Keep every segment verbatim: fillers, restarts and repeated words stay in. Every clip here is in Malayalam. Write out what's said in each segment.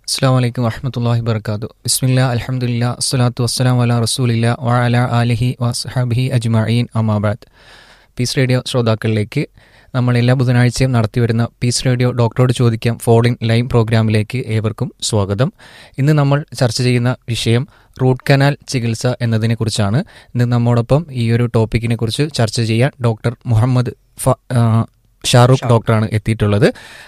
അസ്സലാമു അലൈക്കും വറഹ്മത്തുള്ളാഹി വബറകാതുഹു. ബിസ്മില്ലാ അൽഹംദുലില്ലാ അസ്സലാത്തു വസ്സലാമു അലാ റസൂലില്ലാ വഅലാ ആലിഹി വസ്ഹബിഹി അജ്മഈൻ അമ്മാ ബഅദ്. പീസ് റേഡിയോ ശ്രോതാക്കളിലേക്ക് നമ്മൾ എല്ലാ ബുധനാഴ്ചയും നടത്തിവരുന്ന പീസ് റേഡിയോ ഡോക്ടറോട് ചോദിക്കാം ഫോൺ ഇൻ ലൈവ് പ്രോഗ്രാമിലേക്ക് ഏവർക്കും സ്വാഗതം. ഇന്ന് നമ്മൾ ചർച്ച ചെയ്യുന്ന വിഷയം റൂട്ട് കനാൽ ചികിത്സ എന്നതിനെക്കുറിച്ചാണ്. ഇന്ന് നമ്മോടൊപ്പം ഈ ഒരു ടോപ്പിക്കിനെ കുറിച്ച് ചർച്ച ചെയ്യാൻ ഡോക്ടർ മുഹമ്മദ് ഫ ഷാറൂഖ് ഡോക്ടറാണ് എത്തിയിട്ടുള്ളത്.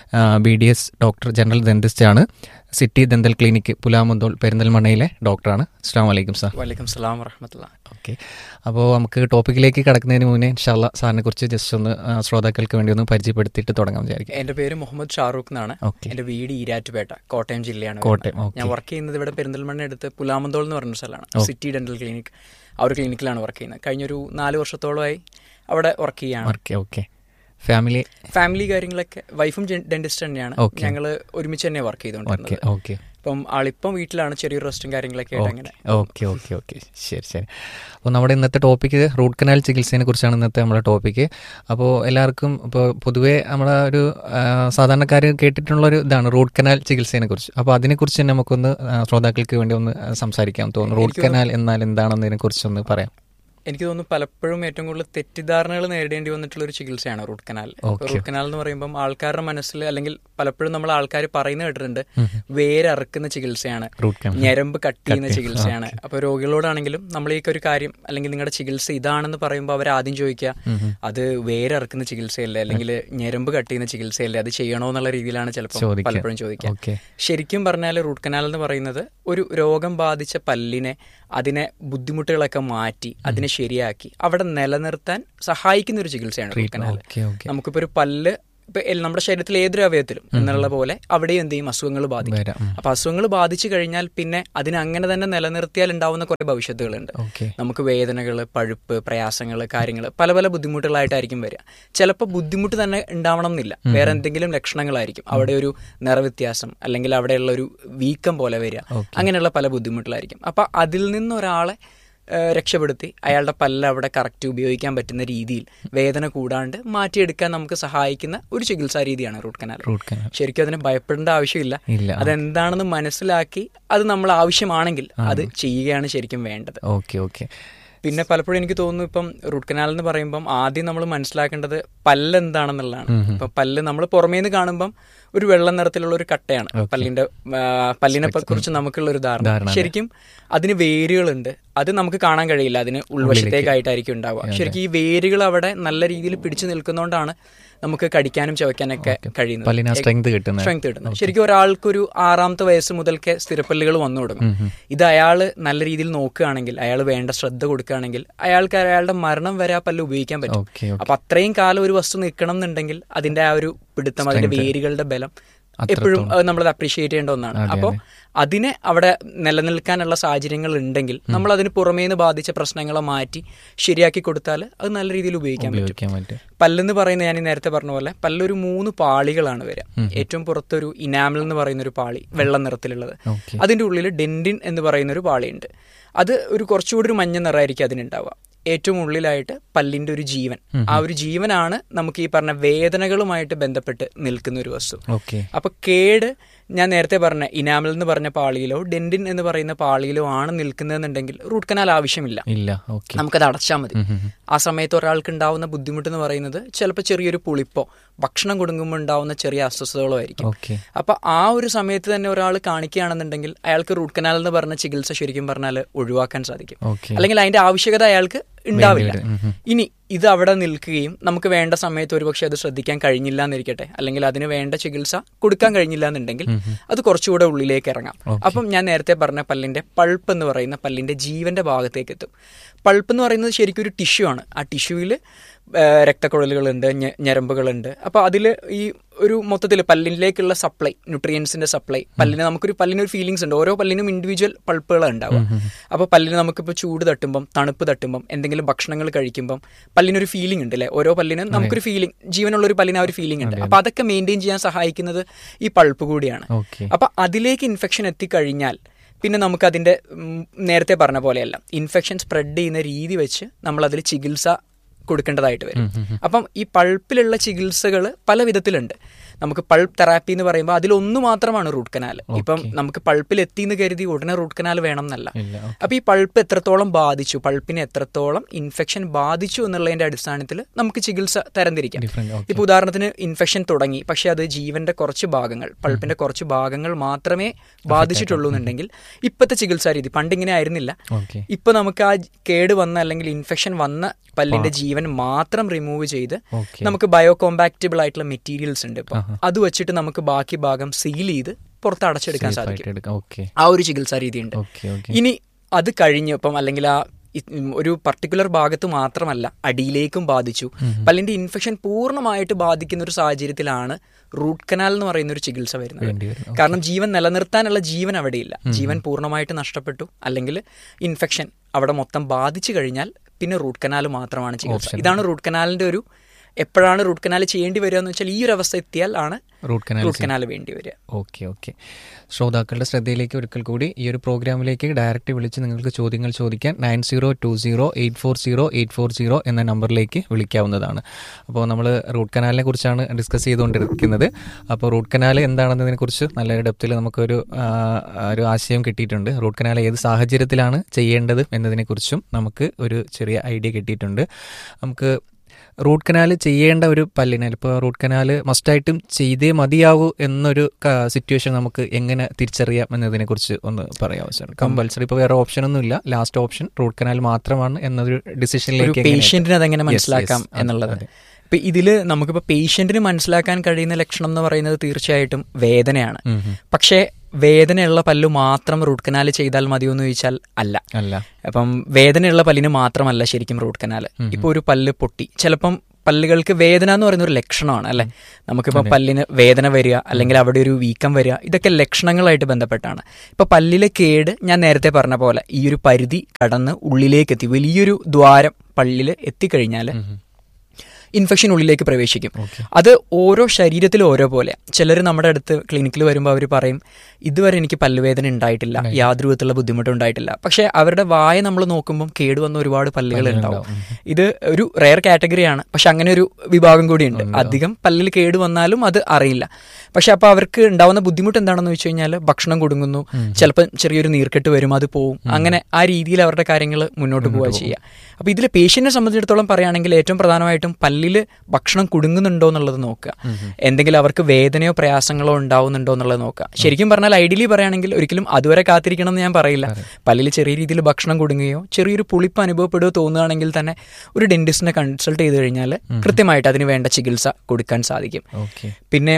B D S doctor general dentist ആണ്. സിറ്റി ദന്തൽ ക്ലിനിക്ക് പുലാമന്തോൾ പെരിന്തൽമണ്ണയിലെ ഡോക്ടറാണ്. അസ്സലാമു അലൈക്കും സാർ. വലൈക്കും സലാം വറഹ്മത്തുള്ളാഹി. ഓക്കെ, അപ്പോൾ നമുക്ക് ടോപ്പിക്കിലേക്ക് കടക്കുന്നതിന് മുന്നേ ഇൻഷാല്ലാ സാറിനെ കുറിച്ച് ജസ്റ്റ് ഒന്ന് ശ്രോതാക്കൾക്ക് വേണ്ടി ഒന്ന് പരിചയപ്പെടുത്തിയിട്ട് തുടങ്ങാൻ വിചാരിക്കും. എൻ്റെ പേര് മുഹമ്മദ് ഷാറൂഖ് എന്നാണ്. എൻ്റെ വീട് ഈരാറ്റുപേട്ട, കോട്ടയം ജില്ലയാണ്. കോട്ടയം. ഞാൻ വർക്ക് ചെയ്യുന്നത് ഇവിടെ പെരിന്തൽമണ്ണ അടുത്ത് പുലാമന്തോൾ എന്ന് പറഞ്ഞ സ്ഥലമാണ്. സിറ്റി ഡെന്റൽ ക്ലിനിക്, ആ ഒരു ക്ലിനിക്കിലാണ് വർക്ക് ചെയ്യുന്നത്. കഴിഞ്ഞൊരു നാല് വർഷത്തോളമായി അവിടെ വർക്ക് ചെയ്യാണ്. ഓക്കെ, ഫാമിലി ഫാമിലി കാര്യങ്ങളൊക്കെ, വൈഫും ഡെന്റിസ്റ്റ് തന്നെയാണ്. ഞങ്ങൾ ഒരുമിച്ച് തന്നെ വർക്ക് ചെയ്തുകൊണ്ടിരുന്നത്. ഓക്കെ, അപ്പം ആളിപ്പം വീട്ടിലാണ്, ചെറിയൊരു റെസ്റ്റും കാര്യങ്ങളൊക്കെ ആയിട്ട് അങ്ങനെ. ഓക്കെ ഓക്കെ ഓക്കെ ശരി ശരി. അപ്പോൾ നമ്മുടെ ഇന്നത്തെ ടോപ്പിക്ക് റൂട്ട് കനാൽ ചികിത്സയെ കുറിച്ചാണ് ഇന്നത്തെ നമ്മുടെ ടോപ്പിക്ക്. അപ്പോൾ എല്ലാവർക്കും ഇപ്പോൾ പൊതുവേ നമ്മുടെ ഒരു സാധാരണക്കാർ കേട്ടിട്ടുള്ളൊരു ഇതാണ് റൂട്ട് കനാൽ ചികിത്സയെ കുറിച്ച്. അപ്പോൾ അതിനെക്കുറിച്ച് തന്നെ നമുക്കൊന്ന് ശ്രോതാക്കൾക്ക് വേണ്ടി ഒന്ന് സംസാരിക്കാൻ തോന്നുന്നു. റൂട്ട് കനാൽ എന്നാൽ എന്താണെന്നതിനെ കുറിച്ചൊന്ന് പറയാം. എനിക്ക് തോന്നുന്നു പലപ്പോഴും ഏറ്റവും കൂടുതൽ തെറ്റിദ്ധാരണകൾ നേരിടേണ്ടി വന്നിട്ടുള്ള ഒരു ചികിത്സയാണ് റൂട്ട് കനാൽ. റൂട്ട് കനാൽ എന്ന് പറയുമ്പോൾ ആൾക്കാരുടെ മനസ്സിൽ, അല്ലെങ്കിൽ പലപ്പോഴും നമ്മൾ ആൾക്കാർ പറയുന്നത് കേട്ടിട്ടുണ്ട്, വേരറുക്കുന്ന ചികിത്സയാണ്, ഞരമ്പ് കട്ട് ചെയ്യുന്ന ചികിത്സയാണ്. അപ്പൊ രോഗികളോടാണെങ്കിലും നമ്മൾ ഈ ഒരു കാര്യം, അല്ലെങ്കിൽ നിങ്ങളുടെ ചികിത്സ ഇതാണെന്ന് പറയുമ്പോൾ അവർ ആദ്യം ചോദിക്കുക, അത് വേരറുക്കുന്ന ചികിത്സയല്ലേ, അല്ലെങ്കിൽ ഞരമ്പ് കട്ട് ചെയ്യുന്ന ചികിത്സയല്ലേ, അത് ചെയ്യണോ എന്നുള്ള രീതിയിലാണ് ചിലപ്പോൾ പലപ്പോഴും ചോദിക്കുക. ശരിക്കും പറഞ്ഞാൽ റൂട്ട് കനാൽ എന്ന് പറയുന്നത് ഒരു രോഗം ബാധിച്ച പല്ലിനെ, അതിനെ ബുദ്ധിമുട്ടുകളൊക്കെ മാറ്റി അതിനെ ശരിയാക്കി അവിടെ നിലനിർത്താൻ സഹായിക്കുന്ന ഒരു ചികിത്സയാണ് റൂട്ട് കനാൽ. നമുക്കിപ്പോ ഒരു പല്ല് ഇപ്പൊ നമ്മുടെ ശരീരത്തിൽ ഏതൊരു അവയവത്തിലും എന്നുള്ള പോലെ അവിടെയും എന്ത് ചെയ്യും, അസുഖങ്ങൾ ബാധിക്കും. അപ്പൊ അസുഖങ്ങൾ ബാധിച്ചു കഴിഞ്ഞാൽ പിന്നെ അതിനെ അങ്ങനെ തന്നെ നിലനിർത്തിയാൽ ഉണ്ടാവുന്ന കുറെ ഭവിഷ്യത്തുകളുണ്ട്. നമുക്ക് വേദനകൾ, പഴുപ്പ്, പ്രയാസങ്ങൾ, കാര്യങ്ങൾ, പല പല ബുദ്ധിമുട്ടുകളായിട്ടായിരിക്കും വരിക. ചിലപ്പോൾ ബുദ്ധിമുട്ട് തന്നെ ഉണ്ടാവണം എന്നില്ല, വേറെ എന്തെങ്കിലും ലക്ഷണങ്ങളായിരിക്കും. അവിടെ ഒരു നിറവ്യത്യാസം, അല്ലെങ്കിൽ അവിടെയുള്ള ഒരു വീക്കം പോലെ വരിക, അങ്ങനെയുള്ള പല ബുദ്ധിമുട്ടുകളായിരിക്കും. അപ്പൊ അതിൽ നിന്നൊരാളെ രക്ഷപ്പെടുത്തി അയാളുടെ പല്ല് അവിടെ കറക്റ്റ് ഉപയോഗിക്കാൻ പറ്റുന്ന രീതിയിൽ വേദന കൂടാണ്ട് മാറ്റിയെടുക്കാൻ നമുക്ക് സഹായിക്കുന്ന ഒരു ചികിത്സാ രീതിയാണ് റൂട്ട് കനാൽ. ശരിക്കും അതിന് ഭയപ്പെടേണ്ട ആവശ്യമില്ല. അതെന്താണെന്ന് മനസ്സിലാക്കി അത് നമ്മൾ ആവശ്യമാണെങ്കിൽ അത് ചെയ്യുകയാണ് ശരിക്കും വേണ്ടത്. Okay okay. പിന്നെ പലപ്പോഴും എനിക്ക് തോന്നുന്നു, ഇപ്പം റൂട്ട് കനാൽ എന്ന് പറയുമ്പം ആദ്യം നമ്മൾ മനസ്സിലാക്കേണ്ടത് പല്ല് എന്താണെന്നുള്ളതാണ്. ഇപ്പൊ പല്ല് നമ്മൾ പുറമേന്ന് കാണുമ്പം ഒരു വെള്ള നിറത്തിലുള്ള ഒരു കട്ടയാണ് പല്ലിന്റെ, പല്ലിനെ കുറിച്ച് നമുക്കുള്ള ഒരു ധാരണ. ശരിക്കും അതിന് വേരുകളുണ്ട്, അത് നമുക്ക് കാണാൻ കഴിയില്ല, അതിന് ഉൾവശത്തേക്കായിട്ടായിരിക്കും ഉണ്ടാവുക. ശരിക്കും ഈ വേരുകൾ അവിടെ നല്ല രീതിയിൽ പിടിച്ചു നിൽക്കുന്നതുകൊണ്ടാണ് നമുക്ക് കടിക്കാനും ചവയ്ക്കാനൊക്കെ കഴിയുന്നത്, സ്ട്രെങ്ത് കിട്ടുന്നത്. ശരിക്കും ഒരാൾക്കൊരു ആറാമത്തെ വയസ്സ് മുതൽക്കേ സ്ഥിരപ്പല്ലുകൾ വന്നു തുടങ്ങും. ഇത് അയാൾ നല്ല രീതിയിൽ നോക്കുകയാണെങ്കിൽ, അയാൾ വേണ്ട ശ്രദ്ധ കൊടുക്കുകയാണെങ്കിൽ അയാൾക്ക് അയാളുടെ മരണം വരെ ആ പല്ല് ഉപയോഗിക്കാൻ പറ്റും. അപ്പൊ അത്രയും കാലം ഒരു വസ്തു നിൽക്കണം എന്നുണ്ടെങ്കിൽ അതിന്റെ ആ ഒരു പിടുത്തം, അതിന്റെ വേരുകളുടെ ബലം എപ്പോഴും നമ്മളത് അപ്രീഷിയേറ്റ് ചെയ്യേണ്ട ഒന്നാണ്. അപ്പോൾ അതിനെ അവിടെ നിലനിൽക്കാനുള്ള സാഹചര്യങ്ങൾ ഉണ്ടെങ്കിൽ നമ്മൾ അതിന് പുറമേന്ന് ബാധിച്ച പ്രശ്നങ്ങളെ മാറ്റി ശരിയാക്കി കൊടുത്താൽ അത് നല്ല രീതിയിൽ ഉപയോഗിക്കാൻ പറ്റും. പല്ലെന്ന് പറയുന്നത്, ഞാൻ നേരത്തെ പറഞ്ഞ പോലെ, പല്ലൊരു മൂന്ന് പാളികളാണ് വരിക. ഏറ്റവും പുറത്തൊരു ഇനാമൽ എന്ന് പറയുന്ന ഒരു പാളി, വെള്ള നിറത്തിലുള്ളത്. അതിന്റെ ഉള്ളിൽ ഡെന്റിൻ എന്ന് പറയുന്ന ഒരു പാളിയുണ്ട്. അത് ഒരു കുറച്ചുകൂടി ഒരു മഞ്ഞ നിറമായിരിക്കും അതിനുണ്ടാവുക. ഏറ്റവും ഉള്ളിലായിട്ട് പല്ലിന്റെ ഒരു ജീവൻ, ആ ഒരു ജീവനാണ് നമുക്ക് ഈ പറഞ്ഞ വേദനകളുമായിട്ട് ബന്ധപ്പെട്ട് നിൽക്കുന്ന ഒരു വസ്തു. അപ്പൊ കേട് ഞാൻ നേരത്തെ പറഞ്ഞ ഇനാമൽ എന്ന് പറഞ്ഞ പാളിയിലോ ഡെന്റിൻ എന്ന് പറയുന്ന പാളിയിലോ ആണ് നിൽക്കുന്നതെന്നുണ്ടെങ്കിൽ റൂട്ട് കനാൽ ആവശ്യമില്ല, നമുക്കത് അടച്ചാൽ മതി. ആ സമയത്ത് ഒരാൾക്ക് ഉണ്ടാവുന്ന ബുദ്ധിമുട്ട് എന്ന് പറയുന്നത് ചിലപ്പോൾ ചെറിയൊരു പുളിപ്പോ ഭക്ഷണം കൊടുക്കുമ്പോൾ ഉണ്ടാവുന്ന ചെറിയ അസ്വസ്ഥതകളോ ആയിരിക്കും. അപ്പൊ ആ ഒരു സമയത്ത് തന്നെ ഒരാൾ കാണിക്കുകയാണെന്നുണ്ടെങ്കിൽ അയാൾക്ക് റൂട്ട് കനാൽ എന്ന് പറഞ്ഞ ചികിത്സ ശരിക്കും പറഞ്ഞാൽ ഒഴിവാക്കാൻ സാധിക്കും, അല്ലെങ്കിൽ അതിന്റെ ആവശ്യകത അയാൾക്ക് ഉണ്ടാവില്ല. ഇനി ഇത് അവിടെ നിൽക്കുകയും നമുക്ക് വേണ്ട സമയത്ത് ഒരുപക്ഷെ അത് ശ്രദ്ധിക്കാൻ കഴിഞ്ഞില്ല എന്നിരിക്കട്ടെ, അല്ലെങ്കിൽ അതിന് വേണ്ട ചികിത്സ കൊടുക്കാൻ കഴിഞ്ഞില്ല എന്നുണ്ടെങ്കിൽ അത് കുറച്ചുകൂടെ ഉള്ളിലേക്ക് ഇറങ്ങാം. അപ്പം ഞാൻ നേരത്തെ പറഞ്ഞ പല്ലിന്റെ പൾപ്പ് എന്ന് പറയുന്ന പല്ലിന്റെ ജീവന്റെ ഭാഗത്തേക്ക് എത്തും. പൾപ്പ് എന്ന് പറയുന്നത് ശരിക്കും ഒരു ടിഷ്യൂ ആണ്. ആ ടിഷ്യൂവിൽ രക്തക്കുഴലുകളുണ്ട്, ഞരമ്പുകളുണ്ട്. അപ്പോൾ അതിൽ ഈ ഒരു മൊത്തത്തിൽ പല്ലിലേക്കുള്ള സപ്ലൈ, ന്യൂട്രിയൻസിന്റെ സപ്ലൈ, പല്ലിന് നമുക്കൊരു പല്ലിനൊരു ഫീലിങ്സ് ഉണ്ട്. ഓരോ പല്ലിനും ഇൻഡിവിജ്വൽ പൾപ്പുകളാണ് ഉണ്ടാവുക. അപ്പോൾ പല്ലിന് നമുക്കിപ്പോൾ ചൂട് തട്ടുമ്പം, തണുപ്പ് തട്ടുമ്പം, എന്തെങ്കിലും ഭക്ഷണങ്ങൾ കഴിക്കുമ്പം പല്ലിനൊരു ഫീലിംഗ് ഉണ്ട് അല്ലേ? ഓരോ പല്ലിനും നമുക്കൊരു ഫീലിംഗ്, ജീവനുള്ളൊരു പല്ലിന് ആ ഒരു ഫീലിംഗ് ഉണ്ട്. അപ്പോൾ അതൊക്കെ മെയിൻറ്റെയിൻ ചെയ്യാൻ സഹായിക്കുന്നത് ഈ പൾപ്പ് കൂടിയാണ്. അപ്പോൾ അതിലേക്ക് ഇൻഫെക്ഷൻ എത്തിക്കഴിഞ്ഞാൽ പിന്നെ നമുക്കതിൻ്റെ നേരത്തെ പറഞ്ഞ പോലെയല്ല, ഇൻഫെക്ഷൻ സ്പ്രെഡ് ചെയ്യുന്ന രീതി വെച്ച് നമ്മളതിൽ ചികിത്സ കൊടുക്കേണ്ടതായിട്ട് വരും. അപ്പം ഈ പൾപ്പിലുള്ള ചികിത്സകൾ പല വിധത്തിലുണ്ട്. നമുക്ക് പൾപ്പ് തെറാപ്പി എന്ന് പറയുമ്പോൾ അതിലൊന്നു മാത്രമാണ് റൂട്ട് കനാൽ. ഇപ്പം നമുക്ക് പൾപ്പിൽ എത്തിയെന്ന് കരുതി ഉടനെ റൂട്ട് കനാൽ വേണം എന്നല്ല. അപ്പൊ ഈ പൾപ്പ് എത്രത്തോളം ബാധിച്ചു, പൾപ്പിനെ എത്രത്തോളം ഇൻഫെക്ഷൻ ബാധിച്ചു എന്നുള്ളതിന്റെ അടിസ്ഥാനത്തിൽ നമുക്ക് ചികിത്സ തരംതിരിക്കാം. ഇപ്പൊ ഉദാഹരണത്തിന് ഇൻഫെക്ഷൻ തുടങ്ങി, പക്ഷെ അത് ജീവന്റെ കുറച്ച് ഭാഗങ്ങൾ, പൾപ്പിന്റെ കുറച്ച് ഭാഗങ്ങൾ മാത്രമേ ബാധിച്ചിട്ടുള്ളൂ എന്നുണ്ടെങ്കിൽ ഇപ്പോഴത്തെ ചികിത്സാ രീതി പണ്ടിങ്ങനെ ആയിരുന്നില്ല. ഇപ്പൊ നമുക്ക് ആ കേട് വന്ന അല്ലെങ്കിൽ ഇൻഫെക്ഷൻ വന്ന പല്ലിന്റെ ജീവൻ മാത്രം റിമൂവ് ചെയ്ത് നമുക്ക് ബയോ കോമ്പാക്റ്റബിൾ ആയിട്ടുള്ള മെറ്റീരിയൽസ് ഉണ്ട്. ഇപ്പൊ അത് വെച്ചിട്ട് നമുക്ക് ബാക്കി ഭാഗം സീൽ ചെയ്ത് പുറത്ത് അടച്ചെടുക്കാൻ സാധിക്കും. ആ ഒരു ചികിത്സാ രീതി ഉണ്ട്. ഇനി അത് കഴിഞ്ഞപ്പം അല്ലെങ്കിൽ ആ ഒരു പർട്ടിക്കുലർ ഭാഗത്ത് മാത്രമല്ല അടിയിലേക്കും ബാധിച്ചു, പല്ലിന്റെ ഇൻഫെക്ഷൻ പൂർണ്ണമായിട്ട് ബാധിക്കുന്ന ഒരു സാഹചര്യത്തിലാണ് റൂട്ട് കനാൽ എന്ന് പറയുന്ന ഒരു ചികിത്സ വരുന്നത്. കാരണം ജീവൻ നിലനിർത്താനുള്ള ജീവൻ അവിടെയില്ല, ജീവൻ പൂർണ്ണമായിട്ട് നഷ്ടപ്പെട്ടു, അല്ലെങ്കിൽ ഇൻഫെക്ഷൻ അവിടെ മൊത്തം ബാധിച്ചു കഴിഞ്ഞാൽ പിന്നെ റൂട്ട് കനാൽ മാത്രമാണ് ചികിത്സ. ഇതാണ് റൂട്ട് കനാലിന്റെ ഒരു എപ്പോഴാണ് റൂട്ട് കനാൽ ചെയ്യേണ്ടി വരിക എന്ന് വെച്ചാൽ ഈ ഒരു അവസ്ഥ എത്തിയാൽ ആണ് റൂട്ട് കനാൽ വേണ്ടി വരിക. ഓക്കെ ഓക്കെ ശ്രോതാക്കളുടെ ശ്രദ്ധയിലേക്ക് ഒരിക്കൽ കൂടി ഈ ഒരു പ്രോഗ്രാമിലേക്ക് ഡയറക്റ്റ് വിളിച്ച് നിങ്ങൾക്ക് ചോദ്യങ്ങൾ ചോദിക്കാൻ nine zero to zero eight four zero eight four zero എന്ന നമ്പറിലേക്ക് വിളിക്കാവുന്നതാണ്. അപ്പോൾ നമ്മൾ റൂട്ട് കനാലിനെ കുറിച്ചാണ് ഡിസ്കസ് ചെയ്തുകൊണ്ടിരിക്കുന്നത്. അപ്പോൾ റൂട്ട് കനാൽ എന്താണെന്നതിനെ കുറിച്ച് നല്ല ഡെപ്തിൽ നമുക്കൊരു ഒരു ആശയം കിട്ടിയിട്ടുണ്ട്. റൂട്ട് കനാൽ ഏത് സാഹചര്യത്തിലാണ് ചെയ്യേണ്ടത് എന്നതിനെക്കുറിച്ചും നമുക്ക് ഒരു ചെറിയ ഐഡിയ കിട്ടിയിട്ടുണ്ട്. നമുക്ക് റൂട്ട് കനാൽ ചെയ്യേണ്ട ഒരു പല്ലിനാൽ ഇപ്പോൾ റൂട്ട് കനാൽ മസ്റ്റായിട്ടും ചെയ്തേ മതിയാവൂ എന്നൊരു സിറ്റുവേഷൻ നമുക്ക് എങ്ങനെ തിരിച്ചറിയാം എന്നതിനെക്കുറിച്ച് ഒന്ന് പറയാമോ സാർ? കമ്പൽസറി ഇപ്പോൾ വേറെ ഓപ്ഷൻ ഒന്നും ഇല്ല, ലാസ്റ്റ് ഓപ്ഷൻ റൂട്ട് കനാൽ മാത്രമാണ് എന്നൊരു ഡിസിഷനിലേക്ക് പേഷ്യന്റിന് അതെങ്ങനെ മനസ്സിലാക്കാം എന്നുള്ളത്. ഇപ്പം ഇതിൽ നമുക്കിപ്പോൾ പേഷ്യന്റിന് മനസ്സിലാക്കാൻ കഴിയുന്ന ലക്ഷണം എന്ന് പറയുന്നത് തീർച്ചയായിട്ടും വേദനയാണ്. പക്ഷേ വേദനയുള്ള പല്ല് മാത്രം റൂട്ട് കനാൽ ചെയ്താൽ മതിയോ എന്ന് ചോദിച്ചാൽ അല്ല അല്ല അപ്പം വേദനയുള്ള പല്ലിന് മാത്രമല്ല ശരിക്കും റൂട്ട് കനാൽ. ഇപ്പൊ ഒരു പല്ല് പൊട്ടി, ചിലപ്പം പല്ലുകൾക്ക് വേദന എന്ന് പറയുന്ന ഒരു ലക്ഷണമാണ് അല്ലെ. നമുക്കിപ്പോൾ പല്ലിന് വേദന വരിക അല്ലെങ്കിൽ അവിടെ ഒരു വീക്കം വരിക, ഇതൊക്കെ ലക്ഷണങ്ങളായിട്ട് ബന്ധപ്പെട്ടാണ്. ഇപ്പൊ പല്ലിലെ കേട് ഞാൻ നേരത്തെ പറഞ്ഞ പോലെ ഈ ഒരു പരിധി കടന്ന് ഉള്ളിലേക്ക് എത്തി, വലിയൊരു ദ്വാരം പല്ലിൽ എത്തിക്കഴിഞ്ഞാൽ ഇൻഫെക്ഷൻ ഉള്ളിലേക്ക് പ്രവേശിക്കും. അത് ഓരോ ശരീരത്തിലും ഓരോ പോലെ. ചിലർ നമ്മുടെ അടുത്ത് ക്ലിനിക്കിൽ വരുമ്പോൾ അവർ പറയും ഇതുവരെ എനിക്ക് പല്ലുവേദന ഉണ്ടായിട്ടില്ല, യാതൊരു വിധത്തിലുള്ള ബുദ്ധിമുട്ടും ഉണ്ടായിട്ടില്ല. പക്ഷെ അവരുടെ വായ നമ്മൾ നോക്കുമ്പോൾ കേടുവന്ന ഒരുപാട് പല്ലുകൾ ഉണ്ടാവും. ഇത് ഒരു റെയർ കാറ്റഗറിയാണ്, പക്ഷെ അങ്ങനെ ഒരു വിഭാഗം കൂടിയുണ്ട്. അധികം പല്ലിൽ കേട് വന്നാലും അത് അറിയില്ല. പക്ഷെ അപ്പോൾ അവർക്ക് ഉണ്ടാവുന്ന ബുദ്ധിമുട്ട് എന്താണെന്ന് വെച്ച് കഴിഞ്ഞാൽ ഭക്ഷണം കൊടുങ്ങുന്നു, ചിലപ്പോൾ ചെറിയൊരു നീർക്കെട്ട് വരും, അത് പോവും. അങ്ങനെ ആ രീതിയിൽ അവരുടെ കാര്യങ്ങൾ മുന്നോട്ട് പോവുക ചെയ്യുക. അപ്പോൾ ഇതിൽ പേഷ്യന്റിനെ സംബന്ധിച്ചിടത്തോളം പറയുകയാണെങ്കിൽ ഏറ്റവും പ്രധാനമായിട്ടും പല്ലില് ഭക്ഷണം കുടുങ്ങുന്നുണ്ടോ എന്നുള്ളത് നോക്കുക. എന്തെങ്കിലും അവർക്ക് വേദനയോ പ്രയാസങ്ങളോ ഉണ്ടാവുന്നുണ്ടോ എന്നുള്ളത് നോക്കുക. ശരിക്കും പറഞ്ഞാൽ ഐഡിയലി പറയുകയാണെങ്കിൽ ഒരിക്കലും അതുവരെ കാത്തിരിക്കണം എന്ന് ഞാൻ പറയില്ല. പല്ലിൽ ചെറിയ രീതിയിൽ ഭക്ഷണം കുടുങ്ങുകയോ ചെറിയൊരു പുളിപ്പ് അനുഭവപ്പെടുകയോ തോന്നുകയാണെങ്കിൽ തന്നെ ഒരു ഡെന്റിസ്റ്റിനെ കൺസൾട്ട് ചെയ്ത് കഴിഞ്ഞാൽ കൃത്യമായിട്ട് അതിന് വേണ്ട ചികിത്സ കൊടുക്കാൻ സാധിക്കും. പിന്നെ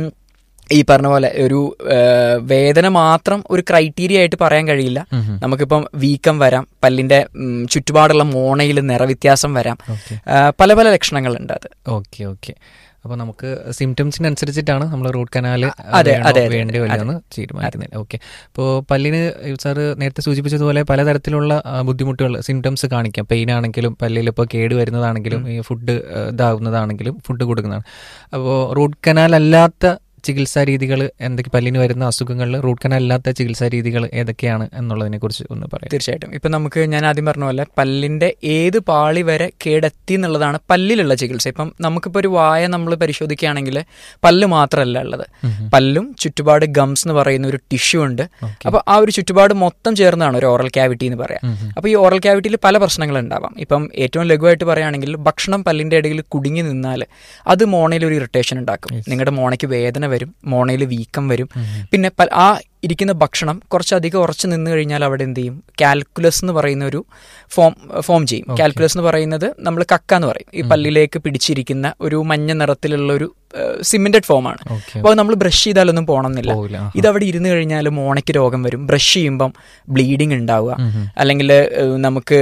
ഈ പറഞ്ഞ പോലെ ഒരു വേദന മാത്രം ഒരു ക്രൈറ്റീരിയ ആയിട്ട് പറയാൻ കഴിയില്ല. നമുക്കിപ്പം വീക്കം വരാം, പല്ലിന്റെ ചുറ്റുപാടുള്ള മോണയിൽ നിറവ്യത്യാസം വരാം, പല പല ലക്ഷണങ്ങളുണ്ട് അത്. ഓക്കെ ഓക്കെ അപ്പോൾ നമുക്ക് സിംറ്റംസിനനുസരിച്ചിട്ടാണ് നമ്മൾ റൂട്ട് കനാൽ വേണ്ടി വരികയെന്ന് തീരുമാനിക്കുന്നത്. ഓക്കെ, ഇപ്പോൾ പല്ലിന് സാറ് നേരത്തെ സൂചിപ്പിച്ചതുപോലെ പലതരത്തിലുള്ള ബുദ്ധിമുട്ടുകൾ സിംറ്റംസ് കാണിക്കാം. പെയിൻ ആണെങ്കിലും പല്ലിൽ ഇപ്പോൾ കേട് വരുന്നതാണെങ്കിലും ഈ ഫുഡ് ഇതാവുന്നതാണെങ്കിലും ഫുഡ് കൊടുക്കുന്നതാണ്. അപ്പോൾ റൂട്ട് കനാൽ അല്ലാത്ത ചികിത്സാ രീതികൾ എന്തൊക്കെ, പല്ലിന് വരുന്ന അസുഖങ്ങളിൽ റൂട്ട് കനാൽ അല്ലാത്ത ചികിത്സാ രീതികൾ ഏതൊക്കെയാണ് എന്നുള്ളതിനെ കുറിച്ച് ഒന്ന് പറയാം. തീർച്ചയായിട്ടും. ഇപ്പം നമുക്ക് ഞാൻ ആദ്യം പറഞ്ഞ പോലെ പല്ലിന്റെ ഏത് പാളി വരെ കേടെത്തി എന്നുള്ളതാണ് പല്ലിലുള്ള ചികിത്സ. ഇപ്പം നമുക്കിപ്പോൾ ഒരു വായ നമ്മൾ പരിശോധിക്കുകയാണെങ്കിൽ പല്ല് മാത്രമല്ല ഉള്ളത്, പല്ലും ചുറ്റുപാട് ഗംസ് എന്ന് പറയുന്ന ഒരു ടിഷ്യൂ ഉണ്ട്. അപ്പോൾ ആ ഒരു ചുറ്റുപാട് മൊത്തം ചേർന്നതാണ് ഒരു ഓറൽ ക്യാവിറ്റി എന്ന് പറയാം. അപ്പോൾ ഈ ഓറൽ ക്യാവിറ്റിയിൽ പല പ്രശ്നങ്ങൾ ഉണ്ടാവാം. ഇപ്പം ഏറ്റവും ലഘുവായിട്ട് പറയുകയാണെങ്കിൽ ഭക്ഷണം പല്ലിന്റെ ഇടയിൽ കുടുങ്ങി നിന്നാൽ അത് മോണയിൽ ഒരു ഇറിറ്റേഷൻ ഉണ്ടാക്കും. നിങ്ങളുടെ മോണയ്ക്ക് വേദന വരും, മോണയിൽ വീക്കം വരും. പിന്നെ ആ ഇരിക്കുന്ന ഭക്ഷണം കുറച്ചധികം ഉറച്ചു നിന്ന് കഴിഞ്ഞാൽ അവിടെ എന്ത് ചെയ്യും, കാൽക്കുലസ് എന്ന് പറയുന്ന ഒരു ഫോം ഫോം ചെയ്യും. കാൽക്കുലസ് എന്ന് പറയുന്നത് നമ്മൾ കക്ക എന്ന് പറയും. ഈ പല്ലിലേക്ക് പിടിച്ചിരിക്കുന്ന ഒരു മഞ്ഞ നിറത്തിലുള്ള ഒരു സിമെന്റഡ് ഫോമാണ്. അപ്പോൾ നമ്മൾ ബ്രഷ് ചെയ്താലൊന്നും പോകണമെന്നില്ല. ഇതവിടെ ഇരുന്ന് കഴിഞ്ഞാൽ മോണയ്ക്ക് രോഗം വരും, ബ്രഷ് ചെയ്യുമ്പം ബ്ലീഡിങ് ഉണ്ടാവുക, അല്ലെങ്കിൽ നമുക്ക്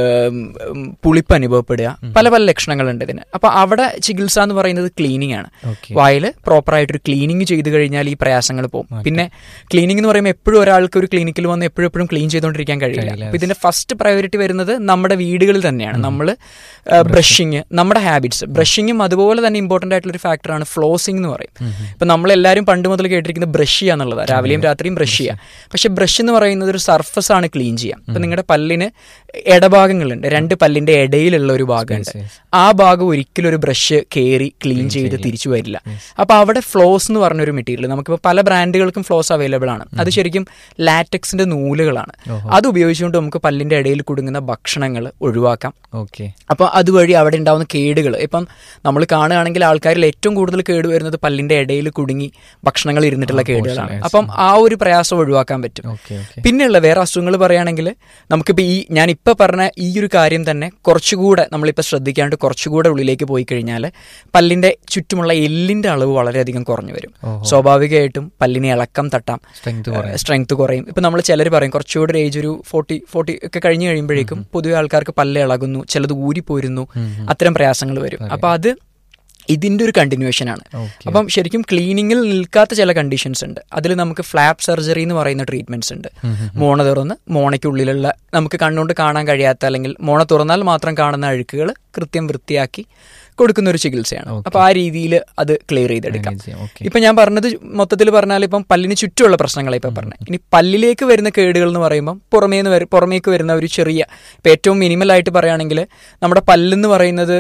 പുളിപ്പ് അനുഭവപ്പെടുക, പല പല ലക്ഷണങ്ങളുണ്ട് ഇതിന്. അപ്പൊ അവിടെ ചികിത്സ എന്ന് പറയുന്നത് ക്ലീനിങ് ആണ്. വായിൽ പ്രോപ്പറായിട്ടൊരു ക്ലീനിങ് ചെയ്ത് കഴിഞ്ഞാൽ ഈ പ്രയാസങ്ങൾ പോകും. പിന്നെ ക്ലീനിങ് എന്ന് പറയുമ്പോൾ എപ്പോഴും ഒരാൾക്ക് ഒരു ക്ലിനിക്കിൽ വന്ന് എപ്പോഴും എപ്പോഴും ക്ലീൻ ചെയ്തുകൊണ്ടിരിക്കാൻ കഴിയില്ല. അപ്പൊ ഇതിന്റെ ഫസ്റ്റ് പ്രയോറിറ്റി വരുന്നത് നമ്മുടെ വീടുകളിൽ തന്നെയാണ്. നമ്മൾ ബ്രഷിങ്, നമ്മുടെ ഹാബിറ്റ്സ്, ബ്രഷിങ്ങും അതുപോലെ തന്നെ ഇമ്പോർട്ടന്റ് ആയിട്ടുള്ള ഒരു ഫാക്ടറാണ് ഫ്ലോസിംഗ് എന്ന് പറയും. ഇപ്പൊ നമ്മളെല്ലാവരും പണ്ട് മുതൽ കേട്ടിരിക്കുന്നത് ബ്രഷ് ചെയ്യുക എന്നുള്ളതാണ്, രാവിലെയും രാത്രിയും ബ്രഷ് ചെയ്യുക. പക്ഷെ ബ്രഷ് എന്ന് പറയുന്നത് ഒരു സർഫസ് ആണ് ക്ലീൻ ചെയ്യുക. ഇപ്പൊ നിങ്ങളുടെ പല്ലിന് ഇടഭാഗങ്ങളുണ്ട്, രണ്ട് പല്ലിന്റെ ഇടയിലുള്ള ഒരു ഭാഗമുണ്ട്. ആ ഭാഗം ഒരിക്കലും ഒരു ബ്രഷ് കയറി ക്ലീൻ ചെയ്ത് തിരിച്ചു വരില്ല. അപ്പൊ അവിടെ ഫ്ലോസ് എന്ന് പറഞ്ഞൊരു മെറ്റീരിയൽ, നമുക്കിപ്പോൾ പല ബ്രാൻഡുകൾക്കും ഫ്ലോസ് അവൈലബിൾ ആണ്. അത് ശരിക്കും ലാറ്റക്സിന്റെ നൂലുകളാണ്. അത് ഉപയോഗിച്ചുകൊണ്ട് നമുക്ക് പല്ലിന്റെ ഇടയിൽ കുടുങ്ങുന്ന ഭക്ഷണങ്ങൾ ഒഴിവാക്കാം. അപ്പൊ അതുവഴി അവിടെ ഉണ്ടാവുന്ന കേടുകൾ, ഇപ്പം നമ്മൾ കാണുകയാണെങ്കിൽ ആൾക്കാരിൽ ഏറ്റവും കൂടുതൽ കേട് വരുന്നത് പല്ലിന്റെ ഇടയിൽ കുടുങ്ങി ഭക്ഷണങ്ങൾ ഇരുന്നിട്ടുള്ള കേടുകളാണ്. അപ്പം ആ ഒരു പ്രയാസം ഒഴിവാക്കാൻ പറ്റും. പിന്നെയുള്ള വേറെ അസുഖങ്ങൾ പറയുകയാണെങ്കിൽ നമുക്കിപ്പോൾ ഈ ഞാൻ ഇപ്പൊ പറഞ്ഞ ഈ ഒരു കാര്യം തന്നെ കുറച്ചുകൂടെ നമ്മളിപ്പോൾ ശ്രദ്ധിക്കാണ്ട് കുറച്ചുകൂടെ ഉള്ളിലേക്ക് പോയി കഴിഞ്ഞാൽ പല്ലിന്റെ ചുറ്റുമുള്ള എല്ലിന്റെ അളവ് വളരെയധികം കുറഞ്ഞു വരും. സ്വാഭാവികമായിട്ടും പല്ലിനെ ഇളക്കം തട്ടാം, സ്ട്രെങ്ത് കുറയും. ഇപ്പൊ നമ്മൾ ചിലർ പറയും കുറച്ചുകൂടെ ഏജ് ഒരു ഫോർട്ടി ഫോർട്ടി ഒക്കെ കഴിഞ്ഞ് കഴിയുമ്പോഴേക്കും പൊതുവെ ആൾക്കാർക്ക് പല്ല് ഇളകുന്നു, ചിലത് ഊരിപ്പോരുന്നു, അത്തരം പ്രയാസങ്ങൾ വരും. അപ്പൊ അത് ഇതിന്റെ ഒരു കണ്ടിന്യൂവേഷൻ ആണ്. അപ്പം ശരിക്കും ക്ലീനിങ്ങിൽ നിൽക്കാത്ത ചില കണ്ടീഷൻസ് ഉണ്ട്. അതിൽ നമുക്ക് ഫ്ലാപ്പ് സർജറി എന്ന് പറയുന്ന ട്രീറ്റ്മെന്റ്സ് ഉണ്ട്. മോണ തുറന്ന് മോണയ്ക്കുള്ളിലുള്ള നമുക്ക് കണ്ണുകൊണ്ട് കാണാൻ കഴിയാത്ത അല്ലെങ്കിൽ മോണ തുറന്നാൽ മാത്രം കാണുന്ന അഴുക്കുകൾ കൃത്യം വൃത്തിയാക്കി കൊടുക്കുന്ന ഒരു ചികിത്സയാണ്. അപ്പൊ ആ രീതിയിൽ അത് ക്ലിയർ ചെയ്തെടുക്കാം. ഇപ്പൊ ഞാൻ പറഞ്ഞത് മൊത്തത്തിൽ പറഞ്ഞാൽ ഇപ്പം പല്ലിന് ചുറ്റുമുള്ള പ്രശ്നങ്ങളെ ഇപ്പൊ പറഞ്ഞത്. ഇനി പല്ലിലേക്ക് വരുന്ന കേടുകൾ എന്ന് പറയുമ്പോൾ പുറമേന്ന് വരും പുറമേക്ക് വരുന്ന ഒരു ചെറിയ, ഇപ്പൊ ഏറ്റവും മിനിമൽ ആയിട്ട് പറയുകയാണെങ്കിൽ നമ്മുടെ പല്ലെന്ന് പറയുന്നത്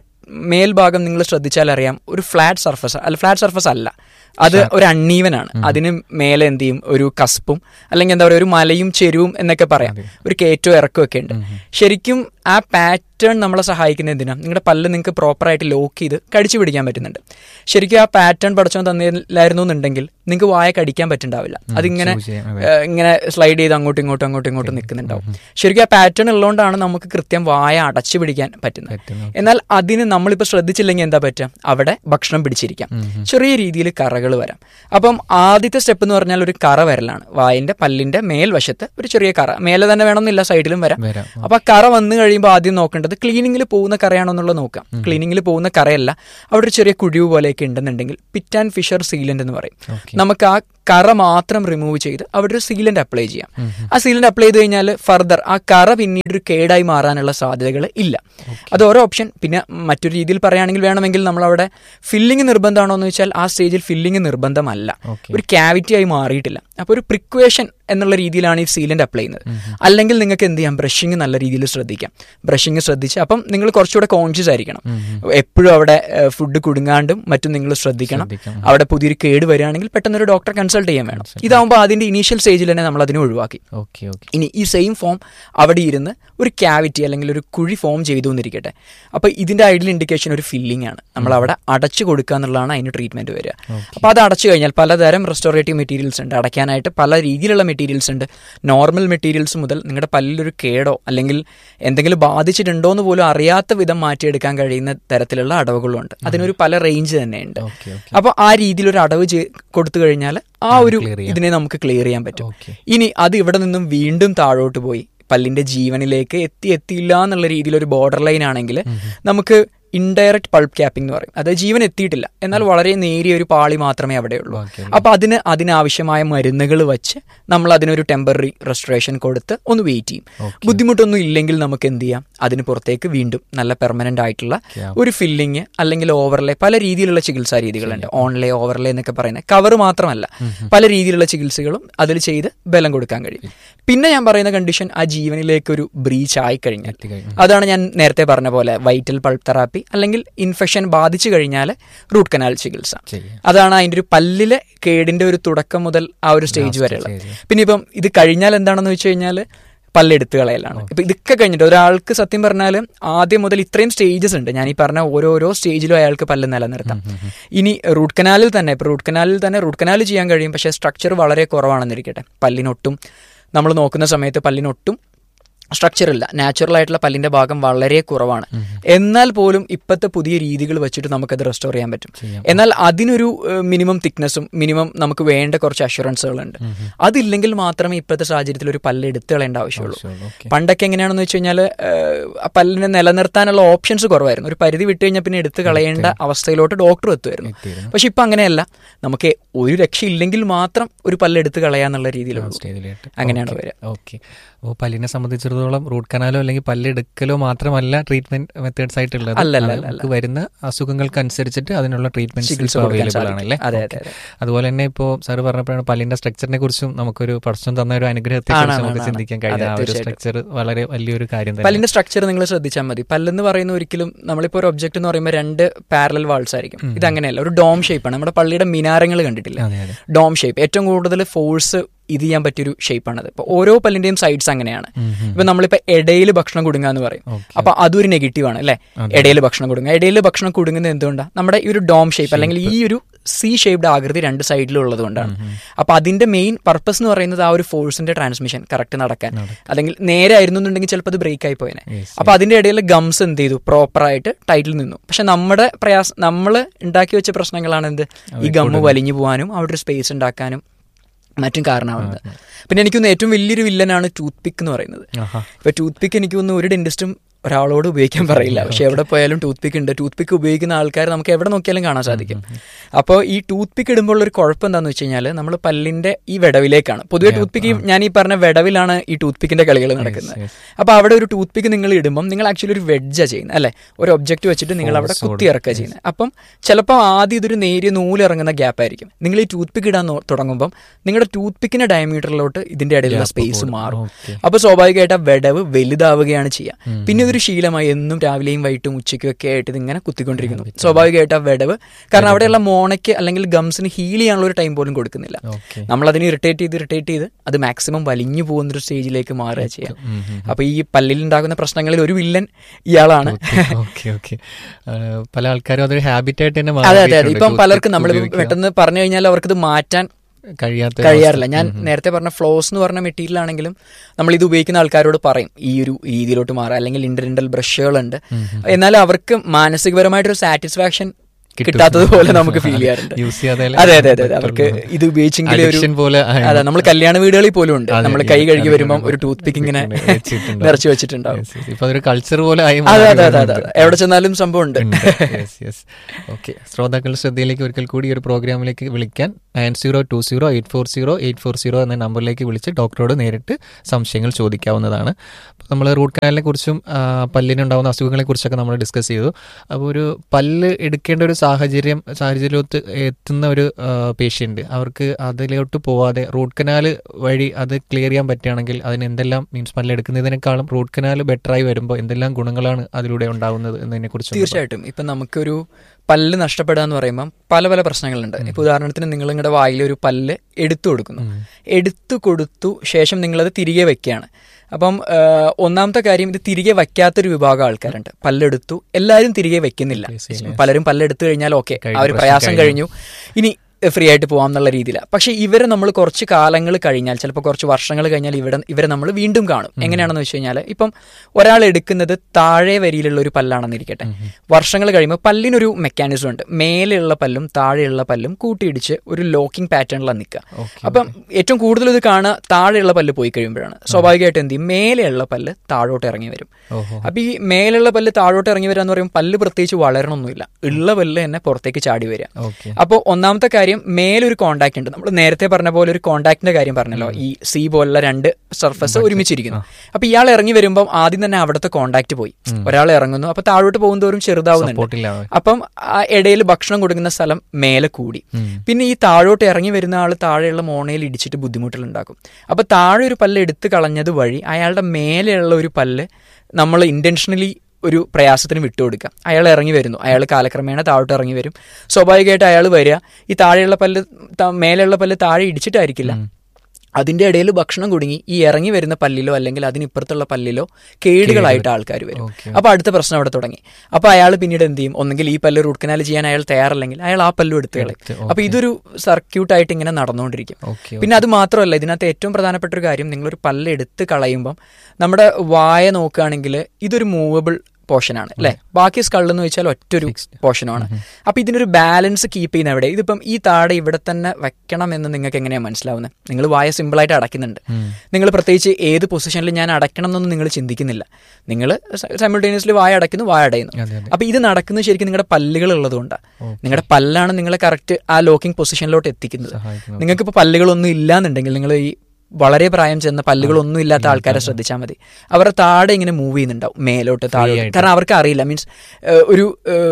മേൽഭാഗം നിങ്ങൾ ശ്രദ്ധിച്ചാൽ അറിയാം ഒരു ഫ്ലാറ്റ് സർഫസ് അല്ല, ഫ്ലാറ്റ് സർഫസ് അല്ല, അത് ഒരു അൺഈവനാണ്. അതിന് മേലെ എന്ത് ചെയ്യും ഒരു കസ്പും അല്ലെങ്കിൽ എന്താ പറയുക ഒരു മലയും ചെരുവും എന്നൊക്കെ പറയാം, ഒരു കയറ്റവും ഇറക്കവും ഒക്കെ ഉണ്ട്. ശരിക്കും ആ പാറ്റേൺ നമ്മളെ സഹായിക്കുന്ന എന്തിനാണ്? നിങ്ങളുടെ പല്ല് നിങ്ങൾക്ക് പ്രോപ്പറായിട്ട് ലോക്ക് ചെയ്ത് കടിച്ചു പിടിക്കാൻ പറ്റുന്നുണ്ട്. ശരിക്കും ആ പാറ്റേൺ പഠിച്ചോ തന്നില്ലായിരുന്നു എന്നുണ്ടെങ്കിൽ നിങ്ങൾക്ക് വായ കടിക്കാൻ പറ്റുന്നുണ്ടാവില്ല. അതിങ്ങനെ ഇങ്ങനെ സ്ലൈഡ് ചെയ്ത് അങ്ങോട്ടും ഇങ്ങോട്ടും അങ്ങോട്ടും ഇങ്ങോട്ടും നിൽക്കുന്നുണ്ടാവും. ശരിക്കും ആ പാറ്റേൺ ഉള്ളതുകൊണ്ടാണ് നമുക്ക് കൃത്യം വായ അടച്ചു പിടിക്കാൻ പറ്റുന്നത്. എന്നാൽ അതിന് നമ്മളിപ്പോൾ ശ്രദ്ധിച്ചില്ലെങ്കിൽ എന്താ പറ്റുക? അവിടെ ഭക്ഷണം പിടിച്ചിരിക്കാം, ചെറിയ രീതിയിൽ കറകൾ വരാം. അപ്പം ആദ്യത്തെ സ്റ്റെപ്പ് എന്ന് പറഞ്ഞാൽ ഒരു കറ വരലാണ്. വായന്റെ പല്ലിന്റെ മേൽവശത്ത് ഒരു ചെറിയ കറ, മേലെ തന്നെ വേണമെന്നില്ല, സൈഡിലും വരാം. അപ്പൊ ആ കറ വന്നു കഴിയുമ്പോൾ ആദ്യം നോക്കേണ്ടത് ക്ലീനിങ്ങിൽ പോകുന്ന കറയാണോ എന്നുള്ളത് നോക്കാം. ക്ലീനിങ്ങിൽ പോകുന്ന കറയല്ല, അവിടെ ഒരു ചെറിയ കുഴിവ് പോലെയൊക്കെ ഉണ്ടെന്നുണ്ടെങ്കിൽ പിറ്റ് ആൻഡ് ഫിഷർ സീലന്റ് എന്ന് പറയും. നമുക്ക് ആ കറ മാത്രം റിമൂവ് ചെയ്ത് അവിടെ ഒരു സീലന്റ് അപ്ലൈ ചെയ്യാം. ആ സീലന്റ് അപ്ലൈ ചെയ്ത് കഴിഞ്ഞാൽ ഫർദർ ആ കറ പിന്നീട് ഒരു കേടായി മാറാനുള്ള സാധ്യതകൾ ഇല്ല. അത് ഓരോ ഓപ്ഷൻ. പിന്നെ മറ്റൊരു രീതിയിൽ പറയുകയാണെങ്കിൽ വേണമെങ്കിൽ നമ്മൾ അവിടെ ഫില്ലിംഗ് നിർബന്ധമാണോ എന്ന് വെച്ചാൽ ആ സ്റ്റേജിൽ ഫില്ലിംഗ് നിർബന്ധമല്ല, ഒരു ക്യാവിറ്റി ആയി മാറിയിട്ടില്ല. അപ്പോൾ ഒരു പ്രിക്വേഷൻ എന്നുള്ള രീതിയിലാണ് ഈ സീലന്റ് അപ്ലൈ ചെയ്യുന്നത്. അല്ലെങ്കിൽ നിങ്ങൾക്ക് എന്ത് ചെയ്യാം, ബ്രഷിങ് നല്ല രീതിയിൽ ശ്രദ്ധിക്കാം. ബ്രഷിങ് ശ്രദ്ധിച്ച് അപ്പം നിങ്ങൾ കുറച്ചുകൂടെ കോൺഷ്യസ് ആയിരിക്കണം. എപ്പോഴും അവിടെ ഫുഡ് കുടുങ്ങാണ്ടും മറ്റും നിങ്ങൾ ശ്രദ്ധിക്കണം. അവിടെ പുതിയൊരു കേട് വരികയാണെങ്കിൽ പെട്ടെന്ന് ഒരു ഡോക്ടറെ കൺസൾട്ട് ചെയ്യാൻ വേണം. ഇതാവുമ്പോൾ അതിന്റെ ഇനീഷ്യൽ സ്റ്റേജിൽ തന്നെ നമ്മൾ അതിനെ ഒഴിവാക്കി. ഇനി ഈ സെയിം ഫോം അവിടെ ഇരുന്ന് ഒരു ക്യാവിറ്റി അല്ലെങ്കിൽ ഒരു കുഴി ഫോം ചെയ്തു എന്നിരിക്കട്ടെ. അപ്പോൾ ഇതിന്റെ ഐഡിയൽ ഇൻഡിക്കേഷൻ ഒരു ഫില്ലിംഗ് ആണ്. നമ്മൾ അവിടെ അടച്ചു കൊടുക്കുക എന്നുള്ളതാണ് അതിന് ട്രീറ്റ്മെന്റ് വരിക. അപ്പോൾ അത് അടച്ചു കഴിഞ്ഞാൽ പലതരം റെസ്റ്റോറേറ്റീവ് മെറ്റീരിയൽസ് ഉണ്ട്, അടയ്ക്കാനായിട്ട് പല രീതിയിലുള്ള മെറ്റീരിയൽസ് ഉണ്ട്. നോർമൽ മെറ്റീരിയൽസ് മുതൽ നിങ്ങളുടെ പല്ലിലൊരു കേടോ അല്ലെങ്കിൽ എന്തെങ്കിലും ബാധിച്ചിട്ടുണ്ടോ എന്ന് പോലും അറിയാത്ത വിധം മാറ്റിയെടുക്കാൻ കഴിയുന്ന തരത്തിലുള്ള അടവുകളുണ്ട്. അതിനൊരു പല റേഞ്ച് തന്നെയുണ്ട്. അപ്പോൾ ആ രീതിയിലൊരു അടവ് കൊടുത്തു കഴിഞ്ഞാൽ ആ ഒരു ഇതിനെ നമുക്ക് ക്ലിയർ ചെയ്യാൻ പറ്റും. ഇനി അത് ഇവിടെ നിന്നും വീണ്ടും താഴോട്ട് പോയി പല്ലിന്റെ ജീവനിലേക്ക് എത്തി എത്തിയില്ല എന്നുള്ള രീതിയിൽ ഒരു ബോർഡർ ലൈൻ ആണെങ്കിൽ നമുക്ക് ഇൻഡയറക്റ്റ് പൾപ്പ് ക്യാപ്പിംഗ് എന്ന് പറയും. അതായത് ജീവൻ എത്തിയിട്ടില്ല, എന്നാൽ വളരെ നേരിയ ഒരു പാളി മാത്രമേ അവിടെ ഉള്ളൂ. അപ്പൊ അതിന് അതിനാവശ്യമായ മരുന്നുകൾ വെച്ച് നമ്മൾ അതിനൊരു ടെമ്പററി റെസ്റ്റോറേഷൻ കൊടുത്ത് ഒന്ന് വെയിറ്റ് ചെയ്യും. ബുദ്ധിമുട്ടൊന്നും ഇല്ലെങ്കിൽ നമുക്ക് എന്ത് ചെയ്യാം, അതിന് പുറത്തേക്ക് വീണ്ടും നല്ല പെർമനന്റ് ആയിട്ടുള്ള ഒരു ഫില്ലിങ് അല്ലെങ്കിൽ ഓവർലേ, പല രീതിയിലുള്ള ചികിത്സാ രീതികളുണ്ട്. ഓൺലേ, ഓവർലേ എന്നൊക്കെ പറയുന്നത് കവർ മാത്രമല്ല, പല രീതിയിലുള്ള ചികിത്സകളും അതിൽ ചെയ്ത് ബലം കൊടുക്കാൻ കഴിയും. പിന്നെ ഞാൻ പറയുന്ന കണ്ടീഷൻ ആ ജീവനിലേക്ക് ഒരു ബ്രീച്ച് ആയി കഴിഞ്ഞാൽ, അതാണ് ഞാൻ നേരത്തെ പറഞ്ഞ പോലെ വൈറ്റൽ പൾപ്പ് തെറാപ്പി അല്ലെങ്കിൽ ഇൻഫെക്ഷൻ ബാധിച്ചു കഴിഞ്ഞാൽ റൂട്ട് കനാൽ ചികിത്സ. അതാണ് അതിൻ്റെ ഒരു പല്ലിലെ കേടിന്റെ ഒരു തുടക്കം മുതൽ ആ ഒരു സ്റ്റേജ് വരെയുള്ള. പിന്നെ ഇപ്പം ഇത് കഴിഞ്ഞാൽ എന്താണെന്ന് വെച്ച് കഴിഞ്ഞാൽ പല്ലെടുത്ത് കളയലാണ്. ഇപ്പൊ ഇതൊക്കെ കഴിഞ്ഞിട്ട് ഒരാൾക്ക് സത്യം പറഞ്ഞാൽ ആദ്യം മുതൽ ഇത്രയും സ്റ്റേജസ് ഉണ്ട്. ഞാൻ ഈ പറഞ്ഞ ഓരോരോ സ്റ്റേജിലും അയാൾക്ക് പല്ല് നിലനിർത്താം. ഇനി റൂട്ട് കനാലിൽ തന്നെ ഇപ്പൊ റൂട്ട് കനാലിൽ തന്നെ റൂട്ട് കനാൽ ചെയ്യാൻ കഴിയും, പക്ഷേ സ്ട്രക്ചർ വളരെ കുറവാണെന്നിരിക്കട്ടെ. പല്ലിനൊട്ടും നമ്മൾ നോക്കുന്ന സമയത്ത് പല്ലിനൊട്ടും സ്ട്രക്ചർ ഇല്ല, നാച്ചുറൽ ആയിട്ടുള്ള പല്ലിന്റെ ഭാഗം വളരെ കുറവാണ്. എന്നാൽ പോലും ഇപ്പോഴത്തെ പുതിയ രീതികൾ വെച്ചിട്ട് നമുക്കത് റെസ്റ്റോർ ചെയ്യാൻ പറ്റും. എന്നാൽ അതിനൊരു മിനിമം തിക്നെസ്സും മിനിമം നമുക്ക് വേണ്ട കുറച്ച് അഷുറൻസുകളുണ്ട്. അതില്ലെങ്കിൽ മാത്രമേ ഇപ്പോഴത്തെ സാഹചര്യത്തിൽ ഒരു പല്ല് എടുത്ത് കളയേണ്ട ആവശ്യമുള്ളൂ. പണ്ടൊക്കെ എങ്ങനെയാണെന്ന് വെച്ച് കഴിഞ്ഞാൽ പല്ലിനെ നിലനിർത്താനുള്ള ഓപ്ഷൻസ് കുറവായിരുന്നു. ഒരു പരിധി വിട്ട് കഴിഞ്ഞാൽ പിന്നെ എടുത്ത് കളയേണ്ട അവസ്ഥയിലോട്ട് ഡോക്ടർ എത്തുമായിരുന്നു. പക്ഷെ ഇപ്പം അങ്ങനെയല്ല, നമുക്ക് ഒരു രക്ഷയില്ലെങ്കിൽ മാത്രം ഒരു പല്ല് എടുത്ത് കളയാന്നുള്ള രീതിയിലുള്ള അങ്ങനെയാണ് വരിക. ഓക്കെ, അപ്പോൾ പല്ലിനെ സംബന്ധിച്ചിടത്തോളം റൂട്ട് കനാലോ അല്ലെങ്കിൽ പല്ലെടുക്കലോ മാത്രമല്ല ട്രീറ്റ്മെന്റ് മെത്തേഡ്സ് ആയിട്ടുള്ളത്. നമുക്ക് വരുന്ന അസുഖങ്ങൾക്കനുസരിച്ചിട്ട് അതിനുള്ള ട്രീറ്റ്മെന്റ് അവൈലബിൾ ആണല്ലേ. അതുപോലെ തന്നെ ഇപ്പോൾ സാർ പറഞ്ഞപ്പോഴാണ് പല്ലിന്റെ സ്ട്രക്ചറിനെ കുറിച്ചും നമുക്കൊരു പടച്ചോൻ തന്ന ഒരു അനുഗ്രഹത്തെ കുറിച്ച് നമുക്ക് ചിന്തിക്കാൻ കഴിയും. ആ ഒരു സ്ട്രക്ചർ വളരെ വലിയൊരു കാര്യം തന്നെ. പല്ലിന്റെ സ്ട്രക്ചർ നിങ്ങൾ ശ്രദ്ധിച്ചാൽ മതി. പല്ലെന്ന് പറയുന്ന ഒരിക്കലും നമ്മളിപ്പോൾ ഒരു ഒബ്ജക്ട് എന്ന് പറയുമ്പോൾ രണ്ട് പാരലൽ വാൾസ് ആയിരിക്കും. ഇത് അങ്ങനെയല്ല, ഒരു ഡോം ഷേപ്പാണ്. നമ്മുടെ പള്ളിയുടെ മിനാരങ്ങൾ കണ്ടിട്ടില്ല, ഡോം ഷേപ്പ്. ഏറ്റവും കൂടുതൽ ഫോഴ്സ് ഇത് ചെയ്യാൻ പറ്റിയൊരു ഷേപ്പാണത്. ഇപ്പൊ ഓരോ പല്ലിന്റെയും സൈഡ്സ് അങ്ങനെയാണ്. ഇപ്പൊ നമ്മളിപ്പോ ഇടയിൽ ഭക്ഷണം കൊടുങ്ങുക എന്ന് പറയും. അപ്പൊ അതൊരു നെഗറ്റീവ് ആണ് അല്ലെ, ഇടയിൽ ഭക്ഷണം കൊടുങ്ങുക. ഇടയിൽ ഭക്ഷണം കൊടുങ്ങുന്നത് എന്തുകൊണ്ടാണ്? നമ്മുടെ ഈ ഒരു ഡോം ഷേപ്പ് അല്ലെങ്കിൽ ഈ ഒരു സി ഷേപ്ഡ് ആകൃതി രണ്ട് സൈഡിലും ഉള്ളത് കൊണ്ടാണ്. അപ്പൊ അതിന്റെ മെയിൻ പർപ്പസ് എന്ന് പറയുന്നത് ആ ഒരു ഫോഴ്സിന്റെ ട്രാൻസ്മിഷൻ കറക്റ്റ് നടക്കാൻ. അല്ലെങ്കിൽ നേരെ ആയിരുന്നു എന്നുണ്ടെങ്കിൽ ചിലപ്പോൾ അത് ബ്രേക്ക് ആയി പോയേനെ. അപ്പൊ അതിന്റെ ഇടയിൽ ഗംസ് എന്ത് ചെയ്തു, പ്രോപ്പറായിട്ട് ടൈറ്റിൽ നിന്നു. പക്ഷെ നമ്മുടെ പ്രയാസം, നമ്മൾ ഉണ്ടാക്കി വെച്ച പ്രശ്നങ്ങളാണ് എന്ത്, ഈ ഗമ്മ് വലിഞ്ഞു പോകാനും അവിടെ ഒരു സ്പേസ് ഉണ്ടാക്കാനും മറ്റും കാരണമാവുന്നത്. പിന്നെ എനിക്കൊന്ന് ഏറ്റവും വലിയൊരു വില്ലനാണ് ടൂത്ത് പിക്ക് എന്ന് പറയുന്നത്. ഇപ്പൊ ടൂത്ത് പിക്ക് എനിക്ക് തോന്നുന്നു ഒരു ഡെന്റിസ്റ്റും ഒരാളോട് ഉപയോഗിക്കാൻ പറയില്ല. പക്ഷെ എവിടെ പോയാലും ടൂത്ത് പിക്ക് ഉണ്ട്. ടൂത്ത് പിക്ക് ഉപയോഗിക്കുന്ന ആൾക്കാർ നമുക്ക് എവിടെ നോക്കിയാലും കാണാൻ സാധിക്കും. അപ്പോൾ ഈ ടൂത്ത് പിക്ക് ഇടുമ്പോൾ ഒരു കുഴപ്പം എന്താണെന്ന് വെച്ച് കഴിഞ്ഞാൽ നമ്മൾ പല്ലിന്റെ ഈ വിടവിലേക്കാണ് പൊതുവെ ടൂത്ത് പിക്ക്, ഞാൻ ഈ പറഞ്ഞ വിടവിലാണ് ഈ ടൂത്ത് പിക്കിന്റെ കളികൾ നടക്കുന്നത്. അപ്പോൾ അവിടെ ഒരു ടൂത്ത് പിക്ക് നിങ്ങൾ ഇടുമ്പം നിങ്ങൾ ആക്ച്വലി ഒരു വെഡ്ജാണ് ചെയ്യുന്നത് അല്ലെ, ഒരു ഒബ്ജക്റ്റ് വെച്ചിട്ട് നിങ്ങൾ അവിടെ കുത്തി ഇറക്കുക ചെയ്യുന്നത്. അപ്പം ചിലപ്പോൾ ആദ്യം ഇതൊരു നേരിയ നൂലിറങ്ങുന്ന ഗ്യാപ്പ് ആയിരിക്കും. നിങ്ങൾ ഈ ടൂത്ത് പിക്ക് ഇടാൻ തുടങ്ങുമ്പം നിങ്ങളുടെ ടൂത്ത് പിക്കിന്റെ ഡയമീറ്ററിലോട്ട് ഇതിന്റെ ഇടയിലുള്ള സ്പേസ് മാറും. അപ്പോൾ സ്വാഭാവികമായിട്ട് ആ വിടവ് വലുതാവുകയാണ് ചെയ്യുക. പിന്നെ ഒരു ശീലമായി എന്നും രാവിലെയും വൈകിട്ടും ഉച്ചയ്ക്കും ഒക്കെ ആയിട്ട് ഇതിങ്ങനെ കുത്തിക്കൊണ്ടിരിക്കുന്നു. സ്വാഭാവികമായിട്ട് ആ വിടവ്, കാരണം അവിടെയുള്ള മോണയ്ക്ക് അല്ലെങ്കിൽ ഗംസിന് ഹീൽ ചെയ്യാനുള്ള ഒരു ടൈം പോലും കൊടുക്കുന്നില്ല. നമ്മളതിനെ ഇറിറ്റേറ്റ് ചെയ്ത് ഇറിറ്റേറ്റ് ചെയ്ത് അത് മാക്സിമം വലിഞ്ഞു പോകുന്നൊരു സ്റ്റേജിലേക്ക് മാറുക ചെയ്യാം. അപ്പൊ ഈ പല്ലിൽ ഉണ്ടാകുന്ന പ്രശ്നങ്ങളിൽ ഒരു വില്ലൻ ഇയാളാണ്. പല ആൾക്കാരും അതൊരു ഹാബിറ്റായിട്ട് തന്നെ. അതെ അതെ അതെ ഇപ്പം പലർക്കും നമ്മൾ പെട്ടെന്ന് പറഞ്ഞു കഴിഞ്ഞാൽ അവർക്കിത് മാറ്റാൻ കഴിയാത്ത കഴിയാറില്ല. ഞാൻ നേരത്തെ പറഞ്ഞ ഫ്ലോസ് എന്ന് പറഞ്ഞ മെറ്റീരിയൽ ആണെങ്കിലും നമ്മൾ ഇത് ഉപയോഗിക്കുന്ന ആൾക്കാരോട് പറയും ഈ ഒരു രീതിയിലോട്ട് മാറുക, അല്ലെങ്കിൽ ഇന്റർഡെന്റൽ ബ്രഷുകളുണ്ട്. എന്നാൽ അവർക്ക് മാനസികപരമായിട്ടൊരു സാറ്റിസ്ഫാക്ഷൻ കിട്ടാത്തതുപോലെ നമുക്ക് ഫീൽ ചെയ്യാറുണ്ട്. അതെ അതെ അതെ അവർക്ക് ഇത് ഉപയോഗിച്ചെങ്കിൽ ഒരു അതെ നമ്മൾ കല്യാണ വീടുകളിൽ പോലും ഉണ്ട്, നമ്മൾ കൈ കഴുകി വരുമ്പോൾ ഒരു ടൂത്ത് പിക്ക് ഇങ്ങനെ നിറച്ചു വെച്ചിട്ടുണ്ടാവും. കൾച്ചർ പോലെ അതെ അതെ അതെ അതെ എവിടെ ചെന്നാലും സംഭവം ഉണ്ട്. ഓക്കെ, ശ്രോതാക്കളുടെ ശ്രദ്ധയിലേക്ക് ഒരിക്കൽ കൂടി ഒരു പ്രോഗ്രാമിലേക്ക് വിളിക്കാൻ nine zero to zero eight four zero eight four zero എന്ന നമ്പറിലേക്ക് വിളിച്ച് ഡോക്ടറോട് നേരിട്ട് സംശയങ്ങൾ ചോദിക്കാവുന്നതാണ്. അപ്പോൾ നമ്മൾ റൂട്ട് കനാലിനെ കുറിച്ചും പല്ലിനുണ്ടാകുന്ന അസുഖങ്ങളെ കുറിച്ചൊക്കെ നമ്മൾ ഡിസ്കസ് ചെയ്തു. അപ്പോൾ ഒരു പല്ല് എടുക്കേണ്ട ഒരു സാഹചര്യം സാഹചര്യത്ത് എത്തുന്ന ഒരു പേഷ്യൻ്റ് അവർക്ക് അതിലോട്ട് പോവാതെ റൂട്ട് കനാൽ വഴി അത് ക്ലിയർ ചെയ്യാൻ പറ്റുകയാണെങ്കിൽ അതിന് എന്തെല്ലാം മീൻസ് പല്ലെടുക്കുന്നതിനേക്കാളും റൂട്ട് കനാൽ ബെറ്ററായി വരുമ്പോൾ എന്തെല്ലാം ഗുണങ്ങളാണ് അതിലൂടെ ഉണ്ടാകുന്നത് എന്നതിനെ കുറിച്ച്? തീർച്ചയായിട്ടും. ഇപ്പം നമുക്കൊരു പല്ല് നഷ്ടപ്പെടുക എന്ന് പറയുമ്പം പല പല പ്രശ്നങ്ങളുണ്ട്. ഇപ്പോൾ ഉദാഹരണത്തിന് നിങ്ങൾ നിങ്ങളുടെ വായിലൊരു പല്ല് എടുത്തു കൊടുക്കുന്നു, എടുത്തു കൊടുത്തു ശേഷം നിങ്ങളത് തിരികെ വെക്കുകയാണ്. അപ്പം ഒന്നാമത്തെ കാര്യം, ഇത് തിരികെ വയ്ക്കാത്തൊരു വിഭാഗം ആൾക്കാരുണ്ട്. പല്ലെടുത്തു, എല്ലാവരും തിരികെ വെക്കുന്നില്ല. പലരും പല്ലെടുത്തു കഴിഞ്ഞാൽ ഓക്കെ ആ ഒരു പ്രയാസം കഴിഞ്ഞു, ഇനി ഫ്രീ ആയിട്ട് പോകാം എന്നുള്ള രീതിയിലാണ്. പക്ഷേ ഇവരെ നമ്മൾ കുറച്ച് കാലങ്ങൾ കഴിഞ്ഞാൽ, ചിലപ്പോൾ കുറച്ച് വർഷങ്ങൾ കഴിഞ്ഞാൽ ഇവിടെ ഇവരെ നമ്മൾ വീണ്ടും കാണും. എങ്ങനെയാണെന്ന് വെച്ച് കഴിഞ്ഞാൽ ഇപ്പം ഒരാൾ എടുക്കുന്നത് താഴെ വരിയിലുള്ള ഒരു പല്ലാണെന്നിരിക്കട്ടെ, വർഷങ്ങൾ കഴിയുമ്പോൾ പല്ലിനൊരു മെക്കാനിസം ഉണ്ട്. മേലെയുള്ള പല്ലും താഴെയുള്ള പല്ലും കൂട്ടിയിടിച്ച് ഒരു ലോക്കിംഗ് പാറ്റേണിലാണ് നിൽക്കുക. അപ്പം ഏറ്റവും കൂടുതൽ ഇത് കാണുക താഴെയുള്ള പല്ല് പോയി കഴിയുമ്പോഴാണ്. സ്വാഭാവികമായിട്ട് എന്ത് ചെയ്യും, മേലെയുള്ള പല്ല് താഴോട്ട് ഇറങ്ങി വരും. അപ്പം ഈ മേലെയുള്ള പല്ല് താഴോട്ട് ഇറങ്ങി വരിക എന്ന് പറയുമ്പോൾ പല്ല് പ്രത്യേകിച്ച് വളരണമൊന്നുമില്ല, ഉള്ള പല്ല് തന്നെ പുറത്തേക്ക് ചാടി വരിക. അപ്പോൾ ഒന്നാമത്തെ കാര്യം, മേലൊരു കോണ്ടാക്ട് ഉണ്ട്. നമ്മൾ നേരത്തെ പറഞ്ഞ പോലെ ഒരു കോണ്ടാക്ടിന്റെ കാര്യം പറഞ്ഞല്ലോ, ഈ സി പോലുള്ള രണ്ട് സർഫസ് ഒരുമിച്ചിരിക്കുന്നു. അപ്പൊ ഇയാൾ ഇറങ്ങി വരുമ്പോൾ ആദ്യം തന്നെ അവിടുത്തെ കോണ്ടാക്ട് പോയി, ഒരാൾ ഇറങ്ങുന്നു, അപ്പൊ താഴോട്ട് പോകുന്നതോറും ചെറുതാവുന്നുണ്ട്. അപ്പം ആ ഇടയിൽ ഭക്ഷണം കൊടുക്കുന്ന സ്ഥലം മേലെ കൂടി. പിന്നെ ഈ താഴോട്ട് ഇറങ്ങി വരുന്ന ആൾ താഴെയുള്ള മോണയിൽ ഇടിച്ചിട്ട് ബുദ്ധിമുട്ടുകൾ ഉണ്ടാക്കും. അപ്പൊ താഴെ ഒരു പല്ല് എടുത്ത് കളഞ്ഞത് വഴി അയാളുടെ മേലെയുള്ള ഒരു പല്ല് നമ്മൾ ഇന്റൻഷനലി ഒരു പ്രയാസത്തിന് വിട്ടുകൊടുക്കുക. അയാൾ ഇറങ്ങി വരുന്നു, അയാൾ കാലക്രമേണ താഴോട്ട് ഇറങ്ങി വരും. സ്വാഭാവികമായിട്ട് അയാൾ വരിക, ഈ താഴെയുള്ള പല്ല് മേലെയുള്ള പല്ല് താഴെ ഇടിച്ചിട്ടായിരിക്കില്ല, അതിൻ്റെ ഇടയിൽ ഭക്ഷണം കുടുങ്ങി ഈ ഇറങ്ങി വരുന്ന പല്ലിലോ അല്ലെങ്കിൽ അതിനിപ്പുറത്തുള്ള പല്ലിലോ കേടുകളായിട്ട് ആൾക്കാർ വരും. അപ്പോൾ അടുത്ത പ്രശ്നം അവിടെ തുടങ്ങി. അപ്പോൾ അയാൾ പിന്നീട് എന്ത് ചെയ്യും, ഒന്നെങ്കിൽ ഈ പല്ല് റൂട്ട് കനാൽ ചെയ്യാൻ അയാൾ തയ്യാറല്ലെങ്കിൽ അയാൾ ആ പല്ലും എടുത്ത് കളയും. അപ്പോൾ ഇതൊരു സർക്യൂട്ടായിട്ട് ഇങ്ങനെ നടന്നുകൊണ്ടിരിക്കും. പിന്നെ അത് മാത്രമല്ല, ഇതിനകത്ത് ഏറ്റവും പ്രധാനപ്പെട്ട ഒരു കാര്യം, നിങ്ങളൊരു പല്ല് എടുത്ത് കളയുമ്പം നമ്മുടെ വായ നോക്കുകയാണെങ്കിൽ ഇതൊരു മൂവബിൾ പോർഷനാണ് അല്ലേ, ബാക്കി സ്കള്ളെന്ന് വെച്ചാൽ ഒറ്റൊരു പോർഷനാണ്. അപ്പൊ ഇതിനൊരു ബാലൻസ് കീപ്പ് ചെയ്യുന്ന എവിടെ, ഇതിപ്പം ഈ താഴെ ഇവിടെ തന്നെ വെക്കണം എന്ന് നിങ്ങൾക്ക് എങ്ങനെയാണ് മനസ്സിലാവുന്നത്? നിങ്ങൾ വായ സിമ്പിളായിട്ട് അടയ്ക്കുന്നുണ്ട്, നിങ്ങൾ പ്രത്യേകിച്ച് ഏത് പൊസിഷനിൽ ഞാൻ അടയ്ക്കണം എന്നൊന്നും നിങ്ങൾ ചിന്തിക്കുന്നില്ല, നിങ്ങൾ സൈമിൾട്ടേനിയസ്ലി വായ അടയ്ക്കുന്നു, വായ അടയുന്നു. അപ്പൊ ഇത് നടക്കുന്നത് ശരിക്കും നിങ്ങളുടെ പല്ലുകൾ ഉള്ളതുകൊണ്ടാണ്. നിങ്ങളുടെ പല്ലാണ് നിങ്ങളെ കറക്റ്റ് ആ ലോക്കിംഗ് പൊസിഷനിലോട്ട് എത്തിക്കുന്നത്. നിങ്ങൾക്കിപ്പോൾ പല്ലുകളൊന്നും ഇല്ലാന്നുണ്ടെങ്കിൽ, നിങ്ങൾ ഈ വളരെ പ്രായം ചെന്ന പല്ലുകളൊന്നും ഇല്ലാത്ത ആൾക്കാരെ ശ്രദ്ധിച്ചാൽ മതി. അവരുടെ താഴെ ഇങ്ങനെ മൂവ് ചെയ്യുന്നുണ്ടാവും മേലോട്ട് താഴെ, കാരണം അവർക്ക് അറിയില്ല, മീൻസ് ഒരു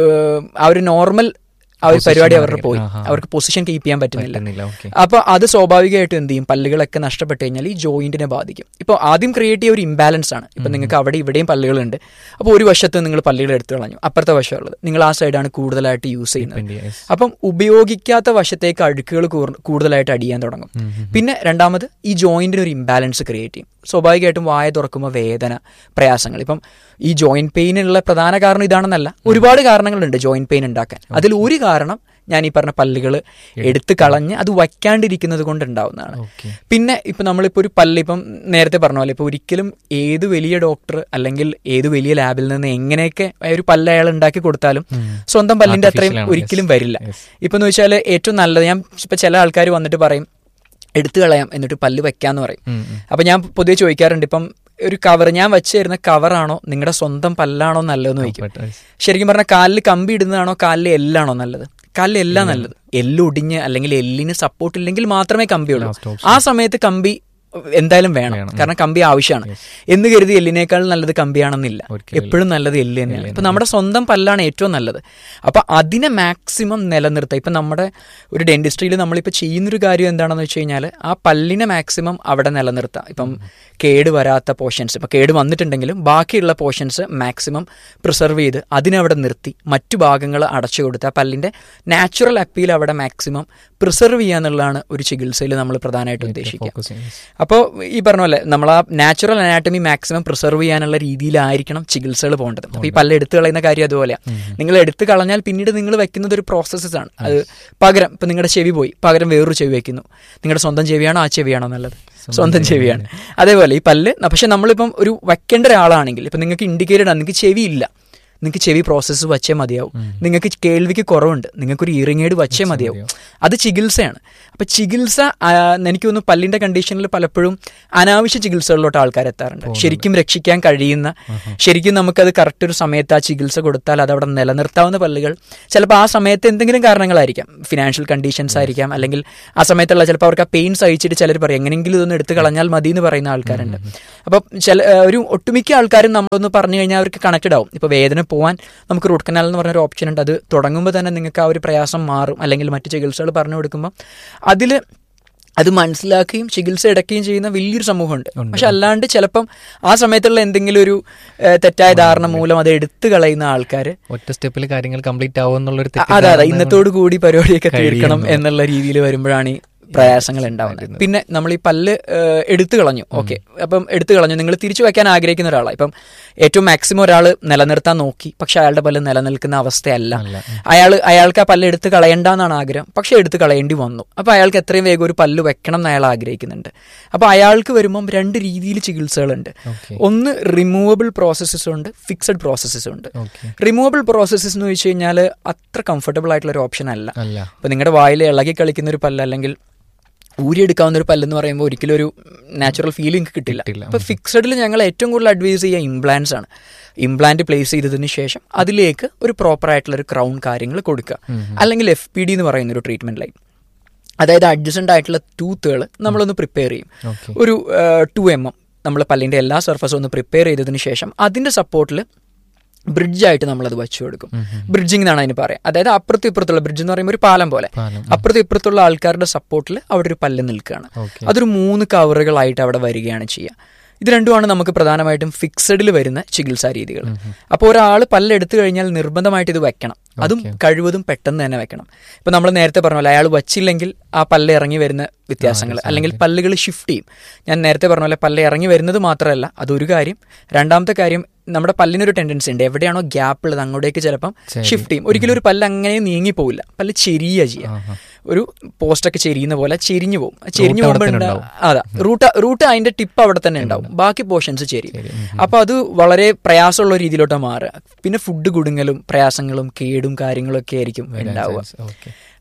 ആ ഒരു നോർമൽ ആ ഒരു പരിപാടി അവരുടെ പോയി, അവർക്ക് പൊസിഷൻ കീപ്പ് ചെയ്യാൻ പറ്റുന്നില്ല. അപ്പോൾ അത് സ്വാഭാവികമായിട്ടും എന്ത് ചെയ്യും, പല്ലുകളൊക്കെ നഷ്ടപ്പെട്ട് കഴിഞ്ഞാൽ ഈ ജോയിന്റിനെ ബാധിക്കും. ഇപ്പോൾ ആദ്യം ക്രിയേറ്റ് ചെയ്യുക ഒരു ഇംബാലൻസ് ആണ്. ഇപ്പം നിങ്ങൾക്ക് അവിടെ ഇവിടെയും പല്ലുകളുണ്ട്, അപ്പോൾ ഒരു വശത്ത് നിങ്ങൾ പല്ലുകൾ എടുത്തു കളഞ്ഞു, അപ്പുറത്തെ വശമുള്ളത് നിങ്ങൾ ആ സൈഡാണ് കൂടുതലായിട്ട് യൂസ് ചെയ്യുന്നത്. അപ്പം ഉപയോഗിക്കാത്ത വശത്തേക്ക് അഴുക്കുകൾ കൂടുതലായിട്ട് അടിയാൻ തുടങ്ങും. പിന്നെ രണ്ടാമത് ഈ ജോയിന്റിന് ഒരു ഇംബാലൻസ് ക്രിയേറ്റ് ചെയ്യും. സ്വാഭാവികമായിട്ടും വായ തുറക്കുമ്പോൾ വേദന, പ്രയാസങ്ങൾ. ഇപ്പം ഈ ജോയിന്റ് പെയിനുള്ള പ്രധാന കാരണം ഇതാണെന്നല്ല, ഒരുപാട് കാരണങ്ങളുണ്ട് ജോയിന്റ് പെയിൻ ഉണ്ടാക്കാൻ. അതിൽ ഒരു കാരണം ഞാൻ ഈ പറഞ്ഞ പല്ലുകൾ എടുത്ത് കളഞ്ഞ് അത് വയ്ക്കാണ്ടിരിക്കുന്നത് കൊണ്ട് ഉണ്ടാവുന്നതാണ്. പിന്നെ ഇപ്പം നമ്മളിപ്പോൾ ഒരു പല്ല്, ഇപ്പം നേരത്തെ പറഞ്ഞ പോലെ ഇപ്പോൾ ഒരിക്കലും ഏത് വലിയ ഡോക്ടർ അല്ലെങ്കിൽ ഏത് വലിയ ലാബിൽ നിന്ന് എങ്ങനെയൊക്കെ ഒരു പല്ല് അയാൾ ഉണ്ടാക്കി കൊടുത്താലും സ്വന്തം പല്ലിൻ്റെ അത്രയും ഒരിക്കലും വരില്ല. ഇപ്പം എന്ന് വെച്ചാൽ ഏറ്റവും നല്ലത്, ഞാൻ ഇപ്പം ചില ആൾക്കാർ വന്നിട്ട് പറയും എടുത്തു കളയാം എന്നിട്ട് പല്ല് വെക്കാന്ന് പറയും. അപ്പം ഞാൻ പൊതുവെ ചോദിക്കാറുണ്ട്, ഇപ്പം ഒരു കവർ ഞാൻ വെച്ച് തരുന്ന കവറാണോ നിങ്ങളുടെ സ്വന്തം പല്ലാണോ നല്ലതെന്ന് ചോദിക്കും. ശരിക്കും പറഞ്ഞാൽ കാലിൽ കമ്പി ഇടുന്നതാണോ കാലിൽ എല്ലാണോ നല്ലത്? കാലിൽ എല്ലാം നല്ലത്. എല്ല് ഒടിഞ്ഞ് അല്ലെങ്കിൽ എല്ലിന് സപ്പോർട്ട് ഇല്ലെങ്കിൽ മാത്രമേ കമ്പിയുള്ളൂ. ആ സമയത്ത് കമ്പി എന്തായാലും വേണം, കാരണം കമ്പി ആവശ്യമാണ്. എന്ന് കരുതി എല്ലിനേക്കാൾ നല്ലത് കമ്പിയാണെന്നില്ല, എപ്പോഴും നല്ലത് എല്ല് തന്നെയാണ്. ഇപ്പം നമ്മുടെ സ്വന്തം പല്ലാണ് ഏറ്റവും നല്ലത്. അപ്പം അതിനെ മാക്സിമം നിലനിർത്തുക. ഇപ്പം നമ്മുടെ ഒരു ഡെന്റിസ്ട്രിയിൽ നമ്മളിപ്പോൾ ചെയ്യുന്നൊരു കാര്യം എന്താണെന്ന് വെച്ച് കഴിഞ്ഞാൽ ആ പല്ലിനെ മാക്സിമം അവിടെ നിലനിർത്തുക. ഇപ്പം കേട് വരാത്ത പോർഷൻസ്, ഇപ്പം കേട് വന്നിട്ടുണ്ടെങ്കിലും ബാക്കിയുള്ള പോർഷൻസ് മാക്സിമം പ്രിസർവ് ചെയ്ത് അതിനവിടെ നിർത്തി മറ്റു ഭാഗങ്ങൾ അടച്ചു കൊടുത്ത് ആ പല്ലിൻ്റെ നാച്ചുറൽ അപ്പീൽ അവിടെ മാക്സിമം പ്രിസർവ് ചെയ്യുക എന്നുള്ളതാണ് ഒരു ചികിത്സയിൽ നമ്മൾ പ്രധാനമായിട്ട് ഉദ്ദേശിക്കുക. അപ്പോൾ ഈ പറഞ്ഞ പോലെ നമ്മൾ ആ നാച്ചുറൽ അനാറ്റമി മാക്സിമം പ്രിസർവ് ചെയ്യാനുള്ള രീതിയിലായിരിക്കണം ചികിത്സകൾ പോകേണ്ടത്. അപ്പോൾ ഈ പല്ല് എടുത്തു കളയുന്ന കാര്യം അതുപോലെയാണ്. നിങ്ങൾ എടുത്തു കളഞ്ഞാൽ പിന്നീട് നിങ്ങൾ വെക്കുന്നത് ഒരു പ്രോസസ്സാണ്. അത് പകരം ഇപ്പം നിങ്ങളുടെ ചെവി പോയി, പകരം വേറൊരു ചെവി വെക്കുന്നു. നിങ്ങളുടെ സ്വന്തം ചെവിയാണോ ആ ചെവിയാണോ നല്ലത്? സ്വന്തം ചെവിയാണ്. അതേപോലെ ഈ പല്ല്, പക്ഷെ നമ്മളിപ്പം ഒരു വെക്കേണ്ട ഒരാളാണെങ്കിൽ, ഇപ്പം നിങ്ങൾക്ക് ഇൻഡിക്കേറ്റഡ് ആണ്, നിങ്ങൾക്ക് ചെവി ഇല്ല, നിങ്ങൾക്ക് ചെവി പ്രോസസ്സ് വച്ചേ മതിയാവും. നിങ്ങൾക്ക് കേൾവിക്ക് കുറവുണ്ട്, നിങ്ങൾക്കൊരു ഇയറിംഗ് എയ്ഡ് വച്ചേ മതിയാവും. അത് ചികിത്സയാണ്. അപ്പം ചികിത്സ എനിക്ക് തോന്നുന്നു പല്ലിൻ്റെ കണ്ടീഷനിൽ പലപ്പോഴും അനാവശ്യ ചികിത്സകളിലോട്ട് ആൾക്കാർ എത്താറുണ്ട്. ശരിക്കും രക്ഷിക്കാൻ കഴിയുന്ന, ശരിക്കും നമുക്കത് കറക്റ്റ് ഒരു സമയത്ത് ആ ചികിത്സ കൊടുത്താൽ അതവിടെ നിലനിർത്താവുന്ന പല്ലുകൾ ചിലപ്പോൾ ആ സമയത്ത് എന്തെങ്കിലും കാരണങ്ങളായിരിക്കാം, ഫിനാൻഷ്യൽ കണ്ടീഷൻസ് ആയിരിക്കാം, അല്ലെങ്കിൽ ആ സമയത്തുള്ള ചിലപ്പോൾ അവർക്ക് ആ പെയിൻ സഹിച്ചിട്ട് ചിലർ പറയും എങ്ങനെയെങ്കിലും ഇതൊന്ന് എടുത്ത് കളഞ്ഞാൽ മതി എന്ന് പറയുന്ന ആൾക്കാരുണ്ട്. അപ്പം ചില ഒരു ഒട്ടുമിക്ക ആൾക്കാരും നമ്മളൊന്ന് പറഞ്ഞു കഴിഞ്ഞാൽ അവർക്ക് കണക്റ്റഡ് ആവും. ഇപ്പോൾ വേദന പോകാൻ നമുക്ക് റൂട്ട് കനാൽ എന്ന് പറഞ്ഞൊരു ഓപ്ഷൻ ഉണ്ട്. അത് തുടങ്ങുമ്പോൾ തന്നെ നിങ്ങൾക്ക് ആ ഒരു പ്രയാസം മാറും. അല്ലെങ്കിൽ മറ്റു ചികിത്സകൾ പറഞ്ഞു കൊടുക്കുമ്പോൾ അതിൽ അത് മനസ്സിലാക്കുകയും ചികിത്സ എടുക്കുകയും ചെയ്യുന്ന വലിയൊരു സമൂഹമുണ്ട്. പക്ഷെ അല്ലാണ്ട് ചിലപ്പം ആ സമയത്തുള്ള എന്തെങ്കിലും ഒരു തെറ്റായ ധാരണ മൂലം അത് എടുത്തു കളയുന്ന ആൾക്കാർ ഒറ്റ സ്റ്റെപ്പിൽ കാര്യങ്ങൾ കംപ്ലീറ്റ് ആവും എന്നുള്ളൊരു, അതെ അതെ ഇന്നത്തോടു കൂടി പരിപാടിയൊക്കെ തീർക്കണം എന്നുള്ള രീതിയിൽ വരുമ്പോഴാണ് ഈ പ്രയാസങ്ങൾ ഉണ്ടാവുന്നത്. പിന്നെ നമ്മൾ ഈ പല്ല് എടുത്തു കളഞ്ഞു, ഓക്കെ, അപ്പം എടുത്തു കളഞ്ഞു, നിങ്ങൾ തിരിച്ചു വയ്ക്കാൻ ആഗ്രഹിക്കുന്ന ഒരാളാണ്. ഇപ്പം ഏറ്റവും മാക്സിമം ഒരാൾ നിലനിർത്താൻ നോക്കി, പക്ഷെ അയാളുടെ പല്ല് നിലനിൽക്കുന്ന അവസ്ഥയല്ല. അയാൾ അയാൾക്ക് ആ പല്ല് എടുത്ത് കളയണ്ടെന്നാണ് ആഗ്രഹം, പക്ഷെ എടുത്ത് കളയേണ്ടി വന്നു. അപ്പോൾ അയാൾക്ക് എത്രയും വേഗം ഒരു പല്ല് വെക്കണം എന്ന് അയാൾ ആഗ്രഹിക്കുന്നുണ്ട്. അപ്പോൾ അയാൾക്ക് വരുമ്പം രണ്ട് രീതിയിൽ ചികിത്സകളുണ്ട്. ഒന്ന് റിമൂവബിൾ പ്രോസസ്സസ് ഉണ്ട്, ഫിക്സഡ് പ്രോസസ്സസ് ഉണ്ട്. റിമൂവബിൾ പ്രോസസ്സസ് എന്ന് വെച്ച് കഴിഞ്ഞാൽ അത്ര കംഫർട്ടബിൾ ആയിട്ടുള്ള ഒരു ഓപ്ഷൻ അല്ല. ഇപ്പം നിങ്ങളുടെ വായിൽ ഇളകി കളിക്കുന്ന ഒരു പല്ല് അല്ലെങ്കിൽ ഊരിയെടുക്കാവുന്ന ഒരു പല്ലെന്ന് പറയുമ്പോൾ ഒരിക്കലും ഒരു നാച്ചുറൽ ഫീലിംഗ് കിട്ടില്ല. അപ്പോൾ ഫിക്സഡിൽ ഞങ്ങൾ ഏറ്റവും കൂടുതൽ അഡ്വൈസ് ചെയ്യുക ഇംപ്ലാന്റ്സ് ആണ്. ഇംപ്ലാന്റ് പ്ലേസ് ചെയ്തതിന് ശേഷം അതിലേക്ക് ഒരു പ്രോപ്പർ ആയിട്ടുള്ള ഒരു ക്രൗൺ കാര്യങ്ങൾ കൊടുക്കുക, അല്ലെങ്കിൽ എഫ് പി ഡി എന്ന് പറയുന്ന ഒരു ട്രീറ്റ്മെന്റ് ലൈൻ. അതായത് അഡ്ജസൻ്റ് ആയിട്ടുള്ള ടൂത്തുകൾ നമ്മളൊന്ന് പ്രിപ്പയർ ചെയ്യും. ഒരു ടു എം എം നമ്മൾ പല്ലിൻ്റെ എല്ലാ സർഫസും ഒന്ന് പ്രിപ്പയർ ചെയ്തതിന് ശേഷം അതിൻ്റെ സപ്പോർട്ടിൽ ബ്രിഡ്ജായിട്ട് നമ്മളത് വെച്ചു കൊടുക്കും. ബ്രിഡ്ജിംഗ് എന്നാണ് അതിന് പറയാം. അതായത് അപ്പുറത്തും ഇപ്പുറത്തുള്ള ബ്രിഡ്ജ് എന്ന് പറയുമ്പോൾ ഒരു പാലം പോലെ അപ്പുറത്തും ഇപ്പുറത്തുള്ള ആൾക്കാരുടെ സപ്പോർട്ടിൽ അവിടെ ഒരു പല്ല് നിൽക്കുകയാണ്. അതൊരു മൂന്ന് കവറുകളായിട്ട് അവിടെ വരികയാണ് ചെയ്യുക. ഇത് രണ്ടുമാണ് നമുക്ക് പ്രധാനമായിട്ടും ഫിക്സഡിൽ വരുന്ന ചികിത്സാ രീതികൾ. അപ്പോൾ ഒരാൾ പല്ല് എടുത്തു കഴിഞ്ഞാൽ നിർബന്ധമായിട്ട് ഇത് വെക്കണം, അതും കഴിവതും പെട്ടെന്ന് തന്നെ വെക്കണം. ഇപ്പം നമ്മൾ നേരത്തെ പറഞ്ഞ പോലെ അയാൾ വച്ചില്ലെങ്കിൽ ആ പല്ല് ഇറങ്ങി വരുന്ന വ്യത്യാസങ്ങൾ, അല്ലെങ്കിൽ പല്ലുകൾ ഷിഫ്റ്റ് ചെയ്യും. ഞാൻ നേരത്തെ പറഞ്ഞ പോലെ പല്ല് ഇറങ്ങി വരുന്നത് മാത്രമല്ല, അതൊരു കാര്യം. രണ്ടാമത്തെ കാര്യം, നമ്മുടെ പല്ലിനൊരു ടെൻഡൻസി ഉണ്ട്, എവിടെയാണോ ഗ്യാപ്പ് ഉള്ളത് അങ്ങോട്ടേക്ക് ചിലപ്പം ഷിഫ്റ്റ് ചെയ്യും. ഒരിക്കലും ഒരു പല്ല് അങ്ങനെ നീങ്ങിപ്പോവില്ല, പല്ല് ചെരിയുക ചെയ്യുക. ഒരു പോസ്റ്റൊക്കെ ചെരിയുന്ന പോലെ ചെരിഞ്ഞു പോകും. ചെരിഞ്ഞു പോകുമ്പോൾ അതാ റൂട്ട് റൂട്ട് അതിന്റെ ടിപ്പ് അവിടെ തന്നെ ഉണ്ടാവും, ബാക്കി പോർഷൻസ് ചെരിയും. അപ്പോൾ അത് വളരെ പ്രയാസമുള്ള രീതിയിലോട്ട് മാറുക. പിന്നെ ഫുഡ് കുടുങ്ങലും പ്രയാസങ്ങളും കേടും കാര്യങ്ങളൊക്കെ ആയിരിക്കും ഉണ്ടാവുക.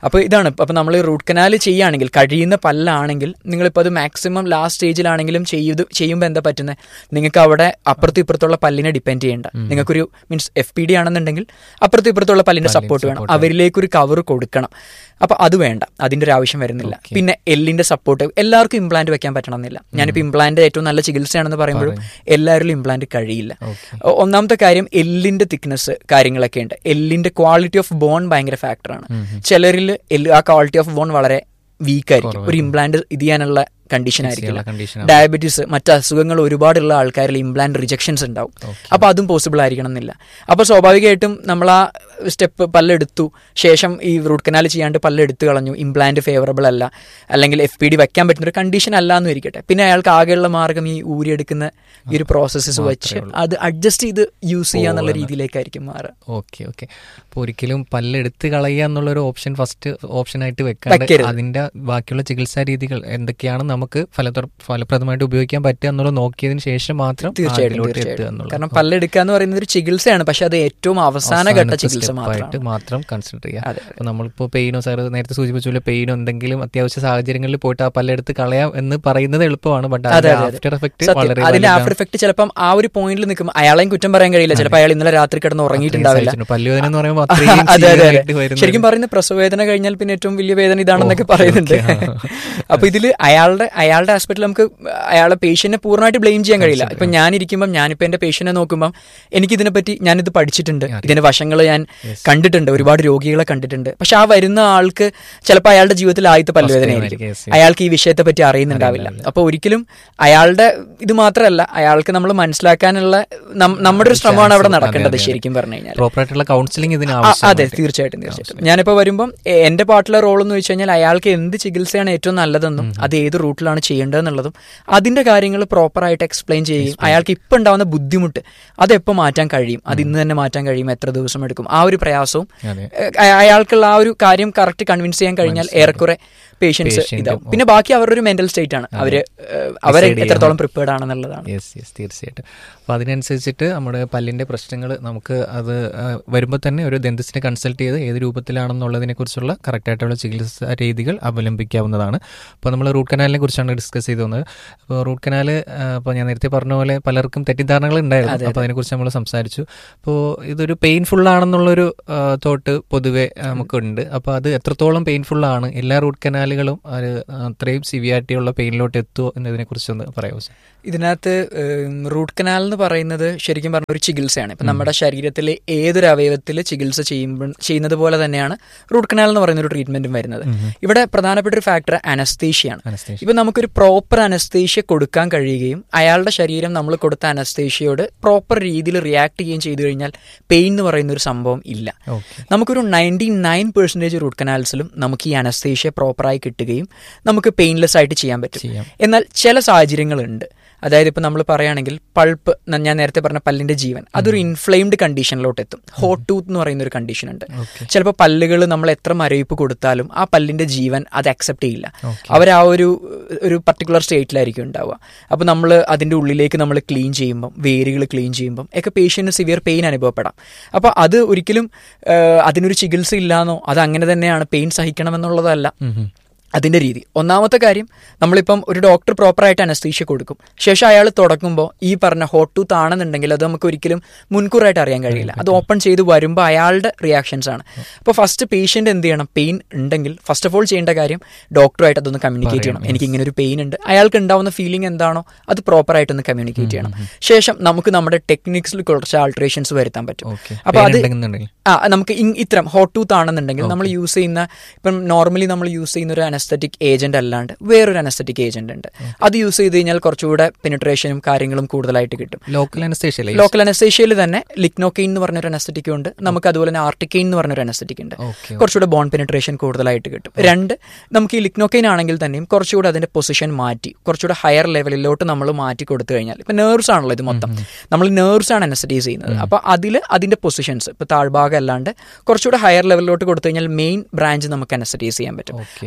അപ്പോൾ ഇതാണ്. അപ്പോൾ നമ്മൾ റൂട്ട് കനാൽ ചെയ്യുകയാണെങ്കിൽ, കഴിയുന്ന പല്ലാണെങ്കിൽ നിങ്ങളിപ്പോൾ അത് മാക്സിമം ലാസ്റ്റ് സ്റ്റേജിലാണെങ്കിലും ചെയ്ത് ചെയ്യുമ്പോൾ എന്താ പറ്റുന്നത്, നിങ്ങൾക്ക് അവിടെ അപ്പുറത്തും ഇപ്പുറത്തുള്ള പല്ലിനെ ഡിപ്പെൻഡ് ചെയ്യേണ്ട. നിങ്ങൾക്കൊരു മീൻസ് എഫ് പി ഡി ആണെന്നുണ്ടെങ്കിൽ അപ്പുറത്തും ഇപ്പുറത്തുള്ള പല്ലിൻ്റെ സപ്പോർട്ട് വേണം, അവരിലേക്കൊരു കവർ കൊടുക്കണം. അപ്പോൾ അത് വേണ്ട, അതിൻ്റെ ഒരു ആവശ്യം വരുന്നില്ല. പിന്നെ എല്ലിൻ്റെ സപ്പോർട്ട്, എല്ലാവർക്കും ഇംപ്ലാന്റ് വെക്കാൻ പറ്റണമെന്നില്ല. ഞാനിപ്പോൾ ഇംപ്ലാന്റ് ഏറ്റവും നല്ല ചികിത്സയാണെന്ന് പറയുമ്പോഴും എല്ലാവരിലും ഇംപ്ലാന്റ് കഴിയില്ല. ഒന്നാമത്തെ കാര്യം എല്ലിൻ്റെ തിക്നെസ് കാര്യങ്ങളൊക്കെ ഉണ്ട്. എല്ലിൻ്റെ ക്വാളിറ്റി ഓഫ് ബോൺ ഭയങ്കര ഫാക്ടറാണ്. ചിലരിൽ എല്ല് ആ ക്വാളിറ്റി ഓഫ് ബോൺ വളരെ വീക്കായിരിക്കും, ഒരു ഇംപ്ലാന്റ് ഇത് ചെയ്യാനുള്ള കണ്ടീഷൻ ആയിരിക്കില്ല. ഡയബറ്റീസ്, മറ്റ് അസുഖങ്ങൾ ഒരുപാടുള്ള ആൾക്കാരിൽ ഇംപ്ലാന്റ് റിജക്ഷൻസ് ഉണ്ടാവും. അപ്പോൾ അതും പോസിബിൾ ആയിരിക്കണം എന്നില്ല. അപ്പോൾ സ്വാഭാവികമായിട്ടും നമ്മൾ ആ സ്റ്റെപ്പ് പല്ലെടുത്തു ശേഷം ഈ റൂട്ട് കനാൽ ചെയ്യാണ്ട് പല്ലെടുത്ത് കളഞ്ഞു, ഇംപ്ലാന്റ് ഫേവറബിൾ അല്ല, അല്ലെങ്കിൽ എഫ് പി ഡി വെക്കാൻ പറ്റുന്ന ഒരു കണ്ടീഷൻ അല്ല എന്ന് ഇരിക്കട്ടെ, പിന്നെ അയാൾക്ക് ആകെയുള്ള മാർഗം ഈ ഊരിയെടുക്കുന്ന ഈ ഒരു പ്രോസസ്സസ് വെച്ച് അത് അഡ്ജസ്റ്റ് ചെയ്ത് യൂസ് ചെയ്യാന്നുള്ള രീതിയിലേക്കായിരിക്കും മാറുക. ഓക്കെ ഓക്കെ അപ്പോൾ ഒരിക്കലും പല്ലെടുത്ത് കളയുക എന്നുള്ളൊരു ഓപ്ഷൻ ഫസ്റ്റ് ഓപ്ഷനായിട്ട് വെക്കാണ്ട് അതിൻ്റെ ബാക്കിയുള്ള ചികിത്സാ രീതികൾ എന്തൊക്കെയാണ് നമുക്ക് ഫലപ്ര ഫലപ്രദമായിട്ട് ഉപയോഗിക്കാൻ പറ്റുക എന്നുള്ളത് നോക്കിയതിന് ശേഷം മാത്രം തീർച്ചയായിട്ടും തീർച്ചയായിട്ടും കാരണം പല്ലെടുക്കുക എന്ന് പറയുന്നത് ഒരു ചികിത്സയാണ്, പക്ഷെ അത് ഏറ്റവും അവസാന ഘട്ട ചികിത്സ മാത്രം കൺസിഡർ ചെയ്യുക. അപ്പോൾ നമ്മളിപ്പോൾ പെയിനോ സാർ നേരത്തെ സൂചിപ്പിച്ചുള്ള പെയിനോ എന്തെങ്കിലും അത്യാവശ്യ സാഹചര്യങ്ങളിൽ പോയിട്ട് ആ പല്ലെടുത്ത് കളയാം എന്ന് പറയുന്നത് എളുപ്പമാണ്, ബട്ട് ആഫ്റ്റർ എഫക്ട് വളരെ അതിന്റെ ആഫ്റ്റർ എഫക്ട് ചിലപ്പം ആ ഒരു പോയിന്റിൽ നിൽക്കുമ്പോൾ അയാളെയും കുറ്റം പറയാൻ കഴിയില്ല. ചിലപ്പോൾ അയാൾ ഇന്നലെ രാത്രി കിടന്ന് ഉറങ്ങിയിട്ടുണ്ടാവില്ല. പല്ലുവേദന എന്ന് പറയുമ്പോൾ അതെ അതെ ശരിക്കും പറയുന്നത് പ്രസവവേദന കഴിഞ്ഞാൽ പിന്നെ ഏറ്റവും വലിയ വേദന ഇതാണെന്നൊക്കെ പറയുന്നുണ്ട്. അപ്പൊ ഇതിൽ അയാളുടെ അയാളുടെ ആസ്പെക്റ്റിൽ നമുക്ക് അയാളെ പേഷ്യന്റിനെ പൂർണ്ണമായിട്ട് ബ്ലെയിം ചെയ്യാൻ കഴിയില്ല. ഇപ്പം ഞാനിരിക്കുമ്പം ഞാനിപ്പോൾ എൻ്റെ പേഷ്യന്റിനെ നോക്കുമ്പം എനിക്കിതിനെപ്പറ്റി ഞാനിത് പഠിച്ചിട്ടുണ്ട്, ഇതിന്റെ വശങ്ങൾ ഞാൻ കണ്ടിട്ടുണ്ട്, ഒരുപാട് രോഗികളെ കണ്ടിട്ടുണ്ട്. പക്ഷെ ആ വരുന്ന ആൾക്ക് ചിലപ്പോൾ അയാളുടെ ജീവിതത്തിൽ ആദ്യത്തെ പല്ലുവേദനയായിരിക്കും, അയാൾക്ക് ഈ വിഷയത്തെ പറ്റി അറിയുന്നുണ്ടാവില്ല. അപ്പോൾ ഒരിക്കലും അയാളുടെ ഇത് മാത്രമല്ല, അയാൾക്ക് നമ്മൾ മനസ്സിലാക്കാനുള്ള നമ്മുടെ ഒരു ശ്രമമാണ് അവിടെ നടക്കേണ്ടത് ശരിക്കും പറഞ്ഞു കഴിഞ്ഞാൽ. പ്രോപ്പറായിട്ടുള്ള കൗൺസിലിംഗ് ഇതിന് അതെ തീർച്ചയായിട്ടും തീർച്ചയായിട്ടും. ഞാനിപ്പോൾ വരുമ്പം എൻ്റെ പാർട്ടിലെ റോൾ എന്ന് വെച്ച് കഴിഞ്ഞാൽ അയാൾക്ക് എന്ത് ചികിത്സയാണ് ഏറ്റവും നല്ലതെന്നും അത് ഏത് റൂട്ടിലാണ് ചെയ്യേണ്ടതെന്നുള്ളതും അതിന്റെ കാര്യങ്ങൾ പ്രോപ്പറായിട്ട് എക്സ്പ്ലെയിൻ ചെയ്യുകയും അയാൾക്ക് ഇപ്പം ഉണ്ടാവുന്ന ബുദ്ധിമുട്ട് അതെപ്പോൾ മാറ്റാൻ കഴിയും, അത് ഇന്ന് തന്നെ മാറ്റാൻ കഴിയും, എത്ര ദിവസം എടുക്കും, ആ ഒരു പ്രയാസവും അയാൾക്കുള്ള ആ ഒരു കാര്യം കറക്റ്റ് കൺവിൻസ് ചെയ്യാൻ കഴിഞ്ഞാൽ ഏറെക്കുറെ പേഷ്യൻസ് ഇതാവും. പിന്നെ ബാക്കി അവരുടെ ഒരു മെന്റൽ സ്റ്റേറ്റ് ആണ്, അവര് അവരെ എത്രത്തോളം പ്രിപ്പയർഡ് ആണെന്നുള്ളതാണ്. യെസ് യെസ് തീർച്ചയായിട്ടും. അപ്പോൾ അതിനനുസരിച്ചിട്ട് നമ്മുടെ പല്ലിൻ്റെ പ്രശ്നങ്ങൾ നമുക്ക് അത് വരുമ്പോൾ തന്നെ ഒരു ദന്തസിനെ കൺസൾട്ട് ചെയ്ത് ഏത് രൂപത്തിലാണെന്നുള്ളതിനെ കുറിച്ചുള്ള കറക്റ്റായിട്ടുള്ള ചികിത്സാ രീതികൾ അവലംബിക്കാവുന്നതാണ്. അപ്പോൾ നമ്മൾ റൂട്ട് കനാലിനെ കുറിച്ചാണ് ഡിസ്കസ് ചെയ്ത് വന്നത്. അപ്പോൾ റൂട്ട് കനാൽ ഇപ്പോൾ ഞാൻ നേരത്തെ പറഞ്ഞ പോലെ പലർക്കും തെറ്റിദ്ധാരണകൾ ഉണ്ടായിരുന്നു, അപ്പോൾ അതിനെക്കുറിച്ച് നമ്മൾ സംസാരിച്ചു. അപ്പോൾ ഇതൊരു പെയിൻഫുൾ ആണെന്നുള്ളൊരു തോട്ട് പൊതുവെ നമുക്കുണ്ട്. അപ്പോൾ അത് എത്രത്തോളം പെയിൻഫുള്ളാണ്, എല്ലാ റൂട്ട് കനാലുകളും അത് അത്രയും സിവിയാരിറ്റി ഉള്ള പെയിനിലോട്ട് എത്തുമോ എന്നതിനെ കുറിച്ചൊന്ന് പറയാമോ? ഇതിനകത്ത് റൂട്ട് കനാൽ എന്ന് പറയുന്നത് ശരിക്കും പറഞ്ഞ ഒരു ചികിത്സയാണ്. ഇപ്പം നമ്മുടെ ശരീരത്തിലെ ഏതൊരു അവയവത്തിൽ ചികിത്സ ചെയ്യുമ്പോൾ ചെയ്യുന്നത് പോലെ തന്നെയാണ് റൂട്ട് കനാൽ എന്ന് പറയുന്ന ഒരു ട്രീറ്റ്മെന്റും വരുന്നത്. ഇവിടെ പ്രധാനപ്പെട്ട ഒരു ഫാക്ടർ അനസ്തേഷ്യയാണ്. ഇപ്പം നമുക്കൊരു പ്രോപ്പർ അനസ്തേഷ്യ കൊടുക്കാൻ കഴിയുകയും അയാളുടെ ശരീരം നമ്മൾ കൊടുത്ത അനസ്തേഷ്യയോട് പ്രോപ്പർ രീതിയിൽ റിയാക്ട് ചെയ്യുകയും ചെയ്തു കഴിഞ്ഞാൽ പെയിൻ എന്ന് പറയുന്ന ഒരു സംഭവം ഇല്ല. നമുക്കൊരു നയൻറ്റി നയൻ പെർസെൻറ്റേജ് റൂട്ട് കനാൽസിലും നമുക്ക് ഈ അനസ്തേഷ്യ പ്രോപ്പറായി കിട്ടുകയും നമുക്ക് പെയിൻലെസ് ആയിട്ട് ചെയ്യാൻ പറ്റും. എന്നാൽ ചില സാഹചര്യങ്ങളുണ്ട്, അതായത് ഇപ്പം നമ്മൾ പറയുകയാണെങ്കിൽ പൾപ്പ്, ഞാൻ നേരത്തെ പറഞ്ഞ പല്ലിന്റെ ജീവൻ അതൊരു ഇൻഫ്ലെയിംഡ് കണ്ടീഷനിലോട്ട് എത്തും. ഹോട്ട് ടൂത്ത് എന്ന് പറയുന്ന ഒരു കണ്ടീഷൻ ഉണ്ട്. ചിലപ്പോൾ പല്ലുകൾ നമ്മൾ എത്ര മരവിപ്പ് കൊടുത്താലും ആ പല്ലിന്റെ ജീവൻ അത് അക്സെപ്റ്റ് ചെയ്യില്ല, അവർ ആ ഒരു ഒരു പർട്ടിക്കുലർ സ്റ്റേറ്റിലായിരിക്കും ഉണ്ടാവുക. അപ്പോൾ നമ്മൾ അതിൻ്റെ ഉള്ളിലേക്ക് നമ്മൾ ക്ലീൻ ചെയ്യുമ്പം, വേരുകൾ ക്ലീൻ ചെയ്യുമ്പം ഒക്കെ പേഷ്യൻറ്റിന് സിവിയർ പെയിൻ അനുഭവപ്പെടാം. അപ്പോൾ അത് ഒരിക്കലും അതിനൊരു ചികിത്സ ഇല്ലാന്നോ അത് അങ്ങനെ തന്നെയാണ് പെയിൻ സഹിക്കണമെന്നുള്ളതല്ല അതിൻ്റെ രീതി. ഒന്നാമത്തെ കാര്യം, നമ്മളിപ്പം ഒരു ഡോക്ടർ പ്രോപ്പറായിട്ട് അനസ്തീഷ്യ കൊടുക്കും, ശേഷം അയാൾ തുടങ്ങുമ്പോൾ ഈ പറഞ്ഞ ഹോട്ട് ടൂത്ത് ആണെന്നുണ്ടെങ്കിൽ അത് നമുക്ക് ഒരിക്കലും മുൻകൂറായിട്ട് അറിയാൻ കഴിയില്ല. അത് ഓപ്പൺ ചെയ്ത് വരുമ്പോൾ അയാളുടെ റിയാക്ഷൻസ് ആണ്. അപ്പോൾ ഫസ്റ്റ് പേഷ്യൻ്റ് എന്ത് ചെയ്യണം, പെയിൻ ഉണ്ടെങ്കിൽ ഫസ്റ്റ് ഓഫ് ഓൾ ചെയ്യേണ്ട കാര്യം ഡോക്ടറുമായിട്ട് അതൊന്ന് കമ്മ്യൂണിക്കേറ്റ് ചെയ്യണം. എനിക്ക് ഇങ്ങനെ ഒരു പെയിൻ ഉണ്ട്, അയാൾക്ക് ഉണ്ടാവുന്ന ഫീലിംഗ് എന്താണോ അത് പ്രോപ്പറായിട്ടൊന്ന് കമ്മ്യൂണിക്കേറ്റ് ചെയ്യണം. ശേഷം നമുക്ക് നമ്മുടെ ടെക്നിക്സിൽ കുറച്ച് ആൾട്രേഷൻസ് വരുത്താൻ പറ്റും. അപ്പോൾ അത് ആ നമുക്ക് ഇത്തരം ഹോട്ട് ടൂത്ത് ആണെന്നുണ്ടെങ്കിൽ നമ്മൾ യൂസ് ചെയ്യുന്ന, ഇപ്പം നോർമലി നമ്മൾ യൂസ് ചെയ്യുന്ന ഒരു അനസ്തറ്റിക് ഏജന്റ് അല്ലാണ്ട് വേറൊരു അനസ്തറ്റിക് ഏജന്റ് ഉണ്ട്. അത് യൂസ് ചെയ്ത് കഴിഞ്ഞാൽ കുറച്ചുകൂടെ പെനിട്രേഷനും കാര്യങ്ങളും കൂടുതലായിട്ട് കിട്ടും. ലോക്കൽ അനസ്തേഷ്യ ലോക്കൽ അനസ്തേഷ്യയിൽ തന്നെ ലിഗ്നോക്കെയിൻ എന്ന് പറഞ്ഞൊരു അനസ്തറ്റിക് ഉണ്ട്, നമുക്ക് അതുപോലെ തന്നെ ആർട്ടിക്കെയിൻ എന്ന് പറഞ്ഞൊരു അനസ്തറ്റിക് ഉണ്ട്. കുറച്ചുകൂടെ ബോൺ പെനിട്രേഷൻ കൂടുതലായിട്ട് കിട്ടും. രണ്ട്, നമുക്ക് ഈ ലിഗ്നോക്കെയിൻ ആണെങ്കിൽ തന്നെയും കുറച്ചുകൂടെ അതിന്റെ പൊസിഷൻ മാറ്റി കുറച്ചുകൂടെ ഹയർ ലെവലിലോട്ട് നമ്മൾ മാറ്റി കൊടുത്തു കഴിഞ്ഞാൽ, ഇപ്പൊ നെർവ്സ് ആണല്ലോ ഇത് മൊത്തം, നമ്മൾ നെർവ്സ് ആണ് അനസ്തറ്റൈസ് ചെയ്യുന്നത്. അപ്പൊ അതിൽ അതിന്റെ പൊസിഷൻസ് ഇപ്പൊ താഴ്ഭാഗം അല്ലാണ്ട് കുറച്ചുകൂടെ ഹയർ ലെവലിലോട്ട് കൊടുത്തു കഴിഞ്ഞാൽ മെയിൻ ബ്രാഞ്ച് നമുക്ക് അനസ്തറ്റൈസ് ചെയ്യാൻ പറ്റും. അപ്പൊ കുറച്ചുകൂടെ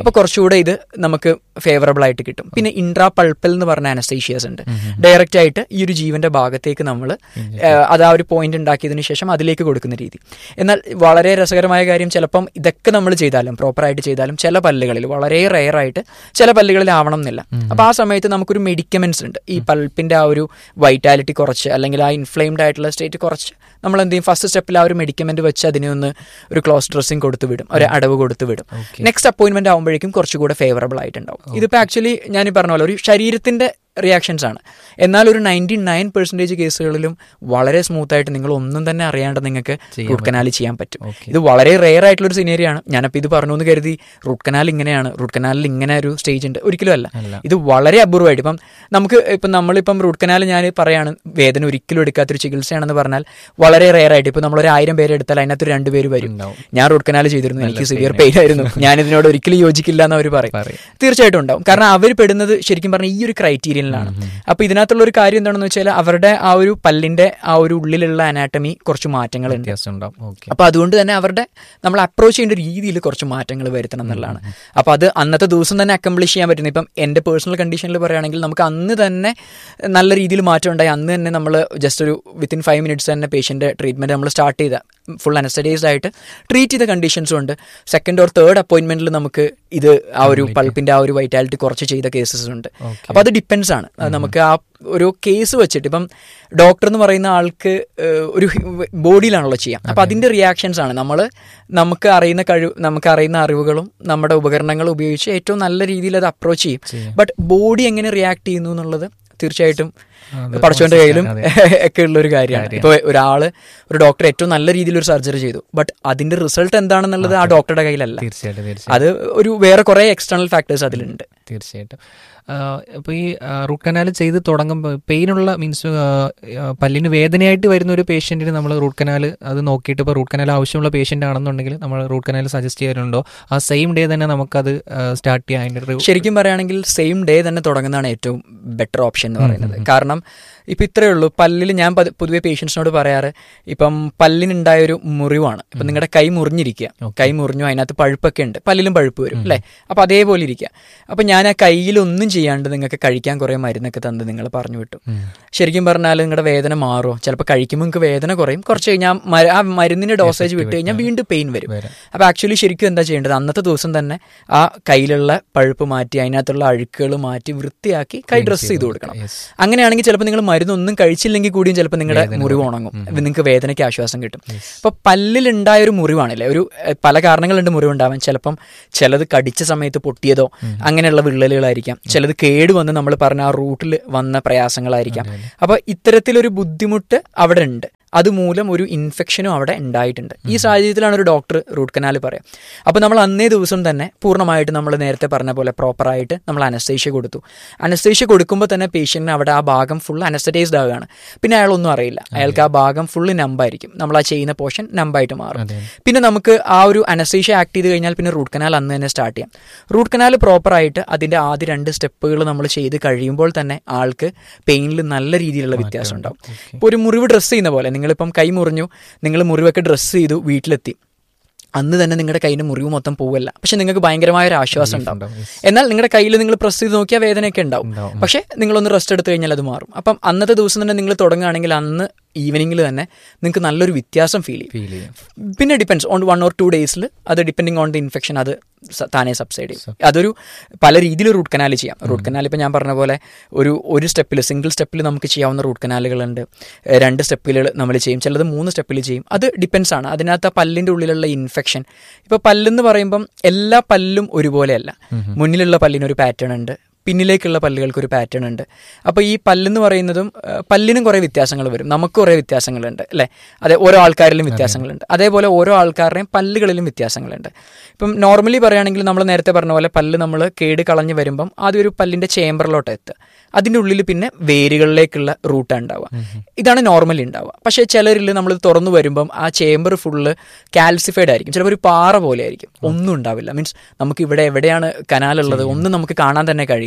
കുറച്ചുകൂടെ ഇത് നമുക്ക് ഫേവറബിൾ ആയിട്ട് കിട്ടും. പിന്നെ ഇൻട്രാ പൾപ്പൽ എന്ന് പറഞ്ഞ അനസ്തീഷിയാസ് ഉണ്ട്. ഡയറക്റ്റ് ആയിട്ട് ഈ ഒരു ജീവന്റെ ഭാഗത്തേക്ക് നമ്മൾ അത് ആ ഒരു പോയിന്റ് ഉണ്ടാക്കിയതിനു ശേഷം അതിലേക്ക് കൊടുക്കുന്ന രീതി. എന്നാൽ വളരെ രസകരമായ കാര്യം, ചിലപ്പം ഇതൊക്കെ നമ്മൾ ചെയ്താലും പ്രോപ്പറായിട്ട് ചെയ്താലും ചില പല്ലുകളിൽ വളരെ റെയർ ആയിട്ട് ചില പല്ലുകളിൽ ആവണം എന്നില്ല. അപ്പോൾ ആ സമയത്ത് നമുക്കൊരു മെഡിക്കമെന്റ്സ് ഉണ്ട്. ഈ പൾപ്പിന്റെ ആ ഒരു വൈറ്റാലിറ്റി കുറച്ച് അല്ലെങ്കിൽ ആ ഇൻഫ്ലെയിംഡ് ആയിട്ടുള്ള സ്റ്റേറ്റ് കുറച്ച് നമ്മൾ എന്ത് ചെയ്യും, ഫസ്റ്റ് സ്റ്റെപ്പിൽ ആ ഒരു മെഡിക്കമെന്റ് വെച്ച് അതിനെ ഒന്ന് ഒരു ക്ലോസ് ഡ്രസ്സിങ് കൊടുത്തു വിടും, ഒരു അടവ് കൊടുത്തു വിടും. നെക്സ്റ്റ് അപ്പോയിന്റ്മെന്റ് ആകുമ്പോഴേക്കും കുറച്ചുകൂടെ ഫേവറബിൾ ആയിട്ടുണ്ടാവും. ഇതിപ്പോൾ ആക്ച്വലി ഞാൻ പറഞ്ഞ പോലെ ഒരു ശരീരത്തിന്റെ റിയാക്ഷൻസ് ആണ്. എന്നാൽ ഒരു നയൻറ്റി നയൻ പെർസെൻറ്റേജ് കേസുകളിലും വളരെ സ്മൂത്ത് ആയിട്ട് നിങ്ങൾ ഒന്നും തന്നെ അറിയാണ്ട് നിങ്ങൾക്ക് റൂട്ട് കനാൽ ചെയ്യാൻ പറ്റും. ഇത് വളരെ റെയർ ആയിട്ടുള്ള ഒരു സിനേറിയോ ആണ്. ഞാനപ്പോൾ ഇത് പറഞ്ഞു എന്ന് കരുതി റൂട്ട് കനാൽ ഇങ്ങനെയാണ്, റൂട്ട് കനാലിൽ ഇങ്ങനെ ഒരു സ്റ്റേജ് ഉണ്ട്, ഒരിക്കലും അല്ല. ഇത് വളരെ അപൂർവമായിട്ട് ഇപ്പം നമുക്ക് ഇപ്പം നമ്മളിപ്പം റൂട്ട് കനാൽ ഞാൻ പറയാണ് വേദന ഒരിക്കലും എടുക്കാത്തൊരു ചികിത്സയാണെന്ന് പറഞ്ഞാൽ വളരെ റെയർ ആയിട്ട് ഇപ്പം നമ്മളൊരു ആയിരം പേര് എടുത്താൽ അതിനകത്ത് രണ്ട് പേര് വരും ഞാൻ റൂട്ട് കനാൽ ചെയ്തിരുന്നു, എനിക്ക് സിവിയർ പെയിൻ ആയിരുന്നു, ഞാൻ ഇതിനോട് ഒരിക്കലും യോജിക്കില്ല എന്ന് അവർ പറയും. തീർച്ചയായിട്ടും ഉണ്ടാവും. കാരണം അവർ പെടുന്നത് ശരിക്കും പറഞ്ഞാൽ ഈ ഒരു ക്രൈറ്റീരിയൻ. അപ്പൊ ഇതിനകത്തുള്ള ഒരു കാര്യം എന്താണെന്ന് വെച്ചാൽ അവരുടെ ആ ഒരു പല്ലിന്റെ ആ ഒരു ഉള്ളിലുള്ള അനാറ്റമി കുറച്ച് മാറ്റങ്ങൾ ഉണ്ട്. അപ്പൊ അതുകൊണ്ട് തന്നെ അവരുടെ നമ്മൾ അപ്രോച്ച് ചെയ്യേണ്ട രീതിയിൽ കുറച്ച് മാറ്റങ്ങൾ വരുത്തണം എന്നുള്ളതാണ്. അപ്പൊ അത് അന്നത്തെ ദിവസം തന്നെ അക്കംപ്ലിഷ് ചെയ്യാൻ പറ്റുന്നത്. ഇപ്പം എന്റെ പേഴ്സണൽ കണ്ടീഷനിൽ പറയുകയാണെങ്കിൽ നമുക്ക് അന്ന് തന്നെ നല്ല രീതിയിൽ മാറ്റം ഉണ്ടായി. അന്ന് തന്നെ നമ്മൾ ജസ്റ്റ് ഒരു വിത്തിൻ ഫൈവ് മിനിറ്റ്സ് തന്നെ പേഷ്യന്റ് ട്രീറ്റ്മെന്റ് നമ്മൾ സ്റ്റാർട്ട് ചെയ്ത ഫുൾ അനസ്തഡൈസ്ഡ് ആയിട്ട് ട്രീറ്റ് ചെയ്ത കണ്ടീഷൻസും ഉണ്ട്. സെക്കൻഡ് ഓർ തേർഡ് അപ്പോയിന്റ്മെന്റിൽ നമുക്ക് ഇത് ആ ഒരു പൾപ്പിന്റെ ആ ഒരു വൈറ്റാലിറ്റി കുറച്ച് ചെയ്ത കേസസ് ഉണ്ട്. അപ്പൊ അത് ഡിപ്പെൻസ് ആണ്. നമുക്ക് ആ ഒരു കേസ് വെച്ചിട്ട് ഇപ്പം ഡോക്ടർ എന്ന് പറയുന്ന ആൾക്ക് ഒരു ബോഡിയിലാണല്ലോ ചെയ്യാം. അപ്പം അതിൻ്റെ റിയാക്ഷൻസ് ആണ് നമ്മൾ നമുക്ക് അറിയുന്ന കഴിവ് നമുക്ക് അറിയുന്ന അറിവുകളും നമ്മുടെ ഉപകരണങ്ങളും ഉപയോഗിച്ച് ഏറ്റവും നല്ല രീതിയിൽ അത് അപ്രോച്ച് ചെയ്യും. ബട്ട് ബോഡി എങ്ങനെ റിയാക്ട് ചെയ്യുന്നു എന്നുള്ളത് തീർച്ചയായിട്ടും പടച്ചവന്റെ കയ്യിലും ഒക്കെ ഉള്ള ഒരു കാര്യമാണ്. ഇപ്പൊ ഒരാള് ഒരു ഡോക്ടർ ഏറ്റവും നല്ല രീതിയിൽ ഒരു സർജറി ചെയ്തു, ബട്ട് അതിന്റെ റിസൾട്ട് എന്താണെന്നുള്ളത് ആ ഡോക്ടറുടെ കയ്യിലല്ല. തീർച്ചയായിട്ടും അത് ഒരു വേറെ കുറെ എക്സ്റ്റേണൽ ഫാക്ടേഴ്സ് അതിലുണ്ട്. തീർച്ചയായിട്ടും. ഇപ്പോൾ ഈ റൂട്ട് കനാൽ ചെയ്ത് തുടങ്ങുമ്പോൾ പെയിനുള്ള മീൻസ് പല്ലിന് വേദനയായിട്ട് വരുന്ന ഒരു പേഷ്യൻറ്റിന് നമ്മൾ റൂട്ട് കനാൽ അത് നോക്കിയിട്ട് ഇപ്പോൾ റൂട്ട് കനാൽ ആവശ്യമുള്ള പേഷ്യൻ്റ് ആണെന്നുണ്ടെങ്കിൽ നമ്മൾ റൂട്ട് കനാൽ സജസ്റ്റ് ചെയ്യാറുണ്ടോ? ആ സെയിം ഡേ തന്നെ നമുക്കത് സ്റ്റാർട്ട് ചെയ്യാൻ അതിൻ്റെ ഒരു ശരിക്കും പറയുകയാണെങ്കിൽ സെയിം ഡേ തന്നെ തുടങ്ങുന്നതാണ് ഏറ്റവും ബെറ്റർ ഓപ്ഷൻ എന്ന് പറയുന്നത്. കാരണം ഇപ്പം ഇത്രയേ ഉള്ളൂ. പല്ലിൽ ഞാൻ പൊതുവെ പേഷ്യൻസിനോട് പറയാറ്, ഇപ്പം പല്ലിനുണ്ടായൊരു മുറിവാണ്, ഇപ്പം നിങ്ങളുടെ കൈ മുറിഞ്ഞിരിക്കുക, കൈ മുറിഞ്ഞു, അതിനകത്ത് പഴുപ്പൊക്കെ ഉണ്ട്, പല്ലിലും പഴുപ്പ് വരും അല്ലേ? അപ്പം അതേപോലെ ഇരിക്കുക. അപ്പം ഞാൻ ആ കയ്യിലൊന്നും ചെയ്യാണ്ട് നിങ്ങൾക്ക് കഴിക്കാൻ കുറേ മരുന്നൊക്കെ തന്ന് നിങ്ങൾ പറഞ്ഞു വിട്ടു. ശരിക്കും പറഞ്ഞാൽ നിങ്ങളുടെ വേദന മാറുമോ? ചിലപ്പോൾ കഴിക്കുമ്പോൾ നിങ്ങൾക്ക് വേദന കുറയും, കുറച്ച് കഴിഞ്ഞാൽ ആ മരുന്നിൻ്റെ ഡോസേജ് വിട്ട് കഴിഞ്ഞാൽ വീണ്ടും പെയിൻ വരും. അപ്പോൾ ആക്ച്വലി ശരിക്കും എന്താ ചെയ്യേണ്ടത്, അന്നത്തെ ദിവസം തന്നെ ആ കയ്യിലുള്ള പഴുപ്പ് മാറ്റി അതിനകത്തുള്ള അഴുക്കുകൾ മാറ്റി വൃത്തിയാക്കി കൈ ഡ്രസ്സ് ചെയ്ത് കൊടുക്കണം. അങ്ങനെയാണെങ്കിൽ ചിലപ്പോൾ നിങ്ങൾ മരുന്നൊന്നും കഴിച്ചില്ലെങ്കിൽ കൂടിയും ചിലപ്പോൾ നിങ്ങളുടെ മുറിവ് ഉണങ്ങും, നിങ്ങൾക്ക് വേദനയ്ക്ക് ആശ്വാസം കിട്ടും. അപ്പോൾ പല്ലിലുണ്ടായ ഒരു മുറിവാണല്ലേ, ഒരു പല കാരണങ്ങളുണ്ട് മുറിവുണ്ടാവാൻ. ചിലപ്പം ചിലത് കടിച്ച സമയത്ത് പൊട്ടിയതോ അങ്ങനെയുള്ള വിള്ളലുകളായിരിക്കാം, ചിലത് കേടുവന്ന് നമ്മൾ പറഞ്ഞ ആ റൂട്ടിൽ വന്ന പ്രയാസങ്ങളായിരിക്കാം. അപ്പോൾ ഇത്തരത്തിലൊരു ബുദ്ധിമുട്ട് അവിടെ ഉണ്ട്, അതുമൂലം ഒരു ഇൻഫെക്ഷനും അവിടെ ഉണ്ടായിട്ടുണ്ട്. ഈ സാഹചര്യത്തിലാണ് ഒരു ഡോക്ടർ റൂട്ട് കനാൽ പറയാം. അപ്പോൾ നമ്മൾ അന്നേ ദിവസം തന്നെ പൂർണ്ണമായിട്ട് നമ്മൾ നേരത്തെ പറഞ്ഞ പോലെ പ്രോപ്പറായിട്ട് നമ്മൾ അനസ്തേഷ്യ കൊടുത്തു. അനസ്തേഷ്യ കൊടുക്കുമ്പോൾ തന്നെ പേഷ്യന്റിന് അവിടെ ആ ഭാഗം ഫുൾ അനസ്തറ്റൈസ്ഡ് ആവുകയാണ്. പിന്നെ അയാളൊന്നും അറിയില്ല, അയാൾക്ക് ആ ഭാഗം ഫുള്ള് നമ്പായിരിക്കും, നമ്മൾ ആ ചെയ്യുന്ന പോർഷൻ നമ്പായിട്ട് മാറും. പിന്നെ നമുക്ക് ആ ഒരു അനസ്തേഷ്യ ആക്ട് ചെയ്ത് കഴിഞ്ഞാൽ പിന്നെ റൂട്ട് കനാൽ അന്ന് തന്നെ സ്റ്റാർട്ട് ചെയ്യാം. റൂട്ട് കനാൽ പ്രോപ്പറായിട്ട് അതിൻ്റെ ആദ്യ രണ്ട് സ്റ്റെപ്പുകൾ നമ്മൾ ചെയ്ത് കഴിയുമ്പോൾ തന്നെ ആൾക്ക് പെയിനിൽ നല്ല രീതിയിലുള്ള വ്യത്യാസം ഉണ്ടാവും. ഇപ്പോൾ ഒരു മുറിവ് ഡ്രസ്സ് ചെയ്യുന്ന പോലെ നിങ്ങളിപ്പം കൈ മുറിഞ്ഞു, നിങ്ങൾ മുറിവൊക്കെ ഡ്രസ്സ് ചെയ്തു, വീട്ടിലെത്തി, അന്ന് തന്നെ നിങ്ങളുടെ കയ്യിൻ്റെ മുറിവ് മൊത്തം പോവല്ല, പക്ഷെ നിങ്ങൾക്ക് ഭയങ്കരമായ ഒരു ആശ്വാസം ഉണ്ടാവും. എന്നാൽ നിങ്ങളുടെ കയ്യിൽ നിങ്ങൾ പ്രസ് ചെയ്ത് നോക്കിയാൽ വേദനയൊക്കെ ഉണ്ടാവും, പക്ഷേ നിങ്ങളൊന്ന് റെസ്റ്റ് എടുത്തു കഴിഞ്ഞാൽ അത് മാറും. അപ്പം അന്നത്തെ ദിവസം തന്നെ നിങ്ങൾ തുടങ്ങുകയാണെങ്കിൽ അന്ന് ഈവനിങ്ങിൽ തന്നെ നിങ്ങൾക്ക് നല്ലൊരു വ്യത്യാസം ഫീൽ ചെയ്യും. പിന്നെ depends on one or to ഡേയ്സിൽ അത് ഡിപ്പെൻഡിങ് ഓൺ ദി ഇൻഫെക്ഷൻ അത് താനെ സബ്സൈഡ് ചെയ്യും. അതൊരു പല രീതിയിൽ റൂട്ട് കനാൽ ചെയ്യാം. റൂട്ട് കനാൽ ഇപ്പം ഞാൻ പറഞ്ഞ പോലെ ഒരു ഒരു സ്റ്റെപ്പിൽ സിംഗിൾ സ്റ്റെപ്പിൽ നമുക്ക് ചെയ്യാവുന്ന റൂട്ട് കനാലുകളുണ്ട്, രണ്ട് സ്റ്റെപ്പിൽ നമ്മൾ ചെയ്യും, ചിലത് മൂന്ന് സ്റ്റെപ്പിൽ ചെയ്യും. അത് ഡിപ്പെൻസ് ആണ് അതിനകത്ത് ആ പല്ലിൻ്റെ ഉള്ളിലുള്ള ഇൻഫെക്ഷൻ. ഇപ്പോൾ പല്ലെന്ന് പറയുമ്പം എല്ലാ പല്ലും ഒരുപോലെയല്ല, മുന്നിലുള്ള പല്ലിനൊരു പാറ്റേൺ ഉണ്ട്, പിന്നിലേക്കുള്ള പല്ലുകൾക്കൊരു പാറ്റേൺ ഉണ്ട്. അപ്പോൾ ഈ പല്ലെന്ന് പറയുന്നതും പല്ലിനും കുറേ വ്യത്യാസങ്ങൾ വരും, നമുക്ക് കുറേ വ്യത്യാസങ്ങളുണ്ട് അല്ലേ? അതെ, ഓരോ ആൾക്കാരിലും വ്യത്യാസങ്ങളുണ്ട്. അതേപോലെ ഓരോ ആൾക്കാരുടെയും പല്ലുകളിലും വ്യത്യാസങ്ങളുണ്ട്. ഇപ്പം നോർമലി പറയുകയാണെങ്കിൽ നമ്മൾ നേരത്തെ പറഞ്ഞ പോലെ പല്ല് നമ്മൾ കേട് കളഞ്ഞ് വരുമ്പം ആദ്യം ഒരു പല്ലിൻ്റെ ചേമ്പറിലോട്ട് എത്തുക, അതിൻ്റെ ഉള്ളിൽ പിന്നെ വേരുകളിലേക്കുള്ള റൂട്ടാണ് ഉണ്ടാവുക. ഇതാണ് നോർമലി ഉണ്ടാവുക. പക്ഷേ ചിലരിൽ നമ്മൾ തുറന്നു വരുമ്പം ആ ചേമ്പർ ഫുള്ള് കാൽസിഫൈഡ് ആയിരിക്കും, ചിലപ്പോൾ ഒരു പാറ പോലെ ആയിരിക്കും, ഒന്നും ഉണ്ടാവില്ല. മീൻസ് നമുക്ക് ഇവിടെ എവിടെയാണ് കനാലുള്ളത് ഒന്നും നമുക്ക് കാണാൻ തന്നെ കഴിയില്ല.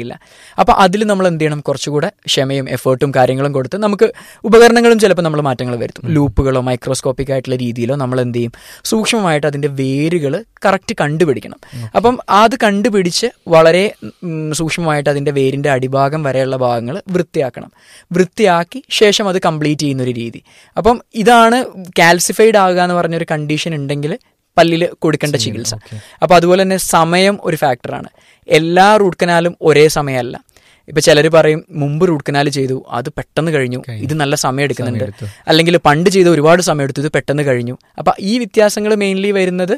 പറ്റില്ല. അപ്പോൾ അതിൽ നമ്മൾ എന്ത് ചെയ്യണം, കുറച്ചുകൂടെ ക്ഷമയും എഫേർട്ടും കാര്യങ്ങളും കൊടുത്ത് നമുക്ക് ഉപകരണങ്ങളും ചിലപ്പോൾ നമ്മൾ മാറ്റങ്ങൾ വരുത്തും. ലൂപ്പുകളോ മൈക്രോസ്കോപ്പിക് ആയിട്ടുള്ള രീതിയിലോ നമ്മൾ എന്ത് ചെയ്യും, സൂക്ഷ്മമായിട്ട് അതിൻ്റെ വേരുകൾ കറക്റ്റ് കണ്ടുപിടിക്കണം. അപ്പം അത് കണ്ടുപിടിച്ച് വളരെ സൂക്ഷ്മമായിട്ട് അതിൻ്റെ വേരിൻ്റെ അടിഭാഗം വരെയുള്ള ഭാഗങ്ങൾ വൃത്തിയാക്കണം. വൃത്തിയാക്കി ശേഷം അത് കംപ്ലീറ്റ് ചെയ്യുന്നൊരു രീതി. അപ്പം ഇതാണ് കാൽസിഫൈഡ് ആകുക എന്ന് പറഞ്ഞൊരു കണ്ടീഷൻ ഉണ്ടെങ്കിൽ പല്ലിൽ കൊടുക്കേണ്ട ചികിത്സ. അപ്പോൾ അതുപോലെ തന്നെ സമയം ഒരു ഫാക്ടറാണ്. എല്ലാ റൂട്ട് കനാലും ഒരേ സമയമല്ല. ഇപ്പം ചിലർ പറയും മുമ്പ് റൂട്ട് കനാൽ ചെയ്തു അത് പെട്ടെന്ന് കഴിഞ്ഞു, ഇത് നല്ല സമയം എടുക്കുന്നുണ്ട്, അല്ലെങ്കിൽ പണ്ട് ചെയ്ത് ഒരുപാട് സമയം എടുത്തു ഇത് പെട്ടെന്ന് കഴിഞ്ഞു. അപ്പം ഈ വ്യത്യാസങ്ങൾ മെയിൻലി വരുന്നത്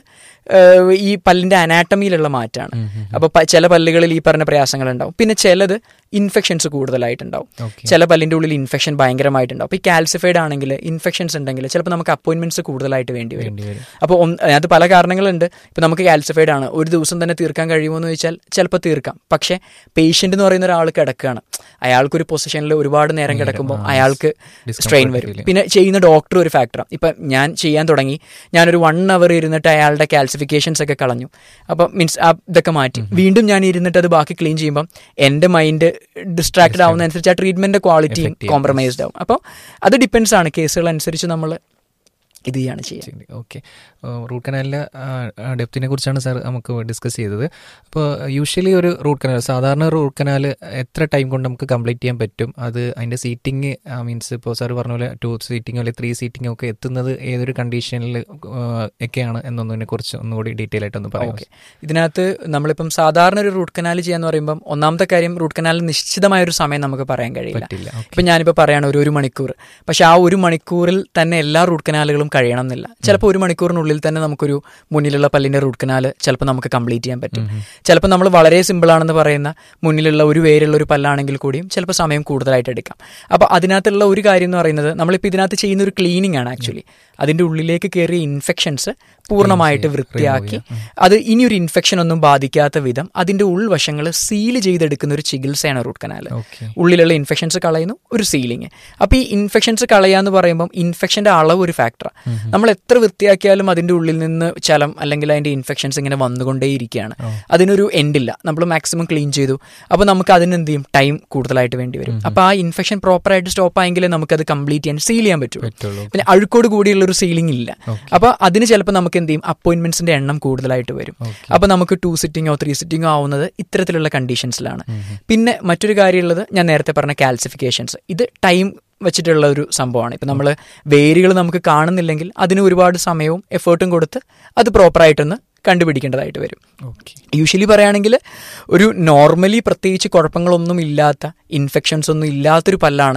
ഈ പല്ലിൻ്റെ അനാട്ടമിയിലുള്ള മാറ്റമാണ്. അപ്പോൾ ചില പല്ലുകളിൽ ഈ പറഞ്ഞ പ്രയാസങ്ങളുണ്ടാവും. പിന്നെ ചിലത് ഇൻഫെക്ഷൻസ് കൂടുതലായിട്ടുണ്ടാവും. ചില പല്ലിൻ്റെ ഉള്ളിൽ ഇൻഫെക്ഷൻ ഭയങ്കരമായിട്ടുണ്ടാവും. അപ്പോൾ ഈ കാൽസിഫൈഡ് ആണെങ്കിൽ ഇൻഫെക്ഷൻസ് ഉണ്ടെങ്കിൽ ചിലപ്പോൾ നമുക്ക് അപ്പോയിൻമെൻറ്റ്സ് കൂടുതലായിട്ട് വേണ്ടി വരും. അപ്പോൾ അത് പല കാരണങ്ങളുണ്ട്. ഇപ്പോൾ നമുക്ക് കാൽസിഫൈഡ് ആണ്, ഒരു ദിവസം തന്നെ തീർക്കാൻ കഴിയുമോ എന്ന് ചോദിച്ചാൽ ചിലപ്പോൾ തീർക്കാം. പക്ഷേ പേഷ്യൻ്റ് എന്ന് പറയുന്ന ഒരാൾ കിടക്കുകയാണ്, അയാൾക്കൊരു പൊസിഷനിൽ ഒരുപാട് നേരം കിടക്കുമ്പോൾ അയാൾക്ക് സ്ട്രെയിൻ വരും. പിന്നെ ചെയ്യുന്ന ഡോക്ടർ ഒരു ഫാക്ടറാണ്. ഇപ്പം ഞാൻ ചെയ്യാൻ തുടങ്ങി, ഞാനൊരു വൺ അവർ ഇരുന്നിട്ട് അയാളുടെ കാൽസിഫിക്കേഷൻസ് ഒക്കെ കളഞ്ഞു. അപ്പം മീൻസ് ഇതൊക്കെ മാറ്റി വീണ്ടും ഞാൻ ഇരുന്നിട്ട് അത് ബാക്കി ക്ലീൻ ചെയ്യുമ്പം എൻ്റെ മൈൻഡ് ഡിസ്ട്രാക്റ്റഡ് ആവുന്നതനുസരിച്ച് ആ ട്രീറ്റ്മെൻറ്റിൻ്റെ ക്വാളിറ്റിയും കോംപ്രമൈസ്ഡ് ആവും. അപ്പോൾ അത് ഡിപ്പെൻഡ്സ് ആണ്, കേസുകൾ അനുസരിച്ച് നമ്മൾ ഇത് ചെയ്യാണ് ചെയ്യുന്നത്. ഓക്കെ, റൂട്ട് കനാലിൻ്റെ ഡെപ്തിനെ കുറിച്ചാണ് സാർ നമുക്ക് ഡിസ്കസ് ചെയ്തത്. അപ്പോൾ യൂഷ്വലി ഒരു റൂട്ട് കനാൽ, സാധാരണ റൂട്ട് കനാൽ എത്ര ടൈം കൊണ്ട് നമുക്ക് കംപ്ലീറ്റ് ചെയ്യാൻ പറ്റും? അത് അതിൻ്റെ സീറ്റിംഗ് മീൻസ് ഇപ്പോൾ സാർ പറഞ്ഞ പോലെ ടു സീറ്റിംഗോ അല്ലെങ്കിൽ ത്രീ സീറ്റിംഗോ ഒക്കെ എത്തുന്നത് ഏതൊരു കണ്ടീഷനിൽ ഒക്കെയാണ് എന്നൊന്നിനെ കുറിച്ച് ഒന്നുകൂടി ഡീറ്റെയിൽ ആയിട്ടൊന്ന് പറയാം. ഓക്കെ, ഇതിനകത്ത് നമ്മളിപ്പം സാധാരണ ഒരു റൂട്ട് കനാൽ ചെയ്യാന്ന് പറയുമ്പം ഒന്നാമത്തെ കാര്യം റൂട്ട് കനാലിൽ നിശ്ചിതമായൊരു സമയം നമുക്ക് പറയാൻ കഴിയില്ല. ഇപ്പം ഞാനിപ്പോൾ പറയുകയാണ് ഒരു ഒരു മണിക്കൂർ, പക്ഷെ ആ ഒരു മണിക്കൂറിൽ തന്നെ എല്ലാ റൂട്ട് കനാലുകളും കഴിയണം എന്നില്ല. ചിലപ്പോൾ ഒരു മണിക്കൂറിനുള്ളിൽ തന്നെ നമുക്കൊരു മുന്നിലുള്ള പല്ലിൻ്റെ റൂട്ട് കനാൽ ചിലപ്പോൾ നമുക്ക് കംപ്ലീറ്റ് ചെയ്യാൻ പറ്റും. ചിലപ്പോൾ നമ്മൾ വളരെ സിമ്പിളാണെന്ന് പറയുന്ന മുന്നിലുള്ള ഒരു വേരുള്ള ഒരു പല്ലാണെങ്കിൽ കൂടിയും ചിലപ്പോൾ സമയം കൂടുതലായിട്ട് എടുക്കാം. അപ്പോൾ അതിനകത്തുള്ള ഒരു കാര്യം എന്ന് പറയുന്നത് നമ്മളിപ്പോൾ ഇതിനകത്ത് ചെയ്യുന്ന ഒരു ക്ലീനിങ് ആണ്. ആക്ച്വലി അതിൻ്റെ ഉള്ളിലേക്ക് കയറിയ ഇൻഫെക്ഷൻസ് പൂർണ്ണമായിട്ട് വൃത്തിയാക്കി അത് ഇനിയൊരു ഇൻഫെക്ഷൻ ഒന്നും ബാധിക്കാത്ത വിധം അതിൻ്റെ ഉൾവശങ്ങൾ സീൽ ചെയ്തെടുക്കുന്ന ഒരു ചികിത്സയാണ് റൂട്ട് കനാൽ. ഉള്ളിലുള്ള ഇൻഫെക്ഷൻസ് കളയുന്നു, ഒരു സീലിങ്. അപ്പോൾ ഈ ഇൻഫെക്ഷൻസ് കളയാന്ന് പറയുമ്പം ഇൻഫെക്ഷൻ്റെ അളവ് ഒരു ഫാക്ടറാണ്. നമ്മൾ എത്ര വൃത്തിയാക്കിയാലും അതിൻ്റെ ഉള്ളിൽ നിന്ന് ചലം അല്ലെങ്കിൽ അതിൻ്റെ ഇൻഫെക്ഷൻസ് ഇങ്ങനെ വന്നുകൊണ്ടേയിരിക്കുകയാണ്. അതിനൊരു എൻഡില്ല. നമ്മൾ മാക്സിമം ക്ലീൻ ചെയ്തു, അപ്പോൾ നമുക്ക് അതിന് എന്ത് ചെയ്യും, ടൈം കൂടുതലായിട്ട് വേണ്ടി വരും. അപ്പോൾ ആ ഇൻഫെക്ഷൻ പ്രോപ്പറായിട്ട് സ്റ്റോപ്പ് ആയെങ്കിലേ നമുക്കത് കംപ്ലീറ്റ് ചെയ്യാൻ സീൽ ചെയ്യാൻ പറ്റുള്ളൂ. പിന്നെ അഴുക്കോട് കൂടിയുള്ളൊരു സീലിംഗ് ഇല്ല. അപ്പോൾ അതിന് ചിലപ്പോൾ നമുക്ക് എന്ത് ചെയ്യും, അപ്പോയിൻമെന്റ്സിന്റെ എണ്ണം കൂടുതലായിട്ട് വരും. അപ്പോൾ നമുക്ക് ടു സിറ്റിങ്ങോ ത്രീ സിറ്റിങ്ങോ ആവുന്നത് ഇത്തരത്തിലുള്ള കണ്ടീഷൻസിലാണ്. പിന്നെ മറ്റൊരു കാര്യമുള്ളത് ഞാൻ നേരത്തെ പറഞ്ഞ കാൽസിഫിക്കേഷൻസ്. ഇത് ടൈം വെച്ചിട്ടുള്ള ഒരു സംഭവമാണ്. ഇപ്പം നമ്മൾ വേരുകൾ നമുക്ക് കാണുന്നില്ലെങ്കിൽ അതിന് ഒരുപാട് സമയവും എഫേർട്ടും കൊടുത്ത് അത് പ്രോപ്പറായിട്ടൊന്ന് കണ്ടുപിടിക്കേണ്ടതായിട്ട് വരും. യൂഷ്വലി പറയുകയാണെങ്കിൽ ഒരു നോർമലി പ്രത്യേകിച്ച് കുഴപ്പങ്ങളൊന്നും ഇല്ലാത്ത ഇൻഫെക്ഷൻസ് ഒന്നും ഇല്ലാത്തൊരു പല്ലാണ്,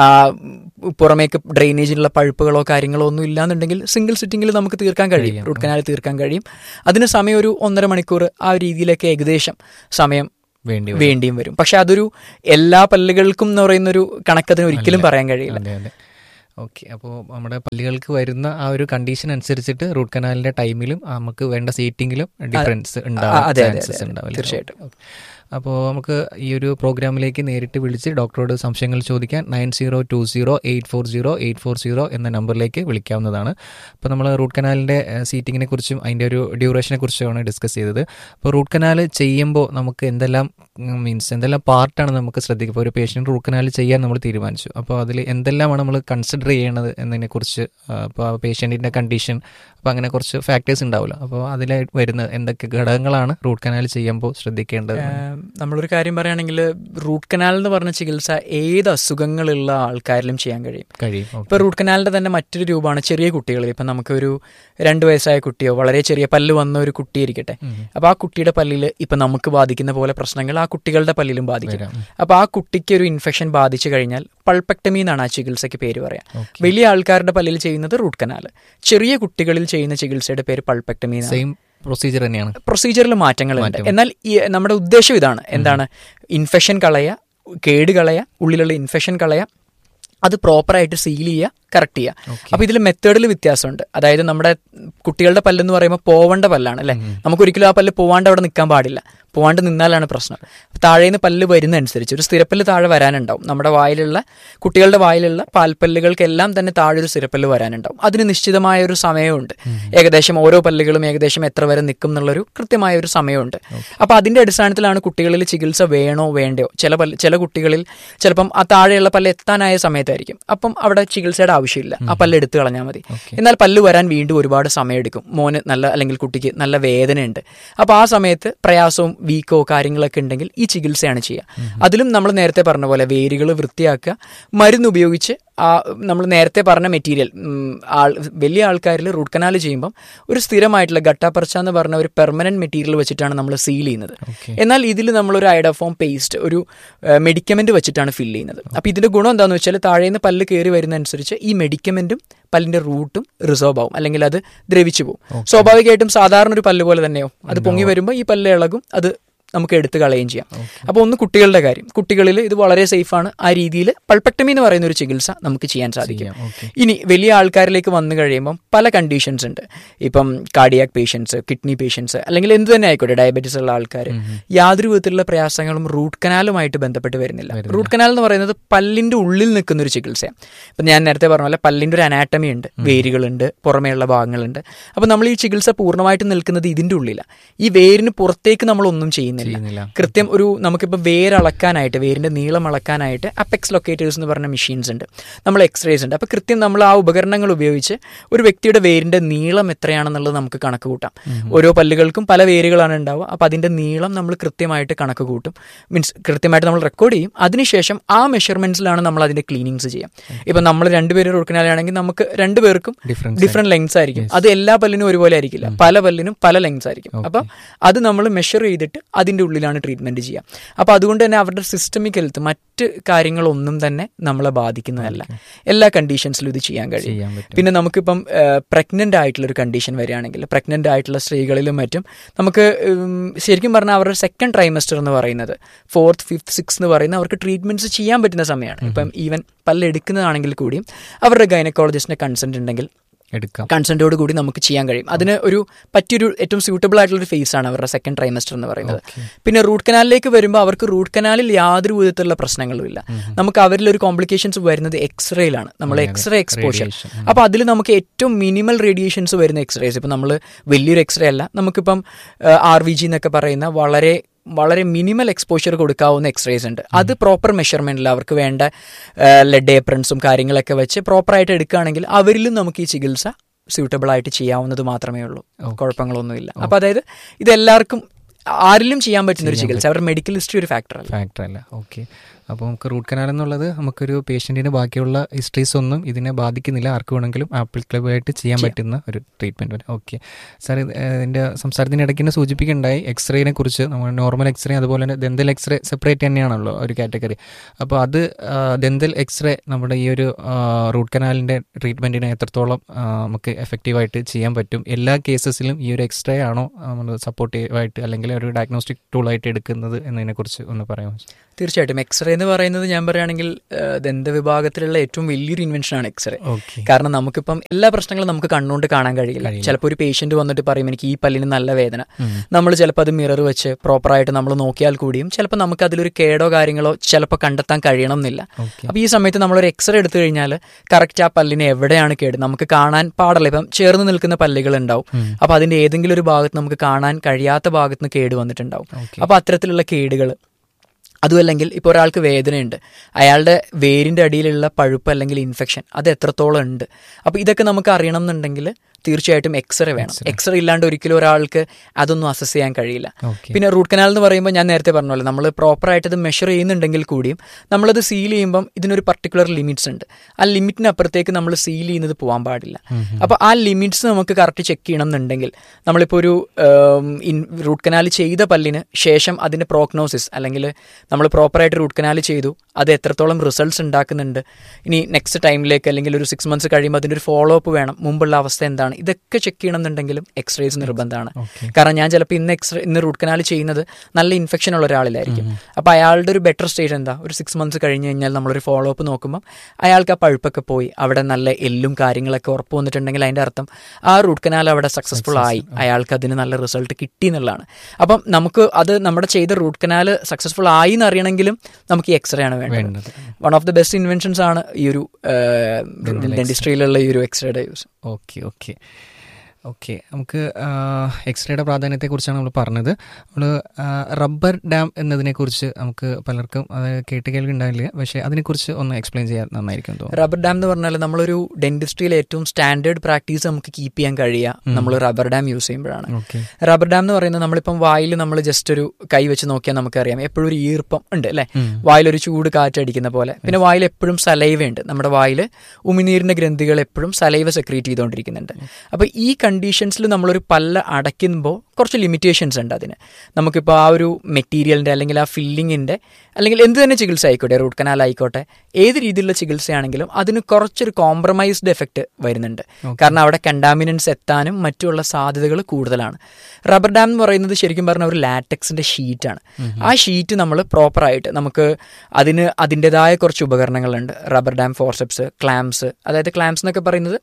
പുറമേക്ക് ഡ്രെയിനേജിലുള്ള പഴുപ്പുകളോ കാര്യങ്ങളോ ഒന്നും ഇല്ലാന്നുണ്ടെങ്കിൽ സിംഗിൾ സിറ്റിങ്ങിൽ നമുക്ക് തീർക്കാൻ കഴിയും, റൂട്ട് കനാൽ തീർക്കാൻ കഴിയും. അതിന് സമയം ഒരു ഒന്നര മണിക്കൂർ ആ രീതിയിലൊക്കെ ഏകദേശം സമയം വേണ്ടിയും വരും. പക്ഷെ അതൊരു എല്ലാ പല്ലുകൾക്കും എന്ന് പറയുന്നൊരു കണക്കതിന് ഒരിക്കലും പറയാൻ കഴിയില്ല. ഓക്കെ, അപ്പോൾ നമ്മുടെ പല്ലുകൾക്ക് വരുന്ന ആ ഒരു കണ്ടീഷൻ അനുസരിച്ചിട്ട് റൂട്ട് കനാലിൻ്റെ ടൈമിലും നമുക്ക് വേണ്ട സീറ്റിങ്ങിലും ഡിഫറൻസ് ഉണ്ടാവും, ചാൻസസ് ഉണ്ടാവും. തീർച്ചയായിട്ടും. അപ്പോൾ നമുക്ക് ഈ ഒരു പ്രോഗ്രാമിലേക്ക് നേരിട്ട് വിളിച്ച് ഡോക്ടറോട് സംശയങ്ങൾ ചോദിക്കാൻ nine zero to zero eight four zero eight four zero എന്ന നമ്പറിലേക്ക് വിളിക്കാവുന്നതാണ്. അപ്പോൾ നമ്മൾ റൂട്ട് കനാലിൻ്റെ സീറ്റിങ്ങിനെ കുറിച്ചും അതിൻ്റെ ഒരു ഡ്യൂറേഷനെ കുറിച്ചുമാണ് ഡിസ്കസ് ചെയ്തത്. അപ്പോൾ റൂട്ട് കനാൽ ചെയ്യുമ്പോൾ നമുക്ക് എന്തെല്ലാം മീൻസ് എന്തെല്ലാം പാർട്ടാണ് നമുക്ക് ശ്രദ്ധിക്കുക? ഇപ്പോൾ ഒരു പേഷ്യൻ്റ് റൂട്ട് കനാൽ ചെയ്യാൻ നമ്മൾ തീരുമാനിച്ചു, അപ്പോൾ അതിൽ എന്തെല്ലാമാണ് നമ്മൾ കൺസിഡർ ചെയ്യേണ്ടത് എന്നതിനെക്കുറിച്ച്, അപ്പോൾ ആ പേഷ്യൻറ്റിൻ്റെ കണ്ടീഷൻ, അപ്പോൾ അങ്ങനെ കുറച്ച് ഫാക്ടേഴ്സ് ഉണ്ടാവുമല്ലോ, അപ്പോൾ അതിൽ വരുന്ന എന്തൊക്കെ ഘടകങ്ങളാണ് റൂട്ട് കനാൽ ചെയ്യുമ്പോൾ ശ്രദ്ധിക്കേണ്ടത്? നമ്മളൊരു കാര്യം പറയുകയാണെങ്കിൽ റൂട്ട് കനാൽ എന്ന് പറഞ്ഞ ചികിത്സ ഏത് അസുഖങ്ങളുള്ള ആൾക്കാരിലും ചെയ്യാൻ കഴിയും കഴിയും ഇപ്പോൾ റൂട്ട് കനാലിൻ്റെ തന്നെ മറ്റൊരു രൂപമാണ് ചെറിയ കുട്ടികളിൽ. ഇപ്പം നമുക്കൊരു രണ്ട് വയസ്സായ കുട്ടിയോ വളരെ ചെറിയ പല്ല് വന്ന ഒരു കുട്ടി ഇരിക്കട്ടെ, അപ്പോൾ ആ കുട്ടിയുടെ പല്ലിൽ ഇപ്പം നമുക്ക് ബാധിക്കുന്ന പോലെ പ്രശ്നങ്ങൾ ആ കുട്ടികളുടെ പല്ലിലും ബാധിക്കും. അപ്പോൾ ആ കുട്ടിക്ക് ഒരു ഇൻഫെക്ഷൻ ബാധിച്ചു കഴിഞ്ഞാൽ പൾപെക്ടമി എന്നാണ് ആ ചികിത്സയ്ക്ക് പേര് പറയാം. വലിയ ആൾക്കാരുടെ പല്ലിൽ ചെയ്യുന്നത് റൂട്ട് കനാൽ, ചെറിയ കുട്ടികളിൽ ചെയ്യുന്ന ചികിത്സയുടെ പേര് പൾപെക്ടമി എന്നാണ്. പ്രൊസീജിയർ തന്നെയാണ്. പ്രൊസീജിയറിൽ മാറ്റങ്ങളുണ്ട്. എന്നാൽ ഈ നമ്മുടെ ഉദ്ദേശം ഇതാണ്, എന്താണ്, ഇൻഫെക്ഷൻ കളയുക, കേട് കളയുക, ഉള്ളിലുള്ള ഇൻഫെക്ഷൻ കളയുക, അത് പ്രോപ്പറായിട്ട് സീൽ ചെയ്യുക, കറക്റ്റ് ചെയ്യുക. അപ്പൊ ഇതിൽ മെത്തേഡിൽ വ്യത്യാസമുണ്ട്. അതായത് നമ്മുടെ കുട്ടികളുടെ പല്ലെന്ന് പറയുമ്പോൾ പോവേണ്ട പല്ലാണ് അല്ലെ, നമുക്കൊരിക്കലും ആ പല്ല് പോവാണ്ട് അവിടെ നിൽക്കാൻ പാടില്ല. പോവാണ്ട് നിന്നാലാണ് പ്രശ്നം. താഴേന്ന് പല്ല് വരുന്ന അനുസരിച്ച് ഒരു സ്ഥിരപ്പല്ല് താഴെ വരാനുണ്ടാവും. നമ്മുടെ വായിലുള്ള കുട്ടികളുടെ വായിലുള്ള പാൽപ്പല്ലുകൾക്കെല്ലാം തന്നെ താഴെ ഒരു സ്ഥിരപ്പല്ല് വരാനുണ്ടാവും. അതിന് നിശ്ചിതമായ ഒരു സമയമുണ്ട്. ഏകദേശം ഓരോ പല്ലുകളും ഏകദേശം എത്ര വരെ നിൽക്കും എന്നുള്ളൊരു കൃത്യമായ ഒരു സമയമുണ്ട്. അപ്പൊ അതിന്റെ അടിസ്ഥാനത്തിലാണ് കുട്ടികളിൽ ചികിത്സ വേണോ വേണ്ടയോ. ചില പല്ല് ചില കുട്ടികളിൽ ചിലപ്പം ആ താഴെയുള്ള പല്ല് എത്താനായ സമയത്തായിരിക്കും, അപ്പം അവിടെ ചികിത്സയുടെ ആവശ്യമില്ല, ആ പല്ല് എടുത്തു കളഞ്ഞാൽ മതി. എന്നാൽ പല്ല് വരാൻ വീണ്ടും ഒരുപാട് സമയമെടുക്കും, മോന് നല്ല അല്ലെങ്കിൽ കുട്ടിക്ക് നല്ല വേദനയുണ്ട്. അപ്പൊ ആ സമയത്ത് പ്രയാസവും വീക്കോ കാര്യങ്ങളൊക്കെ ഉണ്ടെങ്കിൽ ഈ ചികിത്സയാണ് ചെയ്യുക. അതിലും നമ്മൾ നേരത്തെ പറഞ്ഞ പോലെ വേരുകൾ വൃത്തിയാക്കുക, മരുന്ന് ഉപയോഗിച്ച് ആ നമ്മൾ നേരത്തെ പറഞ്ഞ മെറ്റീരിയൽ ആൾ വലിയ ആൾക്കാരിൽ റൂട്ട് കനാൽ ചെയ്യുമ്പം ഒരു സ്ഥിരമായിട്ടുള്ള ഗട്ടാപ്പർച്ച എന്ന് പറഞ്ഞ ഒരു പെർമനന്റ് മെറ്റീരിയൽ വെച്ചിട്ടാണ് നമ്മൾ സീൽ ചെയ്യുന്നത്. എന്നാൽ ഇതിൽ നമ്മളൊരു ഐഡോഫോം പേസ്റ്റ് ഒരു മെഡിക്കമെന്റ് വെച്ചിട്ടാണ് ഫില്ല് ചെയ്യുന്നത്. അപ്പോൾ ഇതിന്റെ ഗുണം എന്താണെന്ന് വെച്ചാൽ താഴേന്ന് പല്ല് കയറി വരുന്ന അനുസരിച്ച് ഈ മെഡിക്കമെന്റും പല്ലിന്റെ റൂട്ടും റിസോർവ് ആവും, അല്ലെങ്കിൽ അത് ദ്രവിച്ചു പോകും. സ്വാഭാവികമായിട്ടും സാധാരണ ഒരു പല്ല് പോലെ തന്നെയോ അത് പൊങ്ങി വരുമ്പോൾ ഈ പല്ല് ഇളകും, അത് നമുക്ക് എടുത്ത് കളയുകയും ചെയ്യാം. അപ്പോൾ ഒന്ന് കുട്ടികളുടെ കാര്യം, കുട്ടികളിൽ ഇത് വളരെ സേഫാണ്. ആ രീതിയിൽ പൾപ്പക്ടമി എന്ന് പറയുന്ന ഒരു ചികിത്സ നമുക്ക് ചെയ്യാൻ സാധിക്കും. ഇനി വലിയ ആൾക്കാരിലേക്ക് വന്നു കഴിയുമ്പം പല കണ്ടീഷൻസ് ഉണ്ട്. ഇപ്പം കാർഡിയാക് പേഷ്യൻസ്, കിഡ്നി പേഷ്യൻസ്, അല്ലെങ്കിൽ എന്ത് തന്നെ ആയിക്കോട്ടെ, ഡയബറ്റീസ് ഉള്ള ആൾക്കാർ, യാതൊരു വിധത്തിലുള്ള പ്രയാസങ്ങളും റൂട്ട് കനാലുമായിട്ട് ബന്ധപ്പെട്ട് വരുന്നില്ല. റൂട്ട് കനാൽ എന്ന് പറയുന്നത് പല്ലിന്റെ ഉള്ളിൽ നിൽക്കുന്ന ഒരു ചികിത്സയാണ്. ഇപ്പം ഞാൻ നേരത്തെ പറഞ്ഞ പോലെ പല്ലിന്റെ ഒരു അനാറ്റമി ഉണ്ട്, വേരുകളുണ്ട്, പുറമേയുള്ള ഭാഗങ്ങളുണ്ട്. അപ്പം നമ്മൾ ഈ ചികിത്സ പൂർണ്ണമായിട്ട് നിൽക്കുന്നത് ഇതിന്റെ ഉള്ളിലാണ്. ഈ വേരിന് പുറത്തേക്ക് നമ്മളൊന്നും ചെയ്യുന്നില്ല. കൃത്യം ഒരു നമുക്കിപ്പോൾ വേരളക്കാനായിട്ട്, വേരിന്റെ നീളം അളക്കാനായിട്ട് അപ്പെക്സ് ലൊക്കേറ്റേഴ്സ് എന്ന് പറഞ്ഞ മെഷീൻസ് ഉണ്ട്, നമ്മൾ എക്സ്റേസ് ഉണ്ട്. അപ്പോൾ കൃത്യം നമ്മൾ ആ ഉപകരണങ്ങൾ ഉപയോഗിച്ച് ഒരു വ്യക്തിയുടെ വേരിന്റെ നീളം എത്രയാണെന്നുള്ളത് നമുക്ക് കണക്ക് കൂട്ടാം. ഓരോ പല്ലുകൾക്കും പല വേരുകളാണ് ഉണ്ടാവുക. അപ്പോൾ അതിന്റെ നീളം നമ്മൾ കൃത്യമായിട്ട് കണക്ക് കൂട്ടും, മീൻസ് കൃത്യമായിട്ട് നമ്മൾ റെക്കോർഡ് ചെയ്യും. അതിനുശേഷം ആ മെഷർമെന്റ്സിലാണ് നമ്മൾ അതിന്റെ ക്ലീനിങ്സ് ചെയ്യാം. ഇപ്പം നമ്മൾ രണ്ടുപേരും റൂട്ട് കനാലാണെങ്കിൽ നമുക്ക് രണ്ടുപേർക്കും ഡിഫറെന്റ് ലെങ്സ് ആയിരിക്കും. അത് എല്ലാ പല്ലിനും ഒരുപോലെ ആയിരിക്കില്ല, പല പല്ലിനും പല ലെങ്സ് ആയിരിക്കും. അപ്പം അത് നമ്മൾ മെഷർ ചെയ്തിട്ട് അതിൻ്റെ ഉള്ളിലാണ് ട്രീറ്റ്മെൻറ്റ് ചെയ്യുക. അപ്പോൾ അതുകൊണ്ട് തന്നെ അവരുടെ സിസ്റ്റമിക് ഹെൽത്ത് മറ്റ് കാര്യങ്ങളൊന്നും തന്നെ നമ്മളെ ബാധിക്കുന്നതല്ല. എല്ലാ കണ്ടീഷൻസിലും ഇത് ചെയ്യാൻ കഴിയും. പിന്നെ നമുക്കിപ്പം പ്രഗ്നൻ്റ് ആയിട്ടുള്ളൊരു കണ്ടീഷൻ വരികയാണെങ്കിൽ, പ്രഗ്നൻ്റ് ആയിട്ടുള്ള സ്ത്രീകളിലും മറ്റും നമുക്ക് ശരിക്കും പറഞ്ഞാൽ അവരുടെ സെക്കൻഡ് ട്രൈമസ്റ്റർ എന്ന് പറയുന്നത് ഫോർത്ത് ഫിഫ്ത്ത് സിക്സ് എന്ന് പറയുന്ന അവർക്ക് ട്രീറ്റ്മെൻറ്റ്സ് ചെയ്യാൻ പറ്റുന്ന സമയമാണ്. ഇപ്പം ഈവൻ പല്ലെടുക്കുന്നതാണെങ്കിൽ കൂടിയും അവരുടെ ഗൈനക്കോളജിസ്റ്റിൻ്റെ കൺസെൻറ്റ് ഉണ്ടെങ്കിൽ കൺസെൻറ്റോട് കൂടി നമുക്ക് ചെയ്യാൻ കഴിയും. അതിന് ഒരു പറ്റിയൊരു ഏറ്റവും സ്യൂട്ടബിൾ ആയിട്ടുള്ള ഒരു ഫേസ് ആണ് അവരുടെ സെക്കൻഡ് ട്രൈമസ്റ്റർ എന്ന് പറയുന്നത്. പിന്നെ റൂട്ട് കനാലിലേക്ക് വരുമ്പോൾ അവർക്ക് റൂട്ട് കനാലിൽ യാതൊരു വിധത്തിലുള്ള പ്രശ്നങ്ങളും ഇല്ല. നമുക്ക് അവരിൽ ഒരു കോംപ്ലിക്കേഷൻസ് വരുന്നത് എക്സ്റേയിലാണ്, നമ്മൾ എക്സ്റേ എക്സ്പോഷർ. അപ്പോൾ അതിൽ നമുക്ക് ഏറ്റവും മിനിമൽ റേഡിയേഷൻസ് വരുന്ന എക്സ്റേസ്, ഇപ്പം നമ്മൾ വലിയൊരു എക്സ്റേ അല്ല, നമുക്കിപ്പം ആർ വി ജി എന്നൊക്കെ പറയുന്ന വളരെ വളരെ മിനിമൽ എക്സ്പോഷർ കൊടുക്കാവുന്ന എക്സ്റേസ് ഉണ്ട്. അത് പ്രോപ്പർ മെഷർമെന്റിൽ അവർക്ക് വേണ്ട ലെഡ് ഏപ്രൺസും കാര്യങ്ങളൊക്കെ വെച്ച് പ്രോപ്പറായിട്ട് എടുക്കുകയാണെങ്കിൽ അവരിലും നമുക്ക് ഈ ചികിത്സ സ്യൂട്ടബിൾ ആയിട്ട് ചെയ്യാവുന്നത് മാത്രമേ ഉള്ളൂ, കുഴപ്പങ്ങളൊന്നുമില്ല. അപ്പോൾ അതായത് ഇതെല്ലാവർക്കും ആരിലും ചെയ്യാൻ പറ്റുന്ന ഒരു ചികിത്സ, അവരുടെ മെഡിക്കൽ ഹിസ്റ്ററി ഒരു ഫാക്ടർ അല്ല ഫാക്ടർ അല്ല ഓക്കെ. അപ്പോൾ നമുക്ക് റൂട്ട് കനാൽ എന്നുള്ളത് നമുക്കൊരു പേഷ്യൻറ്റിന് ബാക്കിയുള്ള ഹിസ്റ്ററീസ് ഒന്നും ഇതിനെ ബാധിക്കുന്നില്ല, ആർക്ക് വേണമെങ്കിലും ആപ്ലിക്കബിളായിട്ട് ചെയ്യാൻ പറ്റുന്ന ഒരു ട്രീറ്റ്മെൻറ്റ്. ഓക്കെ സാർ, ഇതിൻ്റെ സംസാരത്തിൻ്റെ ഇടയ്ക്ക് തന്നെ സൂചിപ്പിക്കുകയുണ്ടായി എക്സ്റേനെ കുറിച്ച്. നമ്മൾ നോർമൽ എക്സ്റേ അതുപോലെ തന്നെ ദന്തൽ എക്സ്റേ സെപ്പറേറ്റ് തന്നെയാണല്ലോ ഒരു കാറ്റഗറി. അപ്പോൾ അത് ദന്തൽ എക്സ്റേ നമ്മുടെ ഈ ഒരു റൂട്ട് കനാലിൻ്റെ ട്രീറ്റ്മെൻറ്റിനെ എത്രത്തോളം നമുക്ക് എഫക്റ്റീവായിട്ട് ചെയ്യാൻ പറ്റും? എല്ലാ കേസസിലും ഈ ഒരു എക്സ്റേ ആണോ നമ്മൾ സപ്പോർട്ടീവായിട്ട് അല്ലെങ്കിൽ ഒരു ഡയഗ്നോസ്റ്റിക് ടൂളായിട്ട് എടുക്കുന്നത് എന്നതിനെക്കുറിച്ച് ഒന്ന് പറയാമോ? തീർച്ചയായിട്ടും. എക്സ്റേ എന്ന് പറയുന്നത് ഞാൻ പറയുകയാണെങ്കിൽ ദന്തവിഭാഗത്തിലുള്ള ഏറ്റവും വലിയൊരു ഇൻവെൻഷനാണ് എക്സ്റേ. കാരണം നമുക്കിപ്പം എല്ലാ പ്രശ്നങ്ങളും നമുക്ക് കണ്ണുകൊണ്ട് കാണാൻ കഴിയില്ല. ചിലപ്പോൾ ഒരു പേഷ്യന്റ് വന്നിട്ട് പറയും എനിക്ക് ഈ പല്ലിന് നല്ല വേദന, നമ്മൾ ചിലപ്പോൾ അത് മിറർ വെച്ച് പ്രോപ്പറായിട്ട് നമ്മൾ നോക്കിയാൽ കൂടിയും ചിലപ്പോൾ നമുക്ക് അതിലൊരു കേടോ കാര്യങ്ങളോ ചിലപ്പോൾ കണ്ടെത്താൻ കഴിയണം എന്നില്ല. അപ്പോൾ ഈ സമയത്ത് നമ്മളൊരു എക്സ്റേ എടുത്തു കഴിഞ്ഞാൽ കറക്റ്റ് ആ പല്ലിന് എവിടെയാണ് കേട് നമുക്ക് കാണാൻ പാടില്ല. ഇപ്പം ചേർന്ന് നിൽക്കുന്ന പല്ലുകൾ ഉണ്ടാവും, അപ്പോൾ അതിന്റെ ഏതെങ്കിലും ഒരു ഭാഗത്ത് നമുക്ക് കാണാൻ കഴിയാത്ത ഭാഗത്ത് നിന്ന് കേട് വന്നിട്ടുണ്ടാവും. അപ്പോൾ അത്തരത്തിലുള്ള കേടുകൾ, അതുമല്ലെങ്കിൽ ഇപ്പോൾ ഒരാൾക്ക് വേദനയുണ്ട്, അയാളുടെ വേരിൻ്റെ അടിയിലുള്ള പഴുപ്പ് അല്ലെങ്കിൽ ഇൻഫെക്ഷൻ അത് എത്രത്തോളം ഉണ്ട്, അപ്പോൾ ഇതൊക്കെ നമുക്ക് അറിയണം എന്നുണ്ടെങ്കിൽ തീർച്ചയായിട്ടും എക്സ്റേ വേണം. എക്സ്റേ ഇല്ലാണ്ട് ഒരിക്കലും ഒരാൾക്ക് അതൊന്നും അസസ് ചെയ്യാൻ കഴിയില്ല. പിന്നെ റൂട്ട് കനാൽ എന്ന് പറയുമ്പോൾ ഞാൻ നേരത്തെ പറഞ്ഞ പോലെ നമ്മൾ പ്രോപ്പറായിട്ട് ഇത് മെഷർ ചെയ്യുന്നുണ്ടെങ്കിൽ കൂടിയും നമ്മളത് സീൽ ചെയ്യുമ്പം ഇതിനൊരു പർട്ടിക്കുലർ ലിമിറ്റ്സ് ഉണ്ട്. ആ ലിമിറ്റിനപ്പുറത്തേക്ക് നമ്മൾ സീൽ ചെയ്യുന്നത് പോകാൻ പാടില്ല. അപ്പോൾ ആ ലിമിറ്റ്സ് നമുക്ക് കറക്റ്റ് ചെക്ക് ചെയ്യണം എന്നുണ്ടെങ്കിൽ നമ്മളിപ്പോൾ ഒരു റൂട്ട് കനാൽ ചെയ്ത പല്ലിന് ശേഷം അതിൻ്റെ പ്രോഗ്നോസിസ് അല്ലെങ്കിൽ നമ്മൾ പ്രോപ്പറായിട്ട് റൂട്ട് കനാൽ ചെയ്തു, അത് എത്രത്തോളം റിസൾട്ട്സ് ഉണ്ടാക്കുന്നുണ്ട്, ഇനി നെക്സ്റ്റ് ടൈമിലേക്ക് അല്ലെങ്കിൽ ഒരു സിക്സ് മന്ത്സ് കഴിയുമ്പോൾ അതിൻ്റെ ഒരു ഫോളോ അപ്പ് വേണം, മുമ്പുള്ള അവസ്ഥ എന്താണ്, ഇതൊക്കെ ചെക്ക് ചെയ്യണമെന്നുണ്ടെങ്കിലും എക്സ്റേസ് നിർബന്ധമാണ്. കാരണം ഞാൻ ചിലപ്പോൾ ഇന്ന് എക്സ്റേ ഇന്ന് റൂട്ട് കനാൽ ചെയ്യുന്നത് നല്ല ഇൻഫെക്ഷൻ ഉള്ള ഒരാളിലായിരിക്കും. അപ്പോൾ അയാളുടെ ഒരു ബെറ്റർ സ്റ്റേജ് എന്താ, ഒരു സിക്സ് മന്ത്സ് കഴിഞ്ഞ് കഴിഞ്ഞാൽ നമ്മളൊരു ഫോളോ അപ്പ് നോക്കുമ്പോൾ അയാൾക്ക് ആ പഴുപ്പൊക്കെ പോയി അവിടെ നല്ല എല്ലും കാര്യങ്ങളൊക്കെ ഉറപ്പ് വന്നിട്ടുണ്ടെങ്കിൽ അതിൻ്റെ അർത്ഥം ആ റൂട്ട് കനാൽ അവിടെ സക്സസ്ഫുൾ ആയി, അയാൾക്ക് അതിന് നല്ല റിസൾട്ട് കിട്ടി എന്നുള്ളതാണ്. അപ്പം നമുക്ക് അത് നമ്മുടെ ചെയ്ത റൂട്ട് കനാൽ സക്സസ്ഫുൾ ആയി എന്ന് അറിയണമെങ്കിലും നമുക്ക് ഈ എക്സ്റേ ആണ് വേണ്ടത്. One of the best inventions ആണ് ഈ ഒരു ഡെന്റിസ്ട്രിയിലുള്ള ഈ ഒരു എക്സ്റേയുടെ യൂസ്. ഓക്കെ ഓക്കെ ഓക്കെ നമുക്ക് എക്സ്റേയുടെ പ്രാധാന്യത്തെക്കുറിച്ചാണ് നമ്മൾ പറഞ്ഞത്. നമ്മൾ റബ്ബർ ഡാം എന്നതിനെക്കുറിച്ച് നമുക്ക് പലർക്കും അത് കേട്ട് കേൾവി ഉണ്ടാവില്ല, പക്ഷേ അതിനെക്കുറിച്ച് ഒന്ന് എക്സ്പ്ലെയിൻ ചെയ്യാൻ നന്നായിരിക്കും തോന്നുന്നു. റബ്ബർ ഡാം എന്ന് പറഞ്ഞാൽ നമ്മളൊരു ഡെന്റിസ്ട്രിയിൽ ഏറ്റവും സ്റ്റാൻഡേർഡ് പ്രാക്ടീസ് നമുക്ക് കീപ്പ് ചെയ്യാൻ കഴിയുക നമ്മൾ റബ്ബർ ഡാം യൂസ് ചെയ്യുമ്പോഴാണ്. റബ്ബർ ഡാം എന്ന് പറയുന്നത് നമ്മളിപ്പം വായിൽ നമ്മൾ ജസ്റ്റ് ഒരു കൈ വെച്ച് നോക്കിയാൽ നമുക്കറിയാം എപ്പോഴും ഒരു ഈർപ്പം ഉണ്ട് അല്ലേ, വായിലൊരു ചൂട് കാറ്റടിക്കുന്ന പോലെ. പിന്നെ വായിൽ എപ്പോഴും സലൈവ ഉണ്ട്, നമ്മുടെ വായിൽ ഉമിനീരിന്റെ ഗ്രന്ഥികൾ എപ്പോഴും സലൈവ സെക്രീറ്റ് ചെയ്തുകൊണ്ടിരിക്കുന്നുണ്ട്. അപ്പോൾ ഈ കണ്ടീഷൻസിൽ നമ്മളൊരു പല്ല് അടയ്ക്കുമ്പോൾ കുറച്ച് ലിമിറ്റേഷൻസ് ഉണ്ട് അതിന്. നമുക്കിപ്പോൾ ആ ഒരു മെറ്റീരിയലിൻ്റെ അല്ലെങ്കിൽ ആ ഫില്ലിങ്ങിൻ്റെ അല്ലെങ്കിൽ എന്ത് തന്നെ ചികിത്സ ആയിക്കോട്ടെ, റൂട്ട് കനാൽ ആയിക്കോട്ടെ, ഏത് രീതിയിലുള്ള ചികിത്സയാണെങ്കിലും അതിന് കുറച്ചൊരു കോംപ്രമൈസ്ഡ് എഫക്റ്റ് വരുന്നുണ്ട്. കാരണം അവിടെ കണ്ടാമിനൻസ് എത്താനും മറ്റുള്ള സാധ്യതകൾ കൂടുതലാണ്. റബ്ബർ ഡാം എന്ന് പറയുന്നത് ശരിക്കും പറഞ്ഞാൽ ഒരു ലാറ്റക്സിൻ്റെ ഷീറ്റാണ്. ആ ഷീറ്റ് നമ്മൾ പ്രോപ്പറായിട്ട് നമുക്ക് അതിന് അതിൻ്റെതായ കുറച്ച് ഉപകരണങ്ങളുണ്ട്. റബ്ബർ ഡാം ഫോർസെപ്സ്, ക്ലാംസ്, അതായത് ക്ലാംസ് എന്നൊക്കെ പറയുന്നത്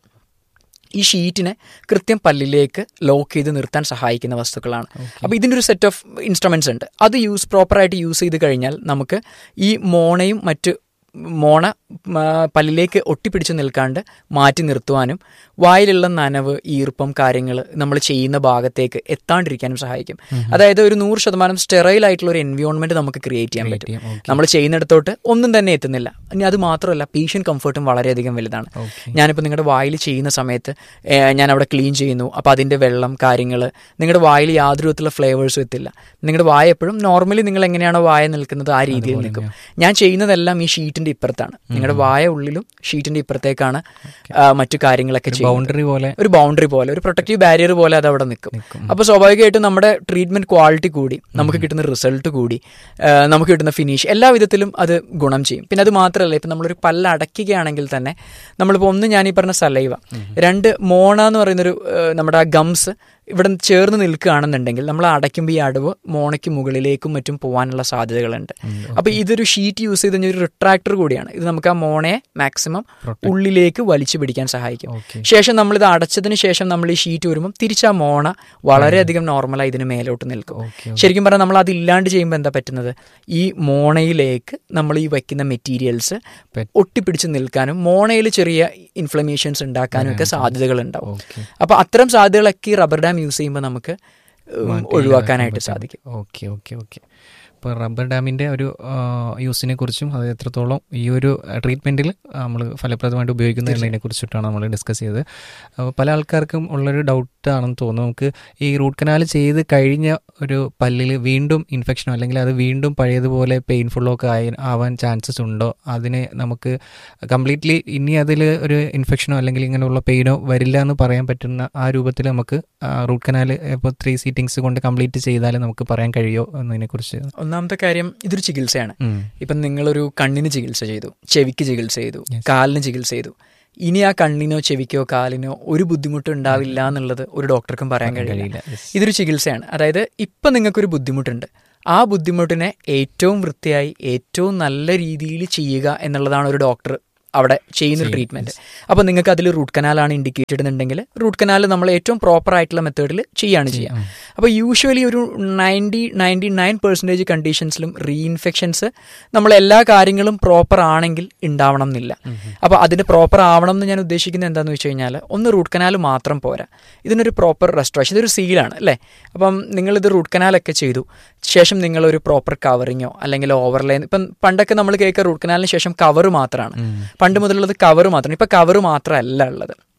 ഈ ഷീറ്റിനെ കൃത്യം പല്ലിലേക്ക് ലോക്ക് ചെയ്ത് നിർത്താൻ സഹായിക്കുന്ന വസ്തുക്കളാണ്. അപ്പോൾ ഇതിൻ്റെ ഒരു സെറ്റ് ഓഫ് ഇൻസ്ട്രുമെൻറ്റ്സ് ഉണ്ട്. അത് യൂസ് പ്രോപ്പറായിട്ട് യൂസ് ചെയ്ത് കഴിഞ്ഞാൽ നമുക്ക് ഈ മോണയും മറ്റ് മോണ പല്ലിലേക്ക് ഒട്ടിപ്പിടിച്ച് നിൽക്കാണ്ട് മാറ്റി നിർത്തുവാനും വായിലുള്ള നനവ്, ഈർപ്പം കാര്യങ്ങൾ നമ്മൾ ചെയ്യുന്ന ഭാഗത്തേക്ക് എത്താണ്ടിരിക്കാനും സഹായിക്കും. അതായത് ഒരു നൂറ് ശതമാനം സ്റ്റെറൈൽ ആയിട്ടുള്ള ഒരു എൻവയോൺമെന്റ് നമുക്ക് ക്രിയേറ്റ് ചെയ്യാൻ പറ്റും. നമ്മൾ ചെയ്യുന്നിടത്തോട്ട് ഒന്നും തന്നെ എത്തുന്നില്ല. ഇനി അത് മാത്രമല്ല, പേഷ്യൻ്റ് കംഫർട്ടും വളരെയധികം വലുതാണ്. ഞാനിപ്പോൾ നിങ്ങളുടെ വായിൽ ചെയ്യുന്ന സമയത്ത് ഞാൻ അവിടെ ക്ലീൻ ചെയ്യുന്നു, അപ്പോൾ അതിൻ്റെ വെള്ളം കാര്യങ്ങൾ നിങ്ങളുടെ വായിൽ യാതൊരു വിധത്തിലുള്ള ഫ്ലേവേഴ്സും എത്തില്ല. നിങ്ങളുടെ വായ എപ്പോഴും നോർമലി നിങ്ങൾ എങ്ങനെയാണോ വായ നിൽക്കുന്നത് ആ രീതിയിൽ നിൽക്കും. ഞാൻ ചെയ്യുന്നതെല്ലാം ഈ ഷീറ്റിൻ്റെ ഇപ്പുറത്താണ്. നിങ്ങളുടെ വായ ഉള്ളിലും ഷീറ്റിന്റെ ഇപ്പുറത്തേക്കാണ് മറ്റു കാര്യങ്ങളൊക്കെ ചെയ്യുന്നത്. ബൗണ്ടറി പോലെ ഒരു ബൗണ്ടറി പോലെ ഒരു പ്രൊട്ടക്റ്റീവ് ബാരിയർ പോലെ അത് അവിടെ നിൽക്കും. അപ്പോൾ സ്വാഭാവികമായിട്ടും നമ്മുടെ ട്രീറ്റ്മെന്റ് ക്വാളിറ്റി കൂടി, നമുക്ക് കിട്ടുന്ന റിസൾട്ട് കൂടി, നമുക്ക് കിട്ടുന്ന ഫിനിഷ് എല്ലാ വിധത്തിലും അത് ഗുണം ചെയ്യും. പിന്നെ അത് മാത്രമല്ല, ഇപ്പം നമ്മളൊരു പല്ല് അടയ്ക്കുകയാണെങ്കിൽ തന്നെ നമ്മളിപ്പോൾ ഒന്ന് ഞാൻ ഈ പറഞ്ഞ സലൈവ, രണ്ട് മോണ എന്ന് പറയുന്നൊരു നമ്മുടെ ആ ഗംസ് ഇവിടെ ചേർന്ന് നിൽക്കുകയാണെന്നുണ്ടെങ്കിൽ നമ്മൾ അടയ്ക്കുമ്പോൾ ഈ അടവ് മോണയ്ക്ക് മുകളിലേക്കും മറ്റും പോകാനുള്ള സാധ്യതകളുണ്ട്. അപ്പോൾ ഇതൊരു ഷീറ്റ് യൂസ് ചെയ്ത് കഴിഞ്ഞാൽ ഒരു റിട്രാക്ടർ കൂടിയാണ്. ഇത് നമുക്ക് ആ മോണയെ മാക്സിമം ഉള്ളിലേക്ക് വലിച്ചു പിടിക്കാൻ സഹായിക്കും. ശേഷം നമ്മളിത് അടച്ചതിന് ശേഷം നമ്മൾ ഈ ഷീറ്റ് വരുമ്പം തിരിച്ച് ആ മോണ വളരെയധികം നോർമലായി ഇതിന് മേലോട്ട് നിൽക്കും. ശരിക്കും പറഞ്ഞാൽ നമ്മൾ അതില്ലാണ്ട് ചെയ്യുമ്പോൾ എന്താ പറ്റുന്നത്, ഈ മോണയിലേക്ക് നമ്മൾ ഈ വയ്ക്കുന്ന മെറ്റീരിയൽസ് ഒട്ടിപ്പിടിച്ച് നിൽക്കാനും മോണയിൽ ചെറിയ ഇൻഫ്ലമേഷൻസ് ഉണ്ടാക്കാനും ഒക്കെ സാധ്യതകൾ ഉണ്ടാവും. അപ്പോൾ അത്തരം സാധ്യതകളൊക്കെ ഈ റബ്ബർ ഡാം യൂസ് ചെയ്യുമ്പോൾ നമുക്ക് ഒഴിവാക്കാനായിട്ട് സാധിക്കും. ഓക്കെ ഓക്കെ ഓക്കെ ഇപ്പോൾ റബ്ബർ ഡാമിൻ്റെ ഒരു യൂസിനെ കുറിച്ചും അത് എത്രത്തോളം ഈ ഒരു ട്രീറ്റ്മെൻറ്റിൽ നമ്മൾ ഫലപ്രദമായിട്ട് ഉപയോഗിക്കുന്നതിനെ കുറിച്ചിട്ടാണ് നമ്മൾ ഡിസ്കസ് ചെയ്തത്. പല ആൾക്കാർക്കും ഉള്ളൊരു ഡൗട്ടാണെന്ന് തോന്നുന്നു, നമുക്ക് ഈ റൂട്ട് കനാൽ ചെയ്ത് കഴിഞ്ഞ ഒരു പല്ലിൽ വീണ്ടും ഇൻഫെക്ഷനോ അല്ലെങ്കിൽ അത് വീണ്ടും പഴയതുപോലെ പെയിൻഫുള്ളോ ഒക്കെ ആയി ആവാൻ ചാൻസസ് ഉണ്ടോ, അതിന് നമുക്ക് കംപ്ലീറ്റ്ലി ഇനി അതിൽ ഒരു ഇൻഫെക്ഷനോ അല്ലെങ്കിൽ ഇങ്ങനെയുള്ള പെയിനോ വരില്ല എന്ന് പറയാൻ പറ്റുന്ന ആ രൂപത്തിൽ നമുക്ക് റൂട്ട് കനാൽ ഇപ്പോൾ ത്രീ സീറ്റിങ്സ് കൊണ്ട് കംപ്ലീറ്റ് ചെയ്താൽ നമുക്ക് പറയാൻ കഴിയുമോ എന്നതിനെക്കുറിച്ച്? ഒന്നാമത്തെ കാര്യം, ഇതൊരു ചികിത്സയാണ്. ഇപ്പം നിങ്ങളൊരു കണ്ണിന് ചികിത്സ ചെയ്തു, ചെവിക്ക് ചികിത്സ ചെയ്തു, കാലിന് ചികിത്സ ചെയ്തു. ഇനി ആ കണ്ണിനോ ചെവിക്കോ കാലിനോ ഒരു ബുദ്ധിമുട്ട് ഉണ്ടാവില്ല എന്നുള്ളത് ഒരു ഡോക്ടർക്കും പറയാൻ കഴിയില്ല. ഇതൊരു ചികിത്സയാണ്. അതായത് ഇപ്പം നിങ്ങൾക്കൊരു ബുദ്ധിമുട്ടുണ്ട്, ആ ബുദ്ധിമുട്ടിനെ ഏറ്റവും വൃത്തിയായി ഏറ്റവും നല്ല രീതിയിൽ ചെയ്യുക എന്നുള്ളതാണ് ഒരു ഡോക്ടർ അവിടെ ചെയ്യുന്നൊരു ട്രീറ്റ്മെൻറ്റ്. അപ്പോൾ നിങ്ങൾക്ക് അതിൽ റൂട്ട് കനാലാണ് ഇൻഡിക്കേറ്റഡ് എന്നുണ്ടെങ്കിൽ റൂട്ട് കനാൽ നമ്മൾ ഏറ്റവും പ്രോപ്പർ ആയിട്ടുള്ള മെത്തേഡിൽ ചെയ്യുകയാണ് ചെയ്യുക. അപ്പോൾ യൂഷ്വലി ഒരു നയൻറ്റി നയൻറ്റി നയൻ പെർസെൻറ്റേജ് കണ്ടീഷൻസിലും റീഇൻഫെക്ഷൻസ് നമ്മൾ എല്ലാ കാര്യങ്ങളും പ്രോപ്പർ ആണെങ്കിൽ ഉണ്ടാവണം എന്നില്ല. അപ്പോൾ അതിന് പ്രോപ്പർ ആവണം എന്ന് ഞാൻ ഉദ്ദേശിക്കുന്നത് എന്താണെന്ന് വെച്ച് കഴിഞ്ഞാൽ, ഒന്ന് റൂട്ട് കനാൽ മാത്രം പോരാ, ഇതിനൊരു പ്രോപ്പർ റെസ്റ്റോറേഷൻ, ഇതൊരു സീലാണ് അല്ലേ. അപ്പം നിങ്ങളിത് റൂട്ട് കനാലൊക്കെ ചെയ്തു ശേഷം നിങ്ങളൊരു പ്രോപ്പർ കവറിങ്ങോ അല്ലെങ്കിൽ ഓവർലേ, ഇപ്പം പണ്ടൊക്കെ നമ്മൾ കേൾക്കുക റൂട്ട് കനാലിന് ശേഷം കവർ മാത്രമാണ്, പണ്ട് മുതലുള്ളത് കവർ മാത്രമാണ്. ഇപ്പം കവർ മാത്രമല്ല ഉള്ളത്.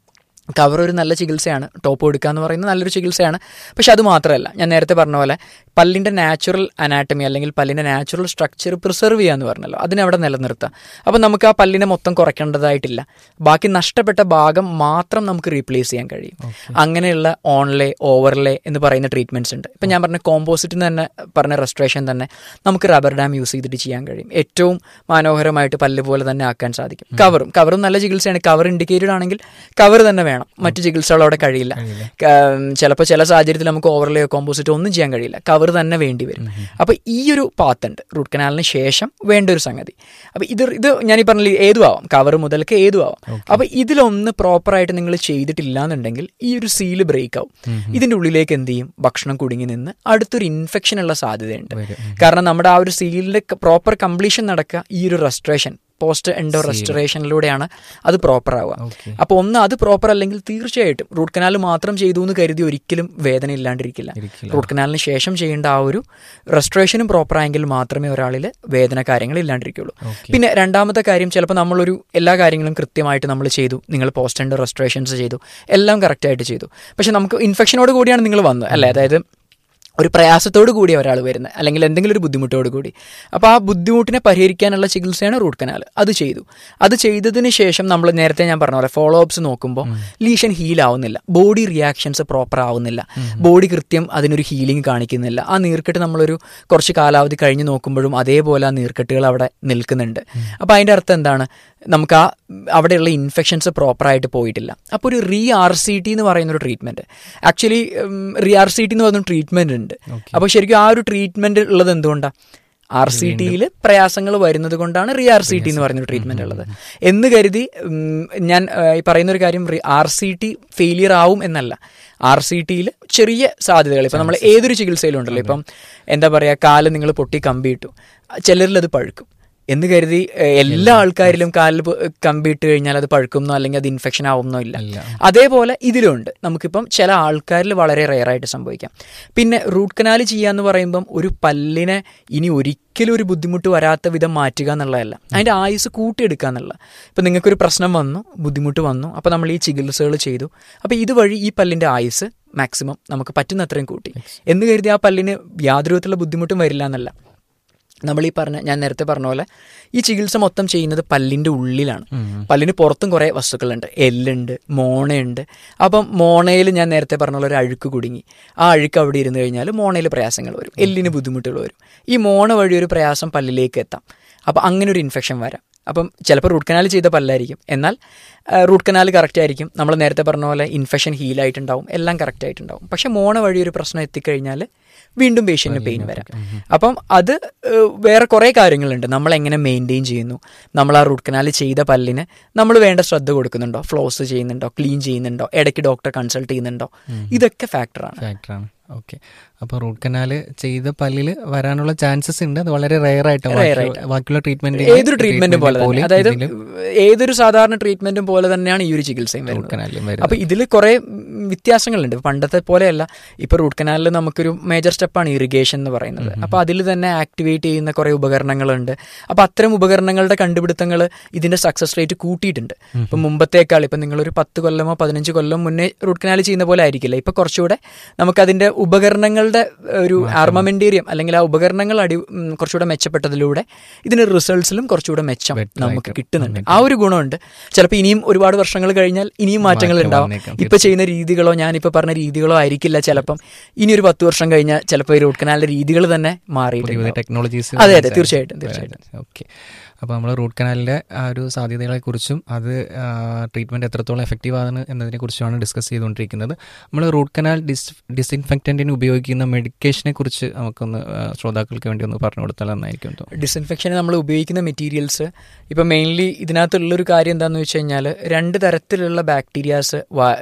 കവർ ഒരു നല്ല ചികിത്സയാണ്, ടോപ്പ് കൊടുക്കുക എന്ന് പറയുന്നത് നല്ലൊരു ചികിത്സയാണ്. പക്ഷെ അത് മാത്രമല്ല, ഞാൻ നേരത്തെ പറഞ്ഞ പോലെ പല്ലിൻ്റെ നാച്ചുറൽ അനാട്ടമി അല്ലെങ്കിൽ പല്ലിൻ്റെ നാച്ചുറൽ സ്ട്രക്ചർ പ്രിസർവ് ചെയ്യുക എന്ന് പറഞ്ഞല്ലോ, അതിനെ അവിടെ നിലനിർത്തുക. അപ്പം നമുക്ക് ആ പല്ലിനെ മൊത്തം കുറയ്ക്കേണ്ടതായിട്ടില്ല, ബാക്കി നഷ്ടപ്പെട്ട ഭാഗം മാത്രം നമുക്ക് റീപ്ലേസ് ചെയ്യാൻ കഴിയും. അങ്ങനെയുള്ള ഓൺലേ, ഓവർലേ എന്ന് പറയുന്ന ട്രീറ്റ്മെൻറ്റ്സ് ഉണ്ട്. ഇപ്പം ഞാൻ പറഞ്ഞ കോമ്പോസിറ്റ് തന്നെ പറഞ്ഞ റെസ്റ്റോറേഷൻ തന്നെ നമുക്ക് റബ്ബർ ഡാം യൂസ് ചെയ്തിട്ട് ചെയ്യാൻ കഴിയും. ഏറ്റവും മനോഹരമായിട്ട് പല്ല് പോലെ തന്നെ ആക്കാൻ സാധിക്കും. കവറും കവറും നല്ല ചികിത്സയാണ്. കവർ ഇൻഡിക്കേറ്റഡ് ആണെങ്കിൽ കവർ തന്നെ വേണം, മറ്റു ചികിത്സകൾ അവിടെ കഴിയില്ല. ചിലപ്പോൾ ചില സാഹചര്യത്തിൽ നമുക്ക് ഓവർലേയോ കോമ്പോസിറ്റോ ഒന്നും ചെയ്യാൻ കഴിയില്ല, കവർ തന്നെ വേണ്ടി വരും. അപ്പോൾ ഈ ഒരു പാത്ത് ഉണ്ട് റൂട്ട് കനാലിന് ശേഷം വേണ്ട ഒരു സംഗതി. അപ്പോൾ ഇത് ഇത് ഞാൻ ഈ പറഞ്ഞ ഏതും ആവാം, കവർ മുതൽക്ക് ഏതും ആവാം. അപ്പോൾ ഇതിലൊന്ന് പ്രോപ്പറായിട്ട് നിങ്ങൾ ചെയ്തിട്ടില്ല എന്നുണ്ടെങ്കിൽ ഈ ഒരു സീല് ബ്രേക്ക് ആവും. ഇതിൻ്റെ ഉള്ളിലേക്ക് എന്ത് ചെയ്യും, ഭക്ഷണം കുടുങ്ങി നിന്ന് അടുത്തൊരു ഇൻഫെക്ഷൻ ഉള്ള സാധ്യതയുണ്ട്. കാരണം നമ്മുടെ ആ ഒരു സീലിൻ്റെ പ്രോപ്പർ കംപ്ലീഷൻ നടക്കുക ഈ ഒരു റെസ്റ്റോറേഷൻ പോസ്റ്റ് എൻഡോ റെസ്റ്റോറേഷനിലൂടെയാണ് അത് പ്രോപ്പർ ആവുക. അപ്പോൾ ഒന്ന് അത് പ്രോപ്പർ അല്ലെങ്കിൽ തീർച്ചയായിട്ടും റൂട്ട് കനാൽ മാത്രം ചെയ്തു എന്ന് കരുതി ഒരിക്കലും വേദന ഇല്ലാണ്ടിരിക്കില്ല. റൂട്ട് കനാലിന് ശേഷം ചെയ്യേണ്ട ആ ഒരു റെസ്റ്റോറേഷനും പ്രോപ്പർ ആയെങ്കിൽ മാത്രമേ ഒരാളിൽ വേദന കാര്യങ്ങൾ ഇല്ലാണ്ടിരിക്കുള്ളൂ. പിന്നെ രണ്ടാമത്തെ കാര്യം, ചിലപ്പോൾ നമ്മളൊരു എല്ലാ കാര്യങ്ങളും കൃത്യമായിട്ട് നമ്മൾ ചെയ്തു, നിങ്ങൾ പോസ്റ്റ് എൻഡോ റെസ്റ്റോറേഷൻസ് ചെയ്തു, എല്ലാം കറക്റ്റായിട്ട് ചെയ്തു, പക്ഷെ നമുക്ക് ഇൻഫെക്ഷനോട് കൂടിയാണ് നിങ്ങൾ വന്നത് അല്ലേ, അതായത് ഒരു പ്രയാസത്തോടു കൂടി ഒരാൾ വരുന്നത് അല്ലെങ്കിൽ എന്തെങ്കിലും ഒരു ബുദ്ധിമുട്ടോട് കൂടി. അപ്പോൾ ആ ബുദ്ധിമുട്ടിനെ പരിഹരിക്കാനുള്ള ചികിത്സയാണ് റൂട്ട് കനാൽ. അത് ചെയ്തു. അത് ചെയ്തതിന് ശേഷം നമ്മൾ നേരത്തെ ഞാൻ പറഞ്ഞ പോലെ ഫോളോ അപ്സ് നോക്കുമ്പോൾ ലീഷൻ ഹീൽ ആവുന്നില്ല, ബോഡി റിയാക്ഷൻസ് പ്രോപ്പർ ആവുന്നില്ല, ബോഡി കൃത്യം അതിനൊരു ഹീലിംഗ് കാണിക്കുന്നില്ല. ആ നീർക്കെട്ട് നമ്മളൊരു കുറച്ച് കാലാവധി കഴിഞ്ഞ് നോക്കുമ്പോഴും അതേപോലെ ആ നീർക്കെട്ടുകൾ അവിടെ നിൽക്കുന്നുണ്ട്. അപ്പോൾ അതിൻ്റെ അർത്ഥം എന്താണ്, നമുക്ക് ആ അവിടെയുള്ള ഇൻഫെക്ഷൻസ് പ്രോപ്പറായിട്ട് പോയിട്ടില്ല. അപ്പോൾ ഒരു റീ ആർ സി ടി എന്ന് പറയുന്നൊരു treatment, actually re R C T എന്ന് പറയുന്ന ട്രീറ്റ്മെൻറ്റ് ഉണ്ട്. അപ്പോൾ ശരിക്കും ആ ഒരു ട്രീറ്റ്മെൻറ്റ് ഉള്ളത് എന്തുകൊണ്ടാണ്, ആർ സി ടിയിൽ പ്രയാസങ്ങൾ വരുന്നത് കൊണ്ടാണ് റീ ആർ സി ടി എന്ന് പറയുന്നൊരു ട്രീറ്റ്മെൻറ്റ് ഉള്ളത് എന്ന് കരുതി ഞാൻ ഈ പറയുന്നൊരു കാര്യം, ആർ സി ടി ഫെയിലിയർ ആവും എന്നല്ല. ആർ സി ടിയിൽ ചെറിയ സാധ്യതകൾ, ഇപ്പം നമ്മൾ ഏതൊരു ചികിത്സയിലും ഉണ്ടല്ലോ, ഇപ്പം എന്താ പറയുക, കാല് നിങ്ങൾ പൊട്ടി കമ്പിയിട്ടു, ചിലരിൽ അത് പഴുക്കും എന്ന് കരുതി എല്ലാ ആൾക്കാരിലും കാലിൽ കമ്പിയിട്ട് കഴിഞ്ഞാൽ അത് പഴുക്കുന്നോ അല്ലെങ്കിൽ അത് ഇൻഫെക്ഷൻ ആവുന്നോ ഇല്ല. അതേപോലെ ഇതിലുണ്ട്, നമുക്കിപ്പം ചില ആൾക്കാരിൽ വളരെ റെയറായിട്ട് സംഭവിക്കാം. പിന്നെ റൂട്ട് കനാൽ ചെയ്യാന്ന് പറയുമ്പം ഒരു പല്ലിനെ ഇനി ഒരിക്കലും ഒരു ബുദ്ധിമുട്ട് വരാത്ത വിധം മാറ്റുക എന്നുള്ളതല്ല, അതിൻ്റെ ആയുസ് കൂട്ടിയെടുക്കുക എന്നുള്ള. ഇപ്പം നിങ്ങൾക്കൊരു പ്രശ്നം വന്നു, ബുദ്ധിമുട്ട് വന്നു, അപ്പോൾ നമ്മൾ ഈ ചികിത്സകൾ ചെയ്തു, അപ്പോൾ ഇതുവഴി ഈ പല്ലിൻ്റെ ആയുസ് മാക്സിമം നമുക്ക് പറ്റുന്ന അത്രയും കൂട്ടി എന്ന് കരുതി ആ പല്ലിന് യാതൊരു വിധത്തിലുള്ള ബുദ്ധിമുട്ടും വരില്ല എന്നല്ല. നമ്മൾ ഈ പറഞ്ഞ ഞാൻ നേരത്തെ പറഞ്ഞ പോലെ ഈ ചികിത്സ മൊത്തം ചെയ്യുന്നത് പല്ലിൻ്റെ ഉള്ളിലാണ്. പല്ലിന് പുറത്തും കുറേ വസ്തുക്കളുണ്ട്, എല്ലുണ്ട്, മോണയുണ്ട്. അപ്പം മോണയിൽ ഞാൻ നേരത്തെ പറഞ്ഞ പോലെ ഒരു അഴുക്ക് കുടുങ്ങി, ആ അഴുക്ക് അവിടെ ഇരുന്ന് കഴിഞ്ഞാൽ മോണയിൽ പ്രയാസങ്ങൾ വരും, എല്ലിന് ബുദ്ധിമുട്ടുകൾ വരും. ഈ മോണ വഴി ഒരു പ്രയാസം പല്ലിലേക്ക് എത്താം, അപ്പോൾ അങ്ങനെ ഒരു ഇൻഫെക്ഷൻ വരാം. അപ്പം ചിലപ്പോൾ റൂട്ട് കനാൽ ചെയ്ത പല്ലായിരിക്കും, എന്നാൽ റൂട്ട് കനാൽ കറക്റ്റ് ആയിരിക്കും, നമ്മൾ നേരത്തെ പറഞ്ഞ പോലെ ഇൻഫെക്ഷൻ ഹീലായിട്ടുണ്ടാവും, എല്ലാം കറക്റ്റ് ആയിട്ടുണ്ടാവും. പക്ഷെ മോണ വഴി ഒരു പ്രശ്നം എത്തിക്കഴിഞ്ഞാൽ വീണ്ടും പേഷ്യൻറ്റിന് പെയിൻ വരാം. അപ്പം അത് വേറെ കുറേ കാര്യങ്ങളുണ്ട്, നമ്മൾ എങ്ങനെ മെയിൻറ്റെയിൻ ചെയ്യുന്നു, നമ്മൾ ആ റൂട്ട് കനാൽ ചെയ്ത പല്ലിന് നമ്മൾ വേണ്ട ശ്രദ്ധ കൊടുക്കുന്നുണ്ടോ, ഫ്ലോസ് ചെയ്യുന്നുണ്ടോ, ക്ലീൻ ചെയ്യുന്നുണ്ടോ, ഇടയ്ക്ക് ഡോക്ടറെ കൺസൾട്ട് ചെയ്യുന്നുണ്ടോ, ഇതൊക്കെ ഫാക്ടറാണ് ഫാക്ടറാണ് ഓക്കെ. അപ്പോൾ റൂട്ട് കനാൽ ചെയ്ത പല്ലിൽ വരാനുള്ള ചാൻസസ് ഉണ്ട്, അത് വളരെ റെയർ ആയിട്ട് ബാക്കിയുള്ള ട്രീറ്റ്മെന്റ് ഏതൊരു ട്രീറ്റ്മെന്റും പോലെ തന്നെ, അതായത് ഏതൊരു സാധാരണ ട്രീറ്റ്മെന്റും പോലെ തന്നെയാണ് ഈ ഒരു ചികിത്സയും വരുന്നത്. അപ്പോൾ ഇതിൽ കുറേ വ്യത്യാസങ്ങളുണ്ട്, പണ്ടത്തെ പോലെയല്ല. ഇപ്പോൾ റൂട്ട് കനാലിൽ നമുക്കൊരു മേജർ സ്റ്റെപ്പാണ് ഇറിഗേഷൻ എന്ന് പറയുന്നത്. അപ്പോൾ അതിൽ തന്നെ ആക്ടിവേറ്റ് ചെയ്യുന്ന കുറേ ഉപകരണങ്ങളുണ്ട്. അപ്പോൾ അത്തരം ഉപകരണങ്ങളുടെ കണ്ടുപിടുത്തങ്ങൾ ഇതിന്റെ സക്സസ് റേറ്റ് കൂട്ടിയിട്ടുണ്ട്. ഇപ്പം മുമ്പത്തേക്കാൾ ഇപ്പം നിങ്ങളൊരു പത്ത് കൊല്ലമോ പതിനഞ്ച് കൊല്ലം മുന്നേ റൂട്ട് കനാൽ ചെയ്യുന്ന പോലെ ആയിരിക്കില്ല. ഇപ്പം കുറച്ചുകൂടെ നമുക്കതിൻ്റെ ഉപകരണങ്ങളുടെ ഒരു ആർമമെന്റേറിയം അല്ലെങ്കിൽ ആ ഉപകരണങ്ങൾ അടി കുറച്ചുകൂടെ മെച്ചപ്പെട്ടതിലൂടെ ഇതിന് റിസൾട്ട്സിലും കുറച്ചുകൂടെ മെച്ചം നമുക്ക് കിട്ടുന്നുണ്ട്. ആ ഒരു ഗുണമുണ്ട്. ചിലപ്പോൾ ഇനിയും ഒരുപാട് വർഷങ്ങൾ കഴിഞ്ഞാൽ ഇനിയും മാറ്റങ്ങൾ ഉണ്ടാവും. ഇപ്പം ചെയ്യുന്ന രീതികളോ ഞാനിപ്പോൾ പറഞ്ഞ രീതികളോ ആയിരിക്കില്ല ചിലപ്പം ഇനി ഒരു പത്ത് വർഷം കഴിഞ്ഞാൽ ചിലപ്പോൾ ഈ റൂട്ട് കനാലിന്റെ രീതികൾ തന്നെ മാറിയിട്ടുണ്ട്, ടെക്നോളജീസ്. അതെ അതെ തീർച്ചയായിട്ടും തീർച്ചയായിട്ടും ഓക്കെ. അപ്പോൾ നമ്മൾ റൂട്ട് കനാലിൻ്റെ ആ ഒരു സാധ്യതകളെക്കുറിച്ചും അത് ട്രീറ്റ്മെൻറ്റ് എത്രത്തോളം എഫക്റ്റീവ് ആണ് എന്നതിനെക്കുറിച്ചുമാണ് ഡിസ്കസ് ചെയ്തുകൊണ്ടിരിക്കുന്നത്. നമ്മൾ റൂട്ട് കനാൽ ഡിസ് ഡിസിൻഫെക്റ്റൻറ്റിന് ഉപയോഗിക്കുന്ന മെഡിക്കേഷനെ കുറിച്ച് നമുക്കൊന്ന് ശ്രോതാക്കൾക്ക് വേണ്ടി ഒന്ന് പറഞ്ഞു കൊടുത്താൽ നന്നായിരിക്കും. ഡിസിൻഫെക്ഷന് നമ്മൾ ഉപയോഗിക്കുന്ന മെറ്റീരിയൽസ് ഇപ്പം മെയിൻലി ഇതിനകത്തുള്ളൊരു കാര്യം എന്താണെന്ന് വെച്ച് കഴിഞ്ഞാൽ രണ്ട് തരത്തിലുള്ള ബാക്ടീരിയാസ്